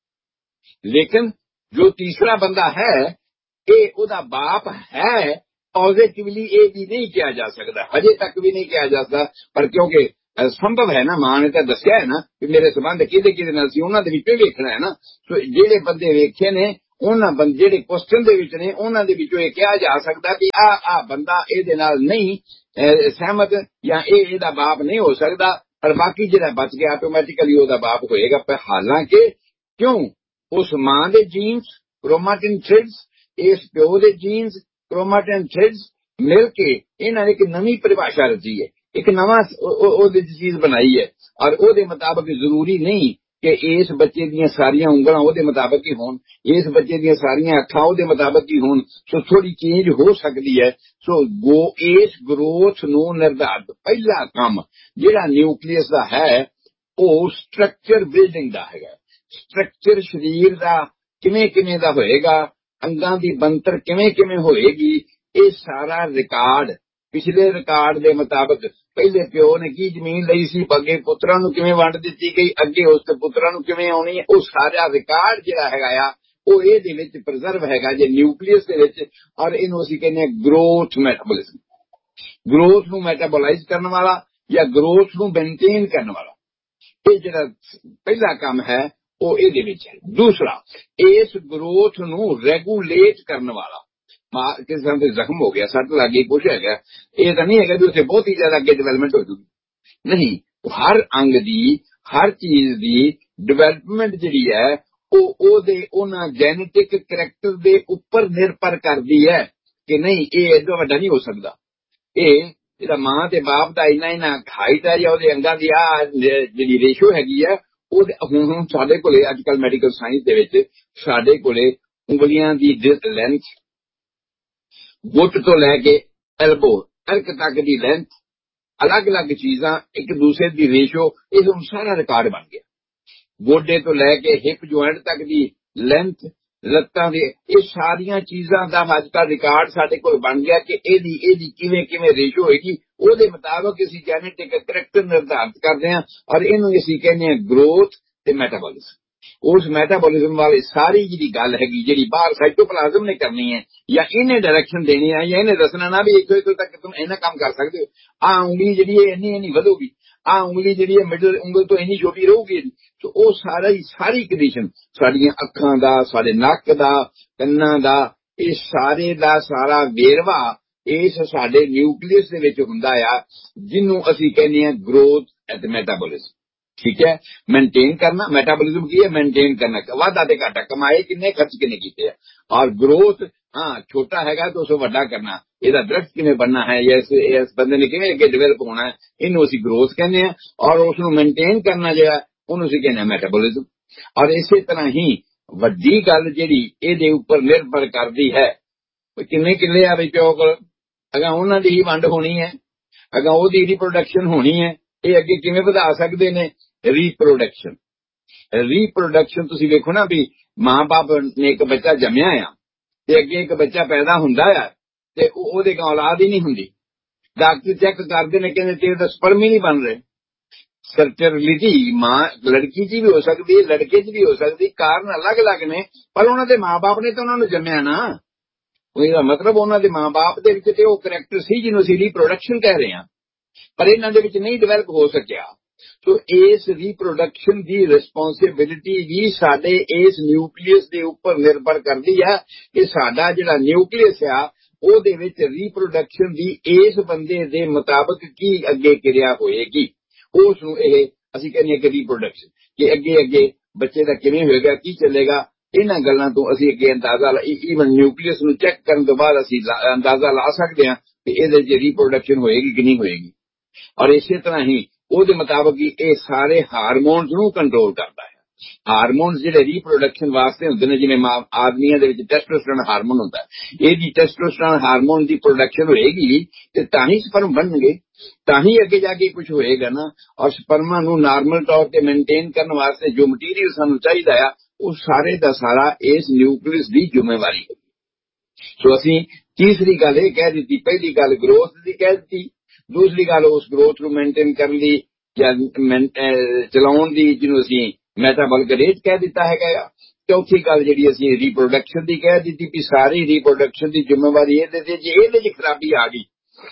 ਲੇਕਿਨ ਜੋ ਤੀਸਰਾ ਬੰਦਾ ਹੈ ਇਹ ਉਹਦਾ ਬਾਪ ਹੈ। ਪੋਜ਼ਿਟਿਵਲੀ ਇਹ ਵੀ ਨਹੀਂ ਕਿਹਾ ਜਾ ਸਕਦਾ, ਹਜੇ ਤੱਕ ਵੀ ਨਹੀਂ ਕਿਹਾ ਜਾ ਸਕਦਾ, ਪਰ ਕਿਉਂਕਿ ਸੰਭਵ ਹੈ ਨਾ, ਮਾਂ ਨੇ ਤਾਂ ਦੱਸਿਆ ਹੈ ਨਾ ਕਿ ਮੇਰੇ ਸੰਬੰਧ ਕਿਹਦੇ ਕਿਹਦੇ ਨਾਲ ਸੀ, ਉਹਨਾਂ ਦੇ ਵਿੱਚੋਂ ਵੇਖਣਾ ਹੈ ਨਾ। ਸੋ ਜਿਹੜੇ ਬੰਦੇ ਵੇਖੇ ਨੇ, ਉਹਨਾਂ ਬੰਦੇ ਜਿਹੜੇ ਕੁਐਸਚਨ ਦੇ ਵਿੱਚ ਨੇ, ਉਹਨਾਂ ਦੇ ਵਿੱਚੋਂ ਇਹ ਕਿਹਾ ਜਾ ਸਕਦਾ ਕਿ ਆ ਆ ਬੰਦਾ ਇਹਦੇ ਨਾਲ ਨਹੀਂ ਸਹਿਮਤ, ਜਾਂ ਇਹ ਇਹਦਾ ਬਾਪ ਨਹੀਂ ਹੋ ਸਕਦਾ। ਪਰ ਬਾਕੀ ਜਿਹੜਾ ਬਚ ਗਿਆ ਆਟੋਮੈਟਿਕਲੀ ਉਹਦਾ ਬਾਪ ਹੋਏਗਾ। ਪਰ ਹਾਲਾਂਕਿ ਕਿਉਂ ਉਸ ਮਾਂ ਦੇ ਜੀਨਸ ਕ੍ਰੋਮਾਟਿਨ ਥ੍ਰਿਡਸ, ਇਸ ਪਿਓ ਦੇ ਜੀਨਸ ਕ੍ਰੋਮਾਟਿਨ ਥ੍ਰਿਡਸ ਮਿਲ ਕੇ ਇਹਨਾਂ ਨੇ ਇੱਕ ਨਵੀਂ ਪਰਿਭਾਸ਼ਾ ਰਚੀ ਹੈ, ਇੱਕ ਨਵਾਂ ਉਹਦੇ ਚੀਜ਼ ਬਣਾਈ ਹੈ। ਔਰ ਉਹਦੇ ਮੁਤਾਬਕ ਜ਼ਰੂਰੀ ਨਹੀਂ ਕਿ ਇਸ ਬੱਚੇ ਦੀਆਂ ਸਾਰੀਆਂ ਉਂਗਲਾਂ ਉਹਦੇ ਮੁਤਾਬਕ ਹੀ ਹੋਣ, ਇਸ ਬੱਚੇ ਦੀਆਂ ਸਾਰੀਆਂ ਅੱਖਾਂ ਉਹਦੇ ਮੁਤਾਬਕ ਹੀ ਹੋਣ। ਸੋ ਥੋੜੀ ਚੇਂਜ ਹੋ ਸਕਦੀ ਹੈ। ਸੋ ਗੋ ਇਸ ਗਰੋਥ ਨੂੰ ਨਿਰਧਾਰਿਤ ਪਹਿਲਾ ਕੰਮ ਜਿਹੜਾ ਨਿਊਕਲੀਅਸ ਦਾ ਹੈ ਉਹ ਸਟਰਕਚਰ ਬਿਲਡਿੰਗ ਦਾ ਹੈਗਾ। ਸਟਰਕਚਰ ਸਰੀਰ ਦਾ ਕਿਵੇਂ ਕਿਵੇਂ ਦਾ ਹੋਏਗਾ, ਅੰਗਾਂ ਦੀ ਬਣਤਰ ਕਿਵੇਂ ਕਿਵੇਂ ਹੋਏਗੀ, ਇਹ ਸਾਰਾ ਰਿਕਾਰਡ ਪਿਛਲੇ ਰਿਕਾਰਡ ਦੇ ਮੁਤਾਬਕ ਪਹਿਲੇ ਪਿਓ ਨੇ ਕੀ ਜ਼ਮੀਨ ਲਈ ਸੀ, ਅੱਗੇ ਪੁੱਤਰਾਂ ਨੂੰ ਕਿਵੇਂ ਵੰਡ ਦਿੱਤੀ ਗਈ, ਅੱਗੇ ਉਸ ਤੇ ਪੁੱਤਰਾਂ ਨੂੰ ਕਿਵੇਂ ਆਉਣੀ ਹੈ, ਉਹ ਸਾਰਾ ਰਿਕਾਰਡ ਜਿਹੜਾ ਹੈਗਾ ਆ ਉਹ ਇਹਦੇ ਵਿੱਚ ਪ੍ਰੀਜ਼ਰਵ ਹੈਗਾ ਜੇ ਨਿਊਕਲੀਅਸ ਦੇ ਵਿੱਚ। ਔਰ ਇਹਨੂੰ ਅਸੀਂ ਕਹਿੰਦੇ ਹਾਂ ਗਰੋਥ ਮੈਟਾਬੋਲਿਜ਼ਮ। ਗਰੋਥ ਨੂੰ ਮੈਟਾਬੋਲਾਈਜ਼ ਕਰਨ ਵਾਲਾ ਜਾਂ ਗਰੋਥ ਨੂੰ ਮੇਨਟੇਨ ਕਰਨ ਵਾਲਾ, ਇਹ ਜਿਹੜਾ ਪਹਿਲਾ ਕੰਮ ਹੈ ਉਹ ਇਹਦੇ ਵਿੱਚ ਹੈ। ਦੂਸਰਾ, ਇਸ ਗਰੋਥ ਨੂੰ ਰੈਗੂਲੇਟ ਕਰਨ ਵਾਲਾ, ਕਿਸੇ ਤਰ੍ਹਾਂ ਦੇ ਜ਼ਖਮ ਹੋ ਗਿਆ, ਸੱਟ ਲੱਗ ਗਈ, ਕੁਛ ਹੈਗਾ, ਇਹ ਤਾਂ ਨਹੀਂ ਹੈਗਾ ਵੀ ਉੱਥੇ ਬਹੁਤ ਹੀ ਜ਼ਿਆਦਾ ਅੱਗੇ ਡਿਵੈਲਪਮੈਂਟ ਹੋ ਜੂਗੀ, ਨਹੀਂ। ਹਰ ਅੰਗ ਦੀ, ਹਰ ਚੀਜ਼ ਦੀ ਡਿਵੈਲਪਮੈਂਟ ਜਿਹੜੀ ਹੈ ਉਹ ਉਹਦੇ ਉਹਨਾਂ ਜੈਨੇਟਿਕ ਕਰੈਕਟਰ ਦੇ ਉੱਪਰ ਨਿਰਭਰ ਕਰਦੀ ਹੈ ਕਿ ਨਹੀਂ ਇਹ ਏਡਾ ਵੱਡਾ ਨਹੀਂ ਹੋ ਸਕਦਾ। ਇਹ ਜਿਹੜਾ ਮਾਂ ਤੇ ਬਾਪ ਦਾ ਇੰਨਾ ਇੰਨਾ ਹਾਈਟ ਹੈ ਜਾਂ ਉਹਦੇ ਅੰਗਾਂ ਦੀ ਆ ਜਿਹੜੀ ਰੇਸ਼ੋ ਹੈਗੀ ਹੈ, ਉਹ ਹੁਣ ਹੁਣ ਸਾਡੇ ਕੋਲੇ ਅੱਜ ਕੱਲ੍ਹ ਮੈਡੀਕਲ ਸਾਇੰਸ ਦੇ ਵਿੱਚ ਸਾਡੇ ਕੋਲੇ ਉਂਗਲੀਆਂ ਦੀ ਲੈਂਥ, ਗੁੱਟ ਤੋਂ ਲੈ ਕੇ ਐਲਬੋ ਅਰਕ ਤੱਕ ਦੀ ਲੈਂਥ, ਅਲੱਗ-ਅਲੱਗ ਚੀਜ਼ਾਂ, ਇੱਕ ਦੂਸਰੇ ਦੀ ਰੇਸ਼ੋ, ਇਹ ਹੁਣ ਸਾਰਾ ਰਿਕਾਰਡ ਬਣ ਗਿਆ। ਗੋਡੇ ਤੋਂ ਲੈ ਕੇ ਹਿਪ ਜੁਆਇੰਟ ਤੱਕ ਦੀ ਲੈਂਥ, ਲੱਤਾਂ ਦੇ, ਇਹ ਸਾਰੀਆਂ ਚੀਜ਼ਾਂ ਦਾ ਅੱਜ ਕੱਲ੍ਹ ਰਿਕਾਰਡ ਸਾਡੇ ਕੋਲ ਬਣ ਗਿਆ ਕਿ ਇਹਦੀ ਇਹਦੀ ਕਿਵੇਂ ਕਿਵੇਂ ਰੇਸ਼ੋ ਹੋਏਗੀ। ਉਹਦੇ ਮੁਤਾਬਕ ਅਸੀਂ ਜੈਨੇਟਿਕ ਕਰੈਕਟਰ ਨਿਰਧਾਰਿਤ ਕਰਦੇ ਹਾਂ ਔਰ ਇਹਨੂੰ ਅਸੀਂ ਕਹਿੰਦੇ ਹਾਂ ਗਰੋਥ ਤੇ ਮੈਟਾਬੋਲਿਜ਼ਮ। ਉਸ ਮੈਟਾਬੋਲਿਜ਼ਮ ਵਾਲੀ ਸਾਰੀ ਜਿਹੜੀ ਗੱਲ ਹੈਗੀ ਜਿਹੜੀ ਬਾਹਰ ਸਾਈਟੋਪਲਾਜ਼ਮ ਨੇ ਕਰਨੀ ਹੈ ਜਾਂ ਇਹਨੇ ਡਾਇਰੈਕਸ਼ਨ ਦੇਣੀ ਹੈ ਜਾਂ ਇਹਨੇ ਦੱਸਣਾ ਨਾ ਵੀ ਇੱਥੋਂ ਇੱਥੋਂ ਤੱਕ ਤੁਮ ਇਹਨਾਂ ਕੰਮ ਕਰ ਸਕਦੇ ਹੋ, ਆਹ ਉਂਗਲੀ ਜਿਹੜੀ ਹੈ ਇੰਨੀ ਇੰਨੀ ਵਧੂਗੀ, ਆਹ ਉਂਗਲੀ ਜਿਹੜੀ ਹੈ ਮਿਡਲ ਉਂਗਲ ਤੋਂ ਇੰਨੀ ਛੋਟੀ ਰਹੂਗੀ। ਸੋ ਉਹ ਸਾਰਾ ਹੀ ਸਾਰੀ ਕੰਡੀਸ਼ਨ ਸਾਡੀਆਂ ਅੱਖਾਂ ਦਾ, ਸਾਡੇ ਨੱਕ ਦਾ, ਕੰਨਾਂ ਦਾ, ਇਹ ਸਾਰੇ ਦਾ ਸਾਰਾ ਵੇਰਵਾ ਇਸ ਸਾਡੇ ਨਿਊਕਲੀਅਸ ਦੇ ਵਿੱਚ ਹੁੰਦਾ ਆ, ਜਿਹਨੂੰ ਅਸੀਂ ਕਹਿੰਦੇ ਹਾਂ ਗਰੋਥ ਐਟ ਮੈਟਾਬੋਲਿਜ਼ਮ। ਠੀਕ ਹੈ, ਮੇਨਟੇਨ ਕਰਨਾ। ਮੈਟਾਬੋਲਿਜ਼ਮ ਕੀ ਹੈ? ਮੇਨਟੇਨ ਕਰਨਾ, ਵਾਧਾ ਤੇ ਘਾਟਾ, ਕਮਾਏ ਕਿੰਨੇ, ਖਰਚ ਕਿੰਨੇ ਕੀਤੇ ਆ। ਔਰ ਗਰੋਥ, ਹਾਂ ਛੋਟਾ ਹੈਗਾ ਤਾਂ ਉਸਨੂੰ ਵੱਡਾ ਕਰਨਾ, ਇਹਦਾ ਦਰਖਤ ਕਿਵੇਂ ਬਣਨਾ ਹੈ, ਇਸ ਇਸ ਬੰਦੇ ਨੇ ਕਿਵੇਂ ਅੱਗੇ ਡਿਵੈਲਪ ਹੋਣਾ ਹੈ, ਇਹਨੂੰ ਅਸੀਂ ਗਰੋਥ ਕਹਿੰਦੇ ਹਾਂ। ਔਰ ਉਸਨੂੰ ਮੇਨਟੇਨ ਕਰਨਾ ਜਿਹੜਾ ਉਹਨੂੰ ਅਸੀਂ ਕਹਿੰਦੇ ਹਾਂ ਮੈਟਾਬੋਲਿਜ਼ਮ। ਔਰ ਇਸੇ ਤਰ੍ਹਾਂ ਹੀ ਵੱਡੀ ਗੱਲ ਜਿਹੜੀ ਇਹਦੇ ਉੱਪਰ ਨਿਰਭਰ ਕਰਦੀ ਹੈ, ਕਿੰਨੇ ਕਿੱਲੇ ਆ ਵੀ ਪਿਓ ਕੋਲ, ਅਗਾ ਉਹਨਾਂ ਦੀ ਹੀ ਵੰਡ ਹੋਣੀ ਹੈ, ਅਗਾ ਉਹਦੀ ਰੀਪਰੋਡਕਸ਼ਨ ਹੋਣੀ ਹੈ, ਇਹ ਅੱਗੇ ਕਿਵੇਂ ਵਧਾ ਸਕਦੇ ਨੇ? ਰੀਪਰੋਡਕਸ਼ਨ। ਰੀਪਰੋਡਕਸ਼ਨ ਤੁਸੀਂ ਵੇਖੋ ਨਾ ਵੀ ਮਾਂ ਬਾਪ ਨੇ ਇੱਕ ਬੱਚਾ ਜੰਮਿਆ ਆ ਤੇ ਅੱਗੇ ਇੱਕ ਬੱਚਾ ਪੈਦਾ ਹੁੰਦਾ ਆ ਤੇ ਉਹਦੇ ਕੋਲ ਔਲਾਦ ਹੀ ਨਹੀਂ ਹੁੰਦੀ। ਡਾਕਟਰ ਚੈੱਕ ਕਰਦੇ ਨੇ, ਕਹਿੰਦੇ ਤੇਰੇ ਤਾਂ ਸਪਰਮ ਹੀ ਨਹੀਂ ਬਣ ਰਹੇ। ਸਰਟੀਲਿਟੀ ਮਾਂ ਲੜਕੀ 'ਚ ਵੀ ਹੋ ਸਕਦੀ, ਲੜਕੇ 'ਚ ਵੀ ਹੋ ਸਕਦੀ, ਕਾਰਨ ਅਲੱਗ-ਅਲੱਗ ਨੇ, ਪਰ ਉਹਨਾਂ ਦੇ ਮਾਂ ਬਾਪ ਨੇ ਤਾਂ ਉਹਨਾਂ ਨੂੰ ਜੰਮਿਆ ਨਾ। ਉਹਦਾ ਮਤਲਬ ਉਹਨਾਂ ਦੇ ਮਾਂ ਬਾਪ ਦੇ ਵਿੱਚ ਤੇ ਉਹ ਕਰੈਕਟਰ ਸੀ ਜਿਹਨੂੰ ਅਸੀਂ ਰੀਪਰੋਡਕਸ਼ਨ ਕਹਿ ਰਹੇ ਹਾਂ, ਪਰ ਇਹਨਾਂ ਦੇ ਵਿੱਚ ਨਹੀਂ ਡਿਵੈਲਪ ਹੋ ਸਕਿਆ। ਸੋ ਇਸ ਰੀਪਰੋਡਕਸ਼ਨ ਦੀ ਰਿਸਪੌਂਸਿਬਿਲਿਟੀ ਵੀ ਸਾਡੇ ਇਸ ਨਿਊਕਲੀਅਸ ਦੇ ਉੱਪਰ ਨਿਰਭਰ ਕਰਦੀ ਹੈ ਕਿ ਸਾਡਾ ਜਿਹੜਾ ਨਿਊਕਲੀਅਸ ਆ ਉਹਦੇ ਵਿੱਚ ਰੀਪਰੋਡਕਸ਼ਨ ਦੀ ਇਸ ਬੰਦੇ ਦੇ ਮੁਤਾਬਕ ਕੀ ਅੱਗੇ ਕਿਰਿਆ ਹੋਏਗੀ, ਉਸ ਨੂੰ ਇਹ ਅਸੀਂ ਕਹਿੰਦੇ ਹਾਂ ਕਿ ਰੀਪਰੋਡਕਸ਼ਨ, ਕਿ ਅੱਗੇ ਅੱਗੇ ਬੱਚੇ ਦਾ ਕਿਵੇਂ ਹੋਏਗਾ, ਕੀ ਚੱਲੇਗਾ। ਇਹਨਾਂ ਗੱਲਾਂ ਤੋਂ ਅਸੀਂ ਅੱਗੇ ਅੰਦਾਜ਼ਾ, ਈਵਨ ਨਿਊਕਲੀਅਸ ਨੂੰ ਚੈੱਕ ਕਰਨ ਤੋਂ ਬਾਅਦ ਅਸੀਂ ਅੰਦਾਜ਼ਾ ਲਾ ਸਕਦੇ ਹਾਂ ਕਿ ਇਹਦੇ 'ਚ ਰੀਪਰੋਡਕਸ਼ਨ ਹੋਏਗੀ ਕਿ ਨਹੀਂ ਹੋਏਗੀ। ਔਰ ਇਸੇ ਤਰ੍ਹਾਂ ਹੀ ਉਹਦੇ ਮੁਤਾਬਕ ਹੀ ਇਹ ਸਾਰੇ ਹਾਰਮੋਨਸ ਨੂੰ ਕੰਟਰੋਲ ਕਰਦਾ ਹੈ। ਹਾਰਮੋਨਸ ਜਿਹੜੇ ਰੀਪਰੋਡਕਸ਼ਨ ਵਾਸਤੇ ਹੁੰਦੇ ਨੇ, ਜਿਵੇਂ ਆਦਮੀਆਂ ਦੇ ਵਿੱਚ ਟੈਸਟੋਸਟੈਰੋਨ ਹਾਰਮੋਨ ਹੁੰਦਾ, ਇਹਦੀ ਟੈਸਟੋਸਟੈਰੋਨ ਹਾਰਮੋਨ ਦੀ ਪ੍ਰੋਡਕਸ਼ਨ ਹੋਏਗੀ ਤੇ ਤਾਂ ਹੀ ਸਪਰਮ ਬਣਨਗੇ, ਤਾਂ ਹੀ ਅੱਗੇ ਜਾ ਕੇ ਕੁਝ ਹੋਏਗਾ ਨਾ। ਔਰ ਸਪਰਮਾਂ ਨੂੰ ਨਾਰਮਲ ਤੌਰ ਤੇ ਮੇਨਟੇਨ ਕਰਨ ਵਾਸਤੇ ਜੋ ਮਟੀਰੀਅਲ ਸਾਨੂੰ ਚਾਹੀਦਾ ਆ ਉਹ ਸਾਰੇ ਦਾ ਸਾਰਾ ਇਸ ਨਿਊਕਲੀਅਸ ਦੀ ਜ਼ਿੰਮੇਵਾਰੀ ਹੈ। ਸੋ ਅਸੀਂ ਤੀਸਰੀ ਗੱਲ ਇਹ ਕਹਿ ਦਿੱਤੀ, ਪਹਿਲੀ ਗੱਲ ਗਰੋਥ ਦੀ ਕਹਿ ਦਿੱਤੀ, ਦੂਸਰੀ ਗੱਲ ਉਸ ਗਰੋਥ ਨੂੰ ਮੇਨਟੇਨ ਕਰਨ ਦੀ ਜਾਂ ਚਲਾਉਣ ਦੀ ਜਿਹਨੂੰ ਅਸੀਂ ਮੈਟਾਬੋਲਿਕ ਰੇਟ ਕਹਿ ਦਿੱਤਾ ਹੈਗਾ ਆ। ਚੌਥੀ ਗੱਲ ਜਿਹੜੀ ਅਸੀਂ ਰੀਪਰੋਡਕਸ਼ਨ ਦੀ ਕਹਿ ਦਿੱਤੀ ਵੀ ਸਾਰੀ ਰੀਪਰੋਡਕਸ਼ਨ ਦੀ ਜ਼ਿੰਮੇਵਾਰੀ ਇਹਦੇ ਤੇ, ਜੇ ਇਹਦੇ 'ਚ ਖਰਾਬੀ ਆ ਗਈ,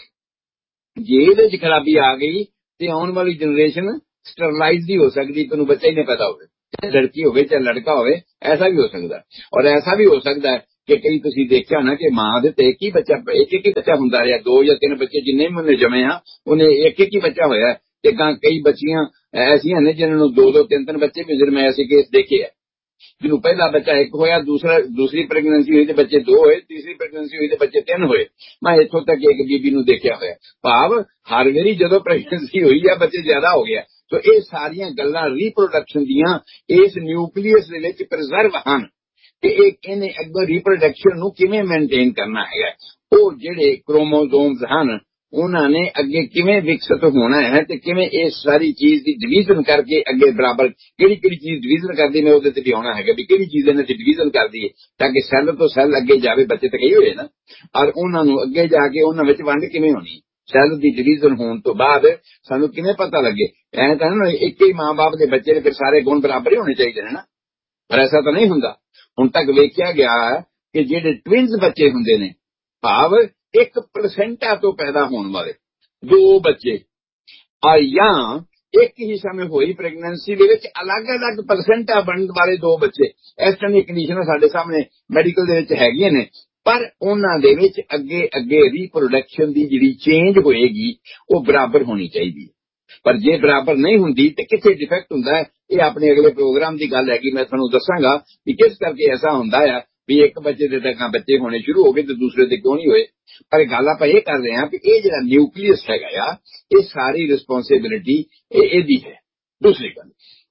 ਜੇ ਇਹਦੇ 'ਚ ਖਰਾਬੀ ਆ ਗਈ ਤੇ ਆਉਣ ਵਾਲੀ ਜਨਰੇਸ਼ਨ ਸਟਰਲਾਈਜ਼ ਹੀ ਹੋ ਸਕਦੀ, ਤੁਹਾਨੂੰ ਬੱਚਾ ਹੀ ਨਹੀਂ ਪੈਦਾ ਹੋਵੇ, ਲੜਕੀ ਹੋਵੇ ਚਾਹੇ ਲੜਕਾ ਹੋਵੇ, ਐਸਾ ਵੀ ਹੋ ਸਕਦਾ। ਔਰ ਐਸਾ ਵੀ ਹੋ ਸਕਦਾ ਕਿ ਕਈ ਤੁਸੀਂ ਦੇਖਿਆ ਨਾ ਕਿ ਮਾਂ ਦੇ ਤੇ ਇੱਕ ਹੀ ਬੱਚਾ, ਇੱਕ ਇੱਕ ਹੀ ਬੱਚਾ ਹੁੰਦਾ ਰਿਹਾ, ਦੋ ਜਾਂ ਤਿੰਨ ਬੱਚੇ ਜਿੰਨੇ ਵੀ ਉਹਨੇ ਜਮੇ ਆ ਉਹਨੇ ਇੱਕ ਇੱਕ ਹੀ ਬੱਚਾ ਹੋਇਆ। ਤੇ ਕਈ ਬੱਚੀਆਂ ਐਸੀਆਂ ਨੇ ਜਿਹਨਾਂ ਨੂੰ ਦੋ ਦੋ ਤਿੰਨ ਤਿੰਨ ਬੱਚੇ ਵੀ, ਮੈਂ ਐਸੇ ਕੇਸ ਦੇਖੇ ਆ, ਜਿਹਨੂੰ ਪਹਿਲਾ ਬੱਚਾ ਇੱਕ ਹੋਇਆ, ਦੂਸਰਾ ਦੂਸਰੀ ਪ੍ਰੈਗਨੈਂਸੀ ਹੋਈ ਤੇ ਬੱਚੇ ਦੋ ਹੋਏ, ਤੀਸਰੀ ਪ੍ਰੈਗਨੈਂਸੀ ਹੋਈ ਤੇ ਬੱਚੇ ਤਿੰਨ ਹੋਏ। ਮੈਂ ਇੱਥੋਂ ਤੱਕ ਇੱਕ ਬੀਬੀ ਨੂੰ ਦੇਖਿਆ ਹੋਇਆ, ਭਾਵ ਹਰ ਵਾਰੀ ਜਦੋਂ ਪ੍ਰੈਗਨੈਂਸੀ ਹੋਈ ਆ ਬੱਚੇ ਜ਼ਿਆਦਾ ਹੋ ਗਿਆ। ਸੋ ਇਹ ਸਾਰੀਆਂ ਗੱਲਾਂ ਰੀਪਰੋਡਕਸ਼ਨ ਦੀਆਂ ਇਸ ਨਿਊਕਲੀਅਸ ਦੇ ਵਿੱਚ ਪ੍ਰੀਜ਼ਰਵ ਹਨ ਤੇ ਇਹ ਇਹਨੇ ਅੱਗੋਂ ਰੀਪਰੋਡਕਸ਼ਨ ਨੂੰ ਕਿਵੇਂ ਮੇਨਟੇਨ ਕਰਨਾ ਹੈਗਾ। ਉਹ ਜਿਹੜੇ ਕ੍ਰੋਮੋਜ਼ੋਮਸ ਹਨ ਉਹਨਾਂ ਨੇ ਅੱਗੇ ਕਿਵੇਂ ਵਿਕਸਿਤ ਹੋਣਾ ਹੈ ਤੇ ਕਿਵੇਂ ਇਸ ਸਾਰੀ ਚੀਜ਼ ਦੀ ਡਿਵੀਜ਼ਨ ਕਰਕੇ ਅੱਗੇ ਬਰਾਬਰ ਕਿਹੜੀ ਕਿਹੜੀ ਚੀਜ਼ ਡਿਵੀਜ਼ਨ ਕਰਦੀ ਨੇ ਉਹਦੇ ਤੇ ਵੀ ਆਉਣਾ ਹੈਗਾ ਵੀ ਕਿਹੜੀ ਚੀਜ਼ ਇਹਨਾਂ ਦੀ ਡਿਵੀਜ਼ਨ ਕਰਦੀ ਹੈ ਤਾਂ ਕਿ ਸੈੱਲ ਤੋਂ ਸੈੱਲ ਅੱਗੇ ਜਾਵੇ, ਬੱਚੇ ਤੱਕ ਹੀ ਹੋਏ ਨਾ। ਔਰ ਉਹਨਾਂ ਨੂੰ ਅੱਗੇ ਜਾ ਕੇ ਉਹਨਾਂ ਵਿੱਚ ਵੰਡ ਕਿਵੇਂ ਹੋਣੀ, ਸੈੱਲ ਦੀ ਡਿਵੀਜ਼ਨ ਹੋਣ ਤੋਂ ਬਾਅਦ ਸਾਨੂੰ ਕਿਵੇਂ ਪਤਾ ਲੱਗੇ? ਐਂ ਤਾਂ ਨਾ ਇੱਕ ਹੀ ਮਾਂ ਬਾਪ ਦੇ ਬੱਚੇ ਦੇ ਫਿਰ ਸਾਰੇ ਗੁਣ ਬਰਾਬਰ ਹੀ ਹੋਣੇ ਚਾਹੀਦੇ ਨੇ ਨਾ, ਪਰ ਐਸਾ ਤਾਂ ਨਹੀਂ ਹੁੰਦਾ। ਹੁਣ ਤੱਕ ਵੇਖਿਆ ਗਿਆ ਕਿ ਜਿਹੜੇ ਟਵਿੰਸ ਬੱਚੇ ਹੁੰਦੇ ਨੇ, ਭਾਵ ਇੱਕ ਪਰਸੈਂਟਾਂ ਤੋਂ ਪੈਦਾ ਹੋਣ ਵਾਲੇ ਦੋ ਬੱਚੇ, ਆ ਜਾਂ ਇੱਕ ਹੀ ਸਮੇਂ ਹੋਈ ਪ੍ਰੈਗਨੈਂਸੀ ਦੇ ਵਿੱਚ ਅਲੱਗ-ਅਲੱਗ ਪਰਸੈਂਟਾਂ ਬਣਨ ਵਾਲੇ ਦੋ ਬੱਚੇ, ਇਸ ਤਰ੍ਹਾਂ ਦੀ ਕੰਡੀਸ਼ਨਾਂ ਸਾਡੇ ਸਾਹਮਣੇ ਮੈਡੀਕਲ ਦੇ ਵਿੱਚ ਹੈਗੀਆਂ ਨੇ। ਪਰ ਉਹਨਾਂ ਦੇ ਵਿੱਚ ਅੱਗੇ ਅੱਗੇ ਰੀਪਰੋਡਕਸ਼ਨ ਦੀ ਜਿਹੜੀ ਚੇਂਜ ਹੋਏਗੀ ਉਹ ਬਰਾਬਰ ਹੋਣੀ ਚਾਹੀਦੀ ਹੈ। ਪਰ ਜੇ ਬਰਾਬਰ ਨਹੀਂ ਹੁੰਦੀ ਤੇ ਕਿੱਥੇ ਡਿਫੈਕਟ ਹੁੰਦਾ ਹੈ, ਇਹ ਆਪਣੇ ਅਗਲੇ ਪ੍ਰੋਗਰਾਮ ਦੀ ਗੱਲ ਹੈਗੀ। ਮੈਂ ਤੁਹਾਨੂੰ ਦੱਸਾਂਗਾ ਵੀ ਕਿਸ ਕਰਕੇ ਐਸਾ ਹੁੰਦਾ ਆ ਵੀ ਇੱਕ ਬੱਚੇ ਦੇ ਤੱਕ ਬੱਚੇ ਹੋਣੇ ਸ਼ੁਰੂ ਹੋ ਗਏ ਤੇ ਦੂਸਰੇ ਦੇ ਕਿਉਂ ਨਹੀਂ ਹੋਏ। ਪਰ ਗੱਲ ਆਪਾਂ ਇਹ ਕਰ ਰਹੇ ਹਾਂ ਵੀ ਇਹ ਜਿਹੜਾ ਨਿਊਕਲੀਅਸ ਹੈਗਾ ਆ, ਇਹ ਸਾਰੀ ਰਿਸਪੌਂਸਿਬਿਲਿਟੀ ਇਹਦੀ ਹੈ। ਦੂਸਰੀ ਗੱਲ,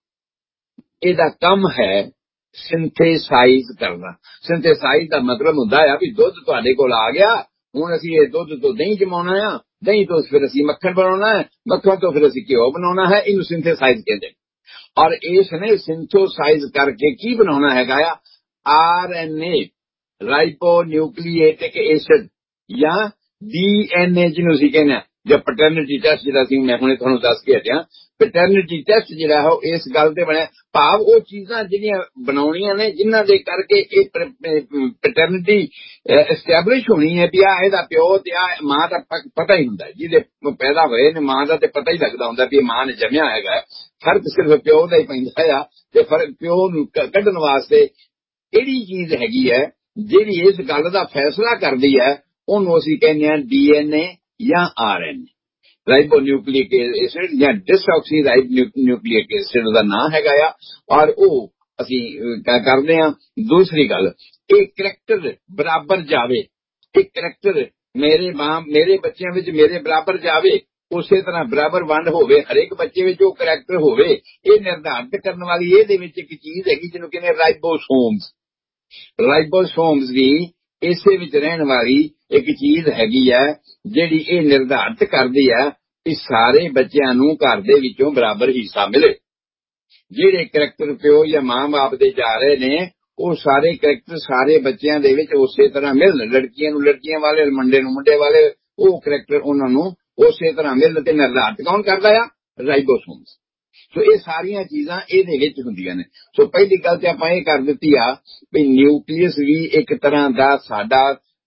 ਇਹਦਾ ਕੰਮ ਹੈ ਸਿੰਥੇਸਾਈਜ਼ ਕਰਨਾ। ਸਿੰਥੇਸਾਈਜ਼ ਦਾ ਮਤਲਬ ਹੁੰਦਾ ਆ ਵੀ ਦੁੱਧ ਤੁਹਾਡੇ ਕੋਲ ਆ ਗਿਆ, ਹੁਣ ਅਸੀਂ ਇਹ ਦੁੱਧ ਤੋਂ ਦਹੀਂ ਜਮਾਉਣਾ ਆ, ਦਹੀਂ ਤੋਂ ਫਿਰ ਅਸੀਂ ਮੱਖਣ ਬਣਾਉਣਾ ਹੈ, ਮੱਖਣ ਤੋਂ ਫਿਰ ਅਸੀਂ ਘਿਓ ਬਣਾਉਣਾ ਹੈ। ਇਹਨੂੰ ਸਿੰਥੇਸਾਈਜ਼ ਕਹਿੰਦੇ। ਔਰ ਇਸ ਨੇ ਸਿੰਥੇਸਾਈਜ਼ ਕਰਕੇ ਕੀ ਬਣਾਉਣਾ ਹੈਗਾ ਆ? ਆਰ ਐਨ ਏ, ਰਾਈਬੋ ਨਿਊਕਲੀਏਟਿਕ ਐਸਿਡ, ਜਾਂ ਡੀ ਐਨ ਏ ਜਿਹਨੂੰ ਅਸੀਂ ਕਹਿੰਦੇ ਹਾਂ, ਜਾਂ ਪੈਟਰਨਿਟੀ ਟੈਸਟ ਜਿਹੜਾ ਸੀ ਮੈਂ ਹੁਣੇ ਤੁਹਾਨੂੰ ਦੱਸ ਕੇ ਹਟਿਆ। ਪੈਟਰਨਿਟੀ ਟੈਸਟ ਜਿਹੜਾ ਹੈ ਉਹ ਇਸ ਗੱਲ ਤੇ ਬਣਿਆ, ਭਾਵ ਉਹ ਚੀਜ਼ਾਂ ਜਿਹੜੀਆਂ ਬਣਾਉਣੀਆਂ ਨੇ ਜਿਨ੍ਹਾਂ ਦੇ ਕਰਕੇ ਇਹ ਪੈਟਰਨਿਟੀ ਐਸਟੈਬਲਿਸ਼ ਹੋਣੀ ਹੈ ਵੀ ਆ ਇਹਦਾ ਪਿਓ ਤੇ ਆ ਮਾਂ ਦਾ ਪਤਾ ਹੀ ਹੁੰਦਾ, ਜਿਹਦੇ ਪੈਦਾ ਹੋਏ ਨੇ ਮਾਂ ਦਾ ਤੇ ਪਤਾ ਹੀ ਲੱਗਦਾ ਹੁੰਦਾ ਵੀ ਮਾਂ ਨੇ ਜੰਮਿਆ ਹੈਗਾ। ਫਰਕ ਸਿਰਫ ਪਿਓ ਦਾ ਹੀ ਪੈਂਦਾ ਆ, ਤੇ ਫਰਕ ਪਿਓ ਨੂੰ ਕੱਢਣ ਵਾਸਤੇ ਕਿਹੜੀ ਚੀਜ਼ ਹੈਗੀ ਹੈ ਜਿਹੜੀ ਇਸ ਗੱਲ ਦਾ ਫੈਸਲਾ ਕਰਦੀ ਹੈ, ਉਹਨੂੰ ਅਸੀਂ ਕਹਿੰਦੇ ਹਾਂ ਡੀ ਐਨ ਏ ਜਾਂ ਆਰ ਐਨ ਏ, ਰਾਈਬੋ ਨਿਊਕਲੀਕ ਐਸਿਡ ਜਾਂ ਡਿਸਆਕਸੀ ਰਾਈਬੋ ਨਿਊਕਲੀਕ ਐਸਿਡ ਦਾ ਨਾਂ ਹੈਗਾ ਆ। ਔਰ ਉਹ ਅਸੀਂ ਕਰਦੇ ਹਾਂ। ਦੂਸਰੀ ਗੱਲ, ਇਹ ਕਰੈਕਟਰ ਬਰਾਬਰ ਜਾਵੇ, ਇਹ ਕਰੈਕਟਰ ਮੇਰੇ ਮਾਂ ਮੇਰੇ ਬੱਚਿਆਂ ਵਿੱਚ ਮੇਰੇ ਬਰਾਬਰ ਜਾਵੇ, ਉਸੇ ਤਰ੍ਹਾਂ ਬਰਾਬਰ ਵੰਡ ਹੋਵੇ, ਹਰੇਕ ਬੱਚੇ ਵਿੱਚ ਉਹ ਕਰੈਕਟਰ ਹੋਵੇ, ਇਹ ਨਿਰਧਾਰਿਤ ਕਰਨ ਵਾਲੀ ਇਹਦੇ ਵਿੱਚ ਇੱਕ ਚੀਜ਼ ਹੈਗੀ ਜਿਹਨੂੰ ਕਹਿੰਦੇ ਰਾਈਬੋਸੋਮਸ। ਰਾਈਬੋਸੋਮਸ ਵੀ ਇਸੇ ਵਿੱਚ ਰਹਿਣ ਵਾਲੀ ਇੱਕ ਚੀਜ਼ ਹੈਗੀ ਹੈ ਜਿਹੜੀ ਇਹ ਨਿਰਧਾਰਿਤ ਕਰਦੀ ਹੈ ਕਿ ਸਾਰੇ ਬੱਚਿਆਂ ਨੂੰ ਘਰ ਦੇ ਵਿੱਚੋਂ ਬਰਾਬਰ ਹਿੱਸਾ ਮਿਲੇ। ਜਿਹੜੇ ਕਰੈਕਟਰ ਪਿਓ ਜਾਂ ਮਾਂ ਬਾਪ ਦੇ ਜਾ ਰਹੇ ਨੇ ਉਹ ਸਾਰੇ ਕਰੈਕਟਰ ਸਾਰੇ ਬੱਚਿਆਂ ਦੇ ਵਿੱਚ ਉਸੇ ਤਰ੍ਹਾਂ ਮਿਲਣ, ਲੜਕੀਆਂ ਨੂੰ ਲੜਕੀਆਂ ਵਾਲੇ, ਮੁੰਡੇ ਨੂੰ ਮੁੰਡੇ ਵਾਲੇ, ਉਹ ਕਰੈਕਟਰ ਉਹਨਾਂ ਨੂੰ ਉਸੇ ਤਰ੍ਹਾਂ ਮਿਲਣ ਤੇ ਨਿਰਧਾਰਿਤ ਕੌਣ ਕਰਦਾ ਆ? ਰਾਈਬੋਸੋਮਸ। ਸੋ ਇਹ ਸਾਰੀਆਂ ਚੀਜ਼ਾਂ ਇਹਦੇ ਵਿੱਚ ਹੁੰਦੀਆਂ ਨੇ। ਸੋ ਪਹਿਲੀ ਗੱਲ ਤੇ ਆਪਾਂ ਇਹ ਕਰ ਦਿੱਤੀ ਆ ਵੀ ਨਿਊਕਲੀਅਸ ਵੀ ਇੱਕ ਤਰ੍ਹਾਂ ਦਾ ਸਾਡਾ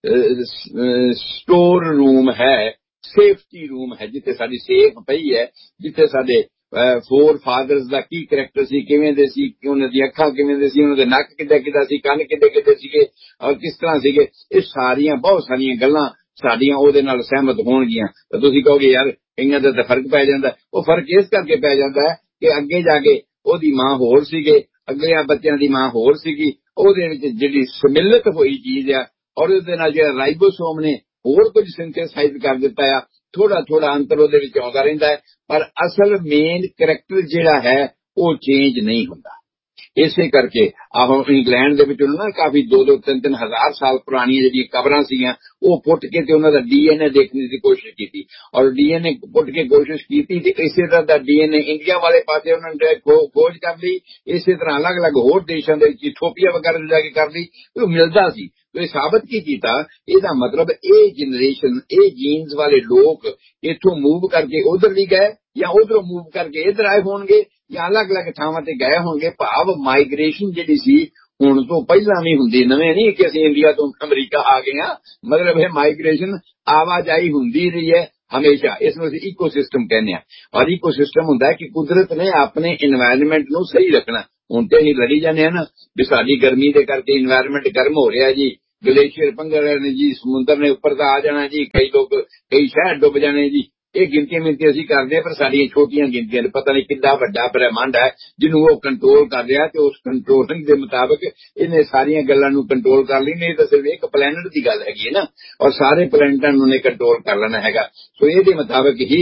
ਸਟੋਰ ਰੂਮ ਹੈ, ਸੇਫਟੀ ਰੂਮ ਹੈ, ਜਿੱਥੇ ਸਾਡੀ ਸੇਫ ਪਈ ਹੈ, ਜਿੱਥੇ ਸਾਡੇ ਫੋਰ ਫਾਦਰਸ ਦਾ ਕੀ ਕਰੈਕਟਰ ਸੀ, ਕਿਵੇਂ ਦੇ ਸੀ, ਉਹਨਾਂ ਦੀਆਂ ਅੱਖਾਂ ਕਿਵੇਂ ਦੇ ਸੀ, ਉਹਨਾਂ ਦੇ ਨੱਕ ਕਿੱਦਾਂ ਕਿੱਦਾਂ ਸੀ, ਕੰਨ ਕਿੱਡੇ ਕਿੱਡੇ ਸੀਗੇ ਔਰ ਕਿਸ ਤਰ੍ਹਾਂ ਸੀਗੇ, ਇਹ ਸਾਰੀਆਂ ਬਹੁਤ ਸਾਰੀਆਂ ਗੱਲਾਂ ਸਾਡੀਆਂ ਉਹਦੇ ਨਾਲ ਸਹਿਮਤ ਹੋਣਗੀਆਂ। ਤਾਂ ਤੁਸੀਂ ਕਹੋਗੇ ਯਾਰ ਕਈਆਂ ਦਾ ਤਾਂ ਫਰਕ ਪੈ ਜਾਂਦਾ। ਉਹ ਫਰਕ ਇਸ ਕਰਕੇ ਪੈ ਜਾਂਦਾ ਹੈ ਕਿ ਅੱਗੇ ਜਾ ਕੇ ਉਹਦੀ ਮਾਂ ਹੋਰ ਸੀਗੇ, ਅਗਲੇ ਬੱਚਿਆਂ ਦੀ ਮਾਂ ਹੋਰ ਸੀਗੀ, ਉਹਦੇ ਵਿੱਚ ਜਿਹੜੀ ਸਮਿਲਿਤ ਹੋਈ ਚੀਜ਼ ਆ ਔਰ ਉਹਦੇ ਨਾਲ ਜਿਹੜਾ ਰਾਈਬੋਸੋਮ ਨੇ ਹੋਰ ਕੁਝ ਸਿੰਥੇਸਾਈਜ਼ ਕਰ ਦਿੱਤਾ ਆ, ਥੋੜਾ ਥੋੜਾ ਅੰਤਰ ਉਹਦੇ ਵਿੱਚ ਆਉਂਦਾ ਰਹਿੰਦਾ ਹੈ, ਪਰ ਅਸਲ ਮੇਨ ਕਰੈਕਟਰ ਜਿਹੜਾ ਹੈ ਉਹ ਚੇਂਜ ਨਹੀਂ ਹੁੰਦਾ। ਇਸੇ ਕਰਕੇ ਆਹ ਇੰਗਲੈਂਡ ਦੇ ਵਿੱਚ ਉਹਨਾਂ ਨਾ ਕਾਫੀ ਦੋ ਦੋ ਤਿੰਨ ਤਿੰਨ ਹਜ਼ਾਰ ਸਾਲ ਪੁਰਾਣੀਆਂ ਜਿਹੜੀਆਂ ਕਬਰਾਂ ਸੀਗੀਆਂ ਉਹ ਪੁੱਟ ਕੇ ਤੇ ਉਹਨਾਂ ਦਾ ਡੀਐਨਏ ਦੇਖਣ ਦੀ ਕੋਸ਼ਿਸ਼ ਕੀਤੀ, ਔਰ ਡੀਐਨਏ ਪੁੱਟ ਕੇ ਕੋਸ਼ਿਸ਼ ਕੀਤੀ ਤੇ ਇਸੇ ਤਰ੍ਹਾਂ ਦਾ ਡੀਐਨਏ ਇੰਡੀਆ ਵਾਲੇ ਪਾਸੇ ਉਹਨਾਂ ਨੇ ਖੋਜ ਕਰ ਲਈ, ਇਸੇ ਤਰ੍ਹਾਂ ਅਲੱਗ-ਅਲੱਗ ਹੋਰ ਦੇਸ਼ਾਂ ਦੇ ਵਿੱਚ ਇਥੋਪੀਆ ਵਗੈਰਾ ਜਾ ਕੇ ਕਰ ਲਈ, ਉਹ ਮਿਲਦਾ ਸੀ। ਇਹ ਸਾਬਤ ਕੀ ਕੀਤਾ? ਇਹਦਾ ਮਤਲਬ ਇਹ ਜਨਰੇਸ਼ਨ, ਇਹ ਜੀਨਸ ਵਾਲੇ ਲੋਕ ਇੱਥੋਂ ਮੂਵ ਕਰਕੇ ਉਧਰ ਵੀ ਗਏ ਜਾਂ ਉਧਰੋਂ ਮੂਵ ਕਰਕੇ ਇੱਧਰ ਆਏ ਹੋਣਗੇ ਜਾਂ ਅਲੱਗ-ਅਲੱਗ ਥਾਵਾਂ ਤੇ ਗਏ ਹੋਣਗੇ। ਭਾਵ ਮਾਈਗ੍ਰੇਸ਼ਨ ਜਿਹੜੀ ਸੀ ਹੁਣ ਤੋਂ ਪਹਿਲਾਂ ਵੀ ਹੁੰਦੀ, ਨਵੇਂ ਨਹੀਂ ਕਿ ਅਸੀਂ ਇੰਡੀਆ ਤੋਂ ਅਮਰੀਕਾ ਆ ਗਏ ਹਾਂ, ਮਤਲਬ ਇਹ ਮਾਈਗ੍ਰੇਸ਼ਨ ਆਵਾਜਾਈ ਹੁੰਦੀ ਰਹੀ ਹੈ ਹਮੇਸ਼ਾ। ਇਸ ਨੂੰ ਅਸੀਂ ਈਕੋ ਸਿਸਟਮ ਕਹਿੰਦੇ ਹਾਂ। ਔਰ ਈਕੋ ਸਿਸਟਮ ਹੁੰਦਾ ਕਿ ਕੁਦਰਤ ਨੇ ਆਪਣੇ ਇਨਵਾਇਰਨਮੈਂਟ ਨੂੰ ਸਹੀ ਰੱਖਣਾ। ਹੁਣ ਤੇ ਅਸੀਂ ਲੜੀ ਜਾਂਦੇ ਹਾਂ ਨਾ ਵੀ ਸਾਡੀ ਗਰਮੀ ਦੇ ਕਰਕੇ ਇਨਵਾਇਰਨਮੈਂਟ ਗਰਮ ਹੋ ਰਿਹਾ ਜੀ, ਗਲੇਸ਼ੀਅਰ ਪੰਘਰ ਰਹੇ ਨੇ ਜੀ, ਸਮੁੰਦਰ ਨੇ ਉੱਪਰ ਤਾਂ ਆ ਜਾਣਾ ਜੀ, ਕਈ ਲੋਕ ਕਈ ਸ਼ਹਿਰ ਡੁੱਬ ਜਾਣੇ ਜੀ। ਇਹ ਗਿਣਤੀ ਮਿੰਤੀ ਅਸੀਂ ਕਰਦੇ ਹਾਂ, ਪਰ ਸਾਡੀਆਂ ਛੋਟੀਆਂ ਗਿਣਤੀਆਂ ਨੇ ਪਤਾ ਨਹੀਂ ਕਿੰਨਾ ਵੱਡਾ ਬ੍ਰਹਿਮੰਡ ਹੈ ਜਿਹਨੂੰ ਉਹ ਕੰਟਰੋਲ ਕਰ ਰਿਹਾ, ਤੇ ਉਸ ਕੰਟਰੋਲਿੰਗ ਦੇ ਮੁਤਾਬਕ ਇਹਨੇ ਸਾਰੀਆਂ ਗੱਲਾਂ ਨੂੰ ਕੰਟਰੋਲ ਕਰ ਲਈ। ਨਹੀਂ ਤਾਂ ਸਿਰਫ ਇੱਕ ਪਲੈਨਟ ਦੀ ਗੱਲ ਹੈਗੀ ਹੈ ਨਾ, ਔਰ ਸਾਰੇ ਪਲੈਨਟਾਂ ਨੂੰ ਨੇ ਕੰਟਰੋਲ ਕਰ ਲੈਣਾ ਹੈਗਾ। ਸੋ ਇਹਦੇ ਮੁਤਾਬਕ ਹੀ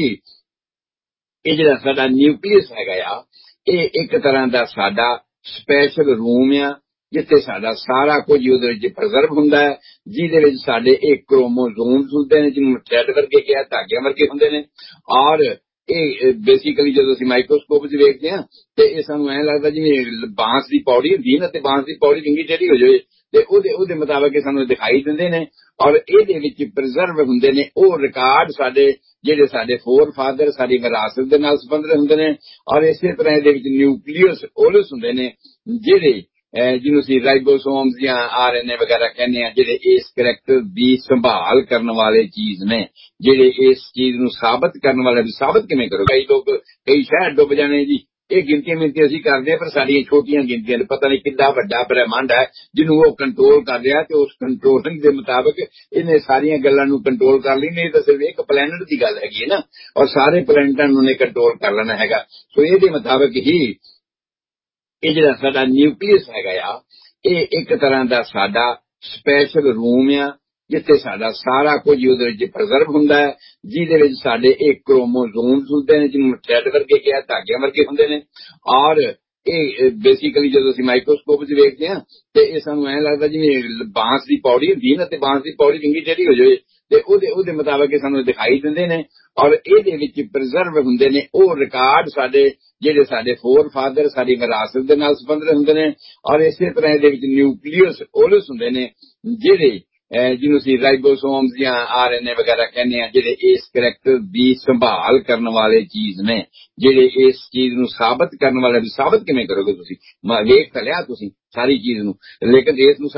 ਇਹ ਜਿਹੜਾ ਸਾਡਾ ਨਿਊਕਲੀਅਸ ਹੈਗਾ ਆ, ਇਹ ਇੱਕ ਤਰ੍ਹਾਂ ਦਾ ਸਾਡਾ ਸਪੈਸ਼ਲ ਰੂਮ ਆ ਜਿੱਥੇ ਸਾਡਾ ਸਾਰਾ ਕੁਝ ਉਹਦੇ ਵਿੱਚ ਪ੍ਰੀਜ਼ਰਵ ਹੁੰਦਾ ਹੈ, ਜਿਹਦੇ ਵਿੱਚ ਸਾਡੇ ਇਹ ਕ੍ਰੋਮੋਜ਼ੋਮਸ ਹੁੰਦੇ ਨੇ ਜਿਹਨੂੰ ਥ੍ਰੈਡ ਵਰਗੇ ਕਿਹਾ, ਧਾਗੇ ਵਰਗੇ ਹੁੰਦੇ ਨੇ। ਔਰ ਇਹ ਬੇਸਿਕਲੀ ਜਦੋਂ ਅਸੀਂ ਮਾਈਕਰੋਸਕੋਪ 'ਚ ਵੇਖਦੇ ਹਾਂ ਤੇ ਇਹ ਸਾਨੂੰ ਐਂ ਲੱਗਦਾ ਜਿਵੇਂ ਬਾਂਸ ਦੀ ਪੌੜੀ ਹੁੰਦੀ ਹੈ ਨਾ, ਤੇ ਬਾਂਸ ਦੀ ਪੌੜੀ ਡਿੰਗੀ ਟੇਢੀ ਹੋ ਜਾਵੇ ਤੇ ਉਹਦੇ ਉਹਦੇ ਮੁਤਾਬਕ ਸਾਨੂੰ ਦਿਖਾਈ ਦਿੰਦੇ ਨੇ। ਔਰ ਇਹਦੇ ਵਿੱਚ ਪ੍ਰੀਜ਼ਰਵ ਹੁੰਦੇ ਨੇ ਉਹ ਰਿਕਾਰਡ ਸਾਡੇ ਜਿਹੜੇ ਸਾਡੇ ਫੋਰ ਫਾਦਰ ਸਾਡੀ ਵਿਰਾਸਤ ਦੇ ਨਾਲ ਸੰਬੰਧਿਤ ਹੁੰਦੇ ਨੇ। ਔਰ ਇਸੇ ਤਰ੍ਹਾਂ ਇਹਦੇ ਵਿੱਚ ਨਿਊਕਲੀਅਸ ਓਲਸ ਹੁੰਦੇ ਨੇ ਜਿਹੜੇ ਜਿਹਨੂੰ ਅਸੀਂ ਰਾਈਬੋਸੋਮਸ ਜਾਂ ਆਰ ਐਨ ਏ ਵਗੈਰਾ ਕਹਿੰਦੇ ਆ, ਜਿਹੜੇ ਇਸ ਕਰੈਕਟਰ ਦੀ ਸੰਭਾਲ ਕਰਨ ਵਾਲੇ ਚੀਜ਼ ਨੇ, ਜਿਹੜੇ ਇਸ ਚੀਜ਼ ਨੂੰ ਸਾਬਤ ਕਰਨ ਵਾਲੇ। ਸਾਬਤ ਕਿਵੇਂ ਕਰੋ? ਕਈ ਲੋਕ ਕਈ ਸ਼ਹਿਰ ਡੁੱਬ ਜਾਣੇ ਜੀ, ਇਹ ਗਿਣਤੀਆਂ ਮਿਣਤੀਆਂ ਅਸੀਂ ਕਰਦੇ ਹਾਂ, ਪਰ ਸਾਡੀਆਂ ਛੋਟੀਆਂ ਗਿਣਤੀਆਂ ਨੇ, ਪਤਾ ਨਹੀਂ ਕਿੰਨਾ ਵੱਡਾ ਬ੍ਰਹਿਮੰਡ ਹੈ ਜਿਹਨੂੰ ਉਹ ਕੰਟਰੋਲ ਕਰ ਰਿਹਾ, ਤੇ ਉਸ ਕੰਟਰੋਲਿੰਗ ਦੇ ਮੁਤਾਬਕ ਇਹਨੇ ਸਾਰੀਆਂ ਗੱਲਾਂ ਨੂੰ ਕੰਟਰੋਲ ਕਰ ਲਈ। ਨਹੀਂ ਤਾਂ ਸਿਰਫ ਇੱਕ ਪਲੈਨਟ ਦੀ ਗੱਲ ਹੈਗੀ ਹੈ ਨਾ, ਔਰ ਸਾਰੇ ਪਲੈਨਟਾਂ ਨੂੰ ਨੇ ਕੰਟਰੋਲ ਕਰ ਲੈਣਾ ਹੈਗਾ। ਸੋ ਇਹਦੇ ਮੁਤਾਬਕ ਹੀ ਇਹ ਜਿਹੜਾ ਸਾਡਾ ਨਿਊਕਲੀਅਸ ਹੈਗਾ ਆ, ਇਹ ਇੱਕ ਤਰ੍ਹਾਂ ਦਾ ਸਾਡਾ ਸਪੈਸ਼ਲ ਰੂਮ ਆ, ਜਿੱਥੇ ਸਾਡਾ ਸਾਰਾ ਕੁਝ ਉਹਦੇ ਵਿੱਚ ਪ੍ਰੀਜ਼ਰਵ ਹੁੰਦਾ ਹੈ, ਜਿਹਦੇ ਵਿੱਚ ਸਾਡੇ ਇਹ ਕ੍ਰੋਮੋਜ਼ੋਮਸ ਹੁੰਦੇ ਨੇ, ਜਿਹਨੂੰ ਥ੍ਰੈਡ ਵਰਗੇ ਕਿਹਾ, ਧਾਗੇ ਵਰਗੇ ਹੁੰਦੇ ਨੇ। ਔਰ ਇਹ ਬੇਸਿਕਲੀ ਜਦੋਂ ਅਸੀਂ ਮਾਈਕਰੋਸਕੋਪ 'ਚ ਵੇਖਦੇ ਹਾਂ ਤੇ ਇਹ ਸਾਨੂੰ ਐਂ ਲੱਗਦਾ ਜਿਵੇਂ ਬਾਂਸ ਦੀ ਪੌੜੀ ਹੁੰਦੀ ਨਾ, ਤੇ ਬਾਂਸ ਦੀ ਪੌੜੀ ਚੰਗੀ ਟੇਢੀ ਹੋ ਜਾਵੇ, ਤੇ ਉਹਦੇ ਉਹਦੇ ਮੁਤਾਬਕ ਇਹ ਸਾਨੂੰ ਦਿਖਾਈ ਦਿੰਦੇ ਨੇ। ਔਰ ਇਹਦੇ ਵਿੱਚ ਪ੍ਰੀਜ਼ਰਵ ਹੁੰਦੇ ਨੇ ਉਹ ਰਿਕਾਰਡ ਸਾਡੇ ਜਿਹੜੇ ਸਾਡੇ ਫੋਰ ਫਾਦਰ ਸਾਡੀ ਵਿਰਾਸਤ ਦੇ ਨਾਲ ਸੰਬੰਧਿਤ ਹੁੰਦੇ ਨੇ। ਔਰ ਇਸੇ ਤਰ੍ਹਾਂ ਇਹਦੇ ਵਿੱਚ ਨਿਊਕਲੀਅਸ ਓਲਸ ਹੁੰਦੇ ਨੇ ਜਿਹੜੇ ਜਿਹਨੂੰ ਅਸੀਂ ਰਾਈਬੋਸੋਮਸ ਜਾਂ ਆਰ ਐਨ ਏ ਵਗੈਰਾ ਕਹਿੰਦੇ ਆ, ਜਿਹੜੇ ਇਸ ਕਰੈਕਟਰ ਦੀ ਸੰਭਾਲ ਕਰਨ ਵਾਲੇ ਚੀਜ਼ ਨੇ, ਜਿਹੜੇ ਇਸ ਚੀਜ਼ ਨੂੰ ਸਾਬਤ ਕਰਨ ਵਾਲੇ। ਸਾਬਤ ਕਿਵੇਂ ਕਰੋਗੇ ਤੁਸੀਂ? ਵੇਖ ਤਾਂ ਲਿਆ ਤੁਸੀਂ ਸਾਰੀ ਚੀਜ਼ ਨੂੰ, ਲੇਕਿਨ ਇਸ ਨੂੰ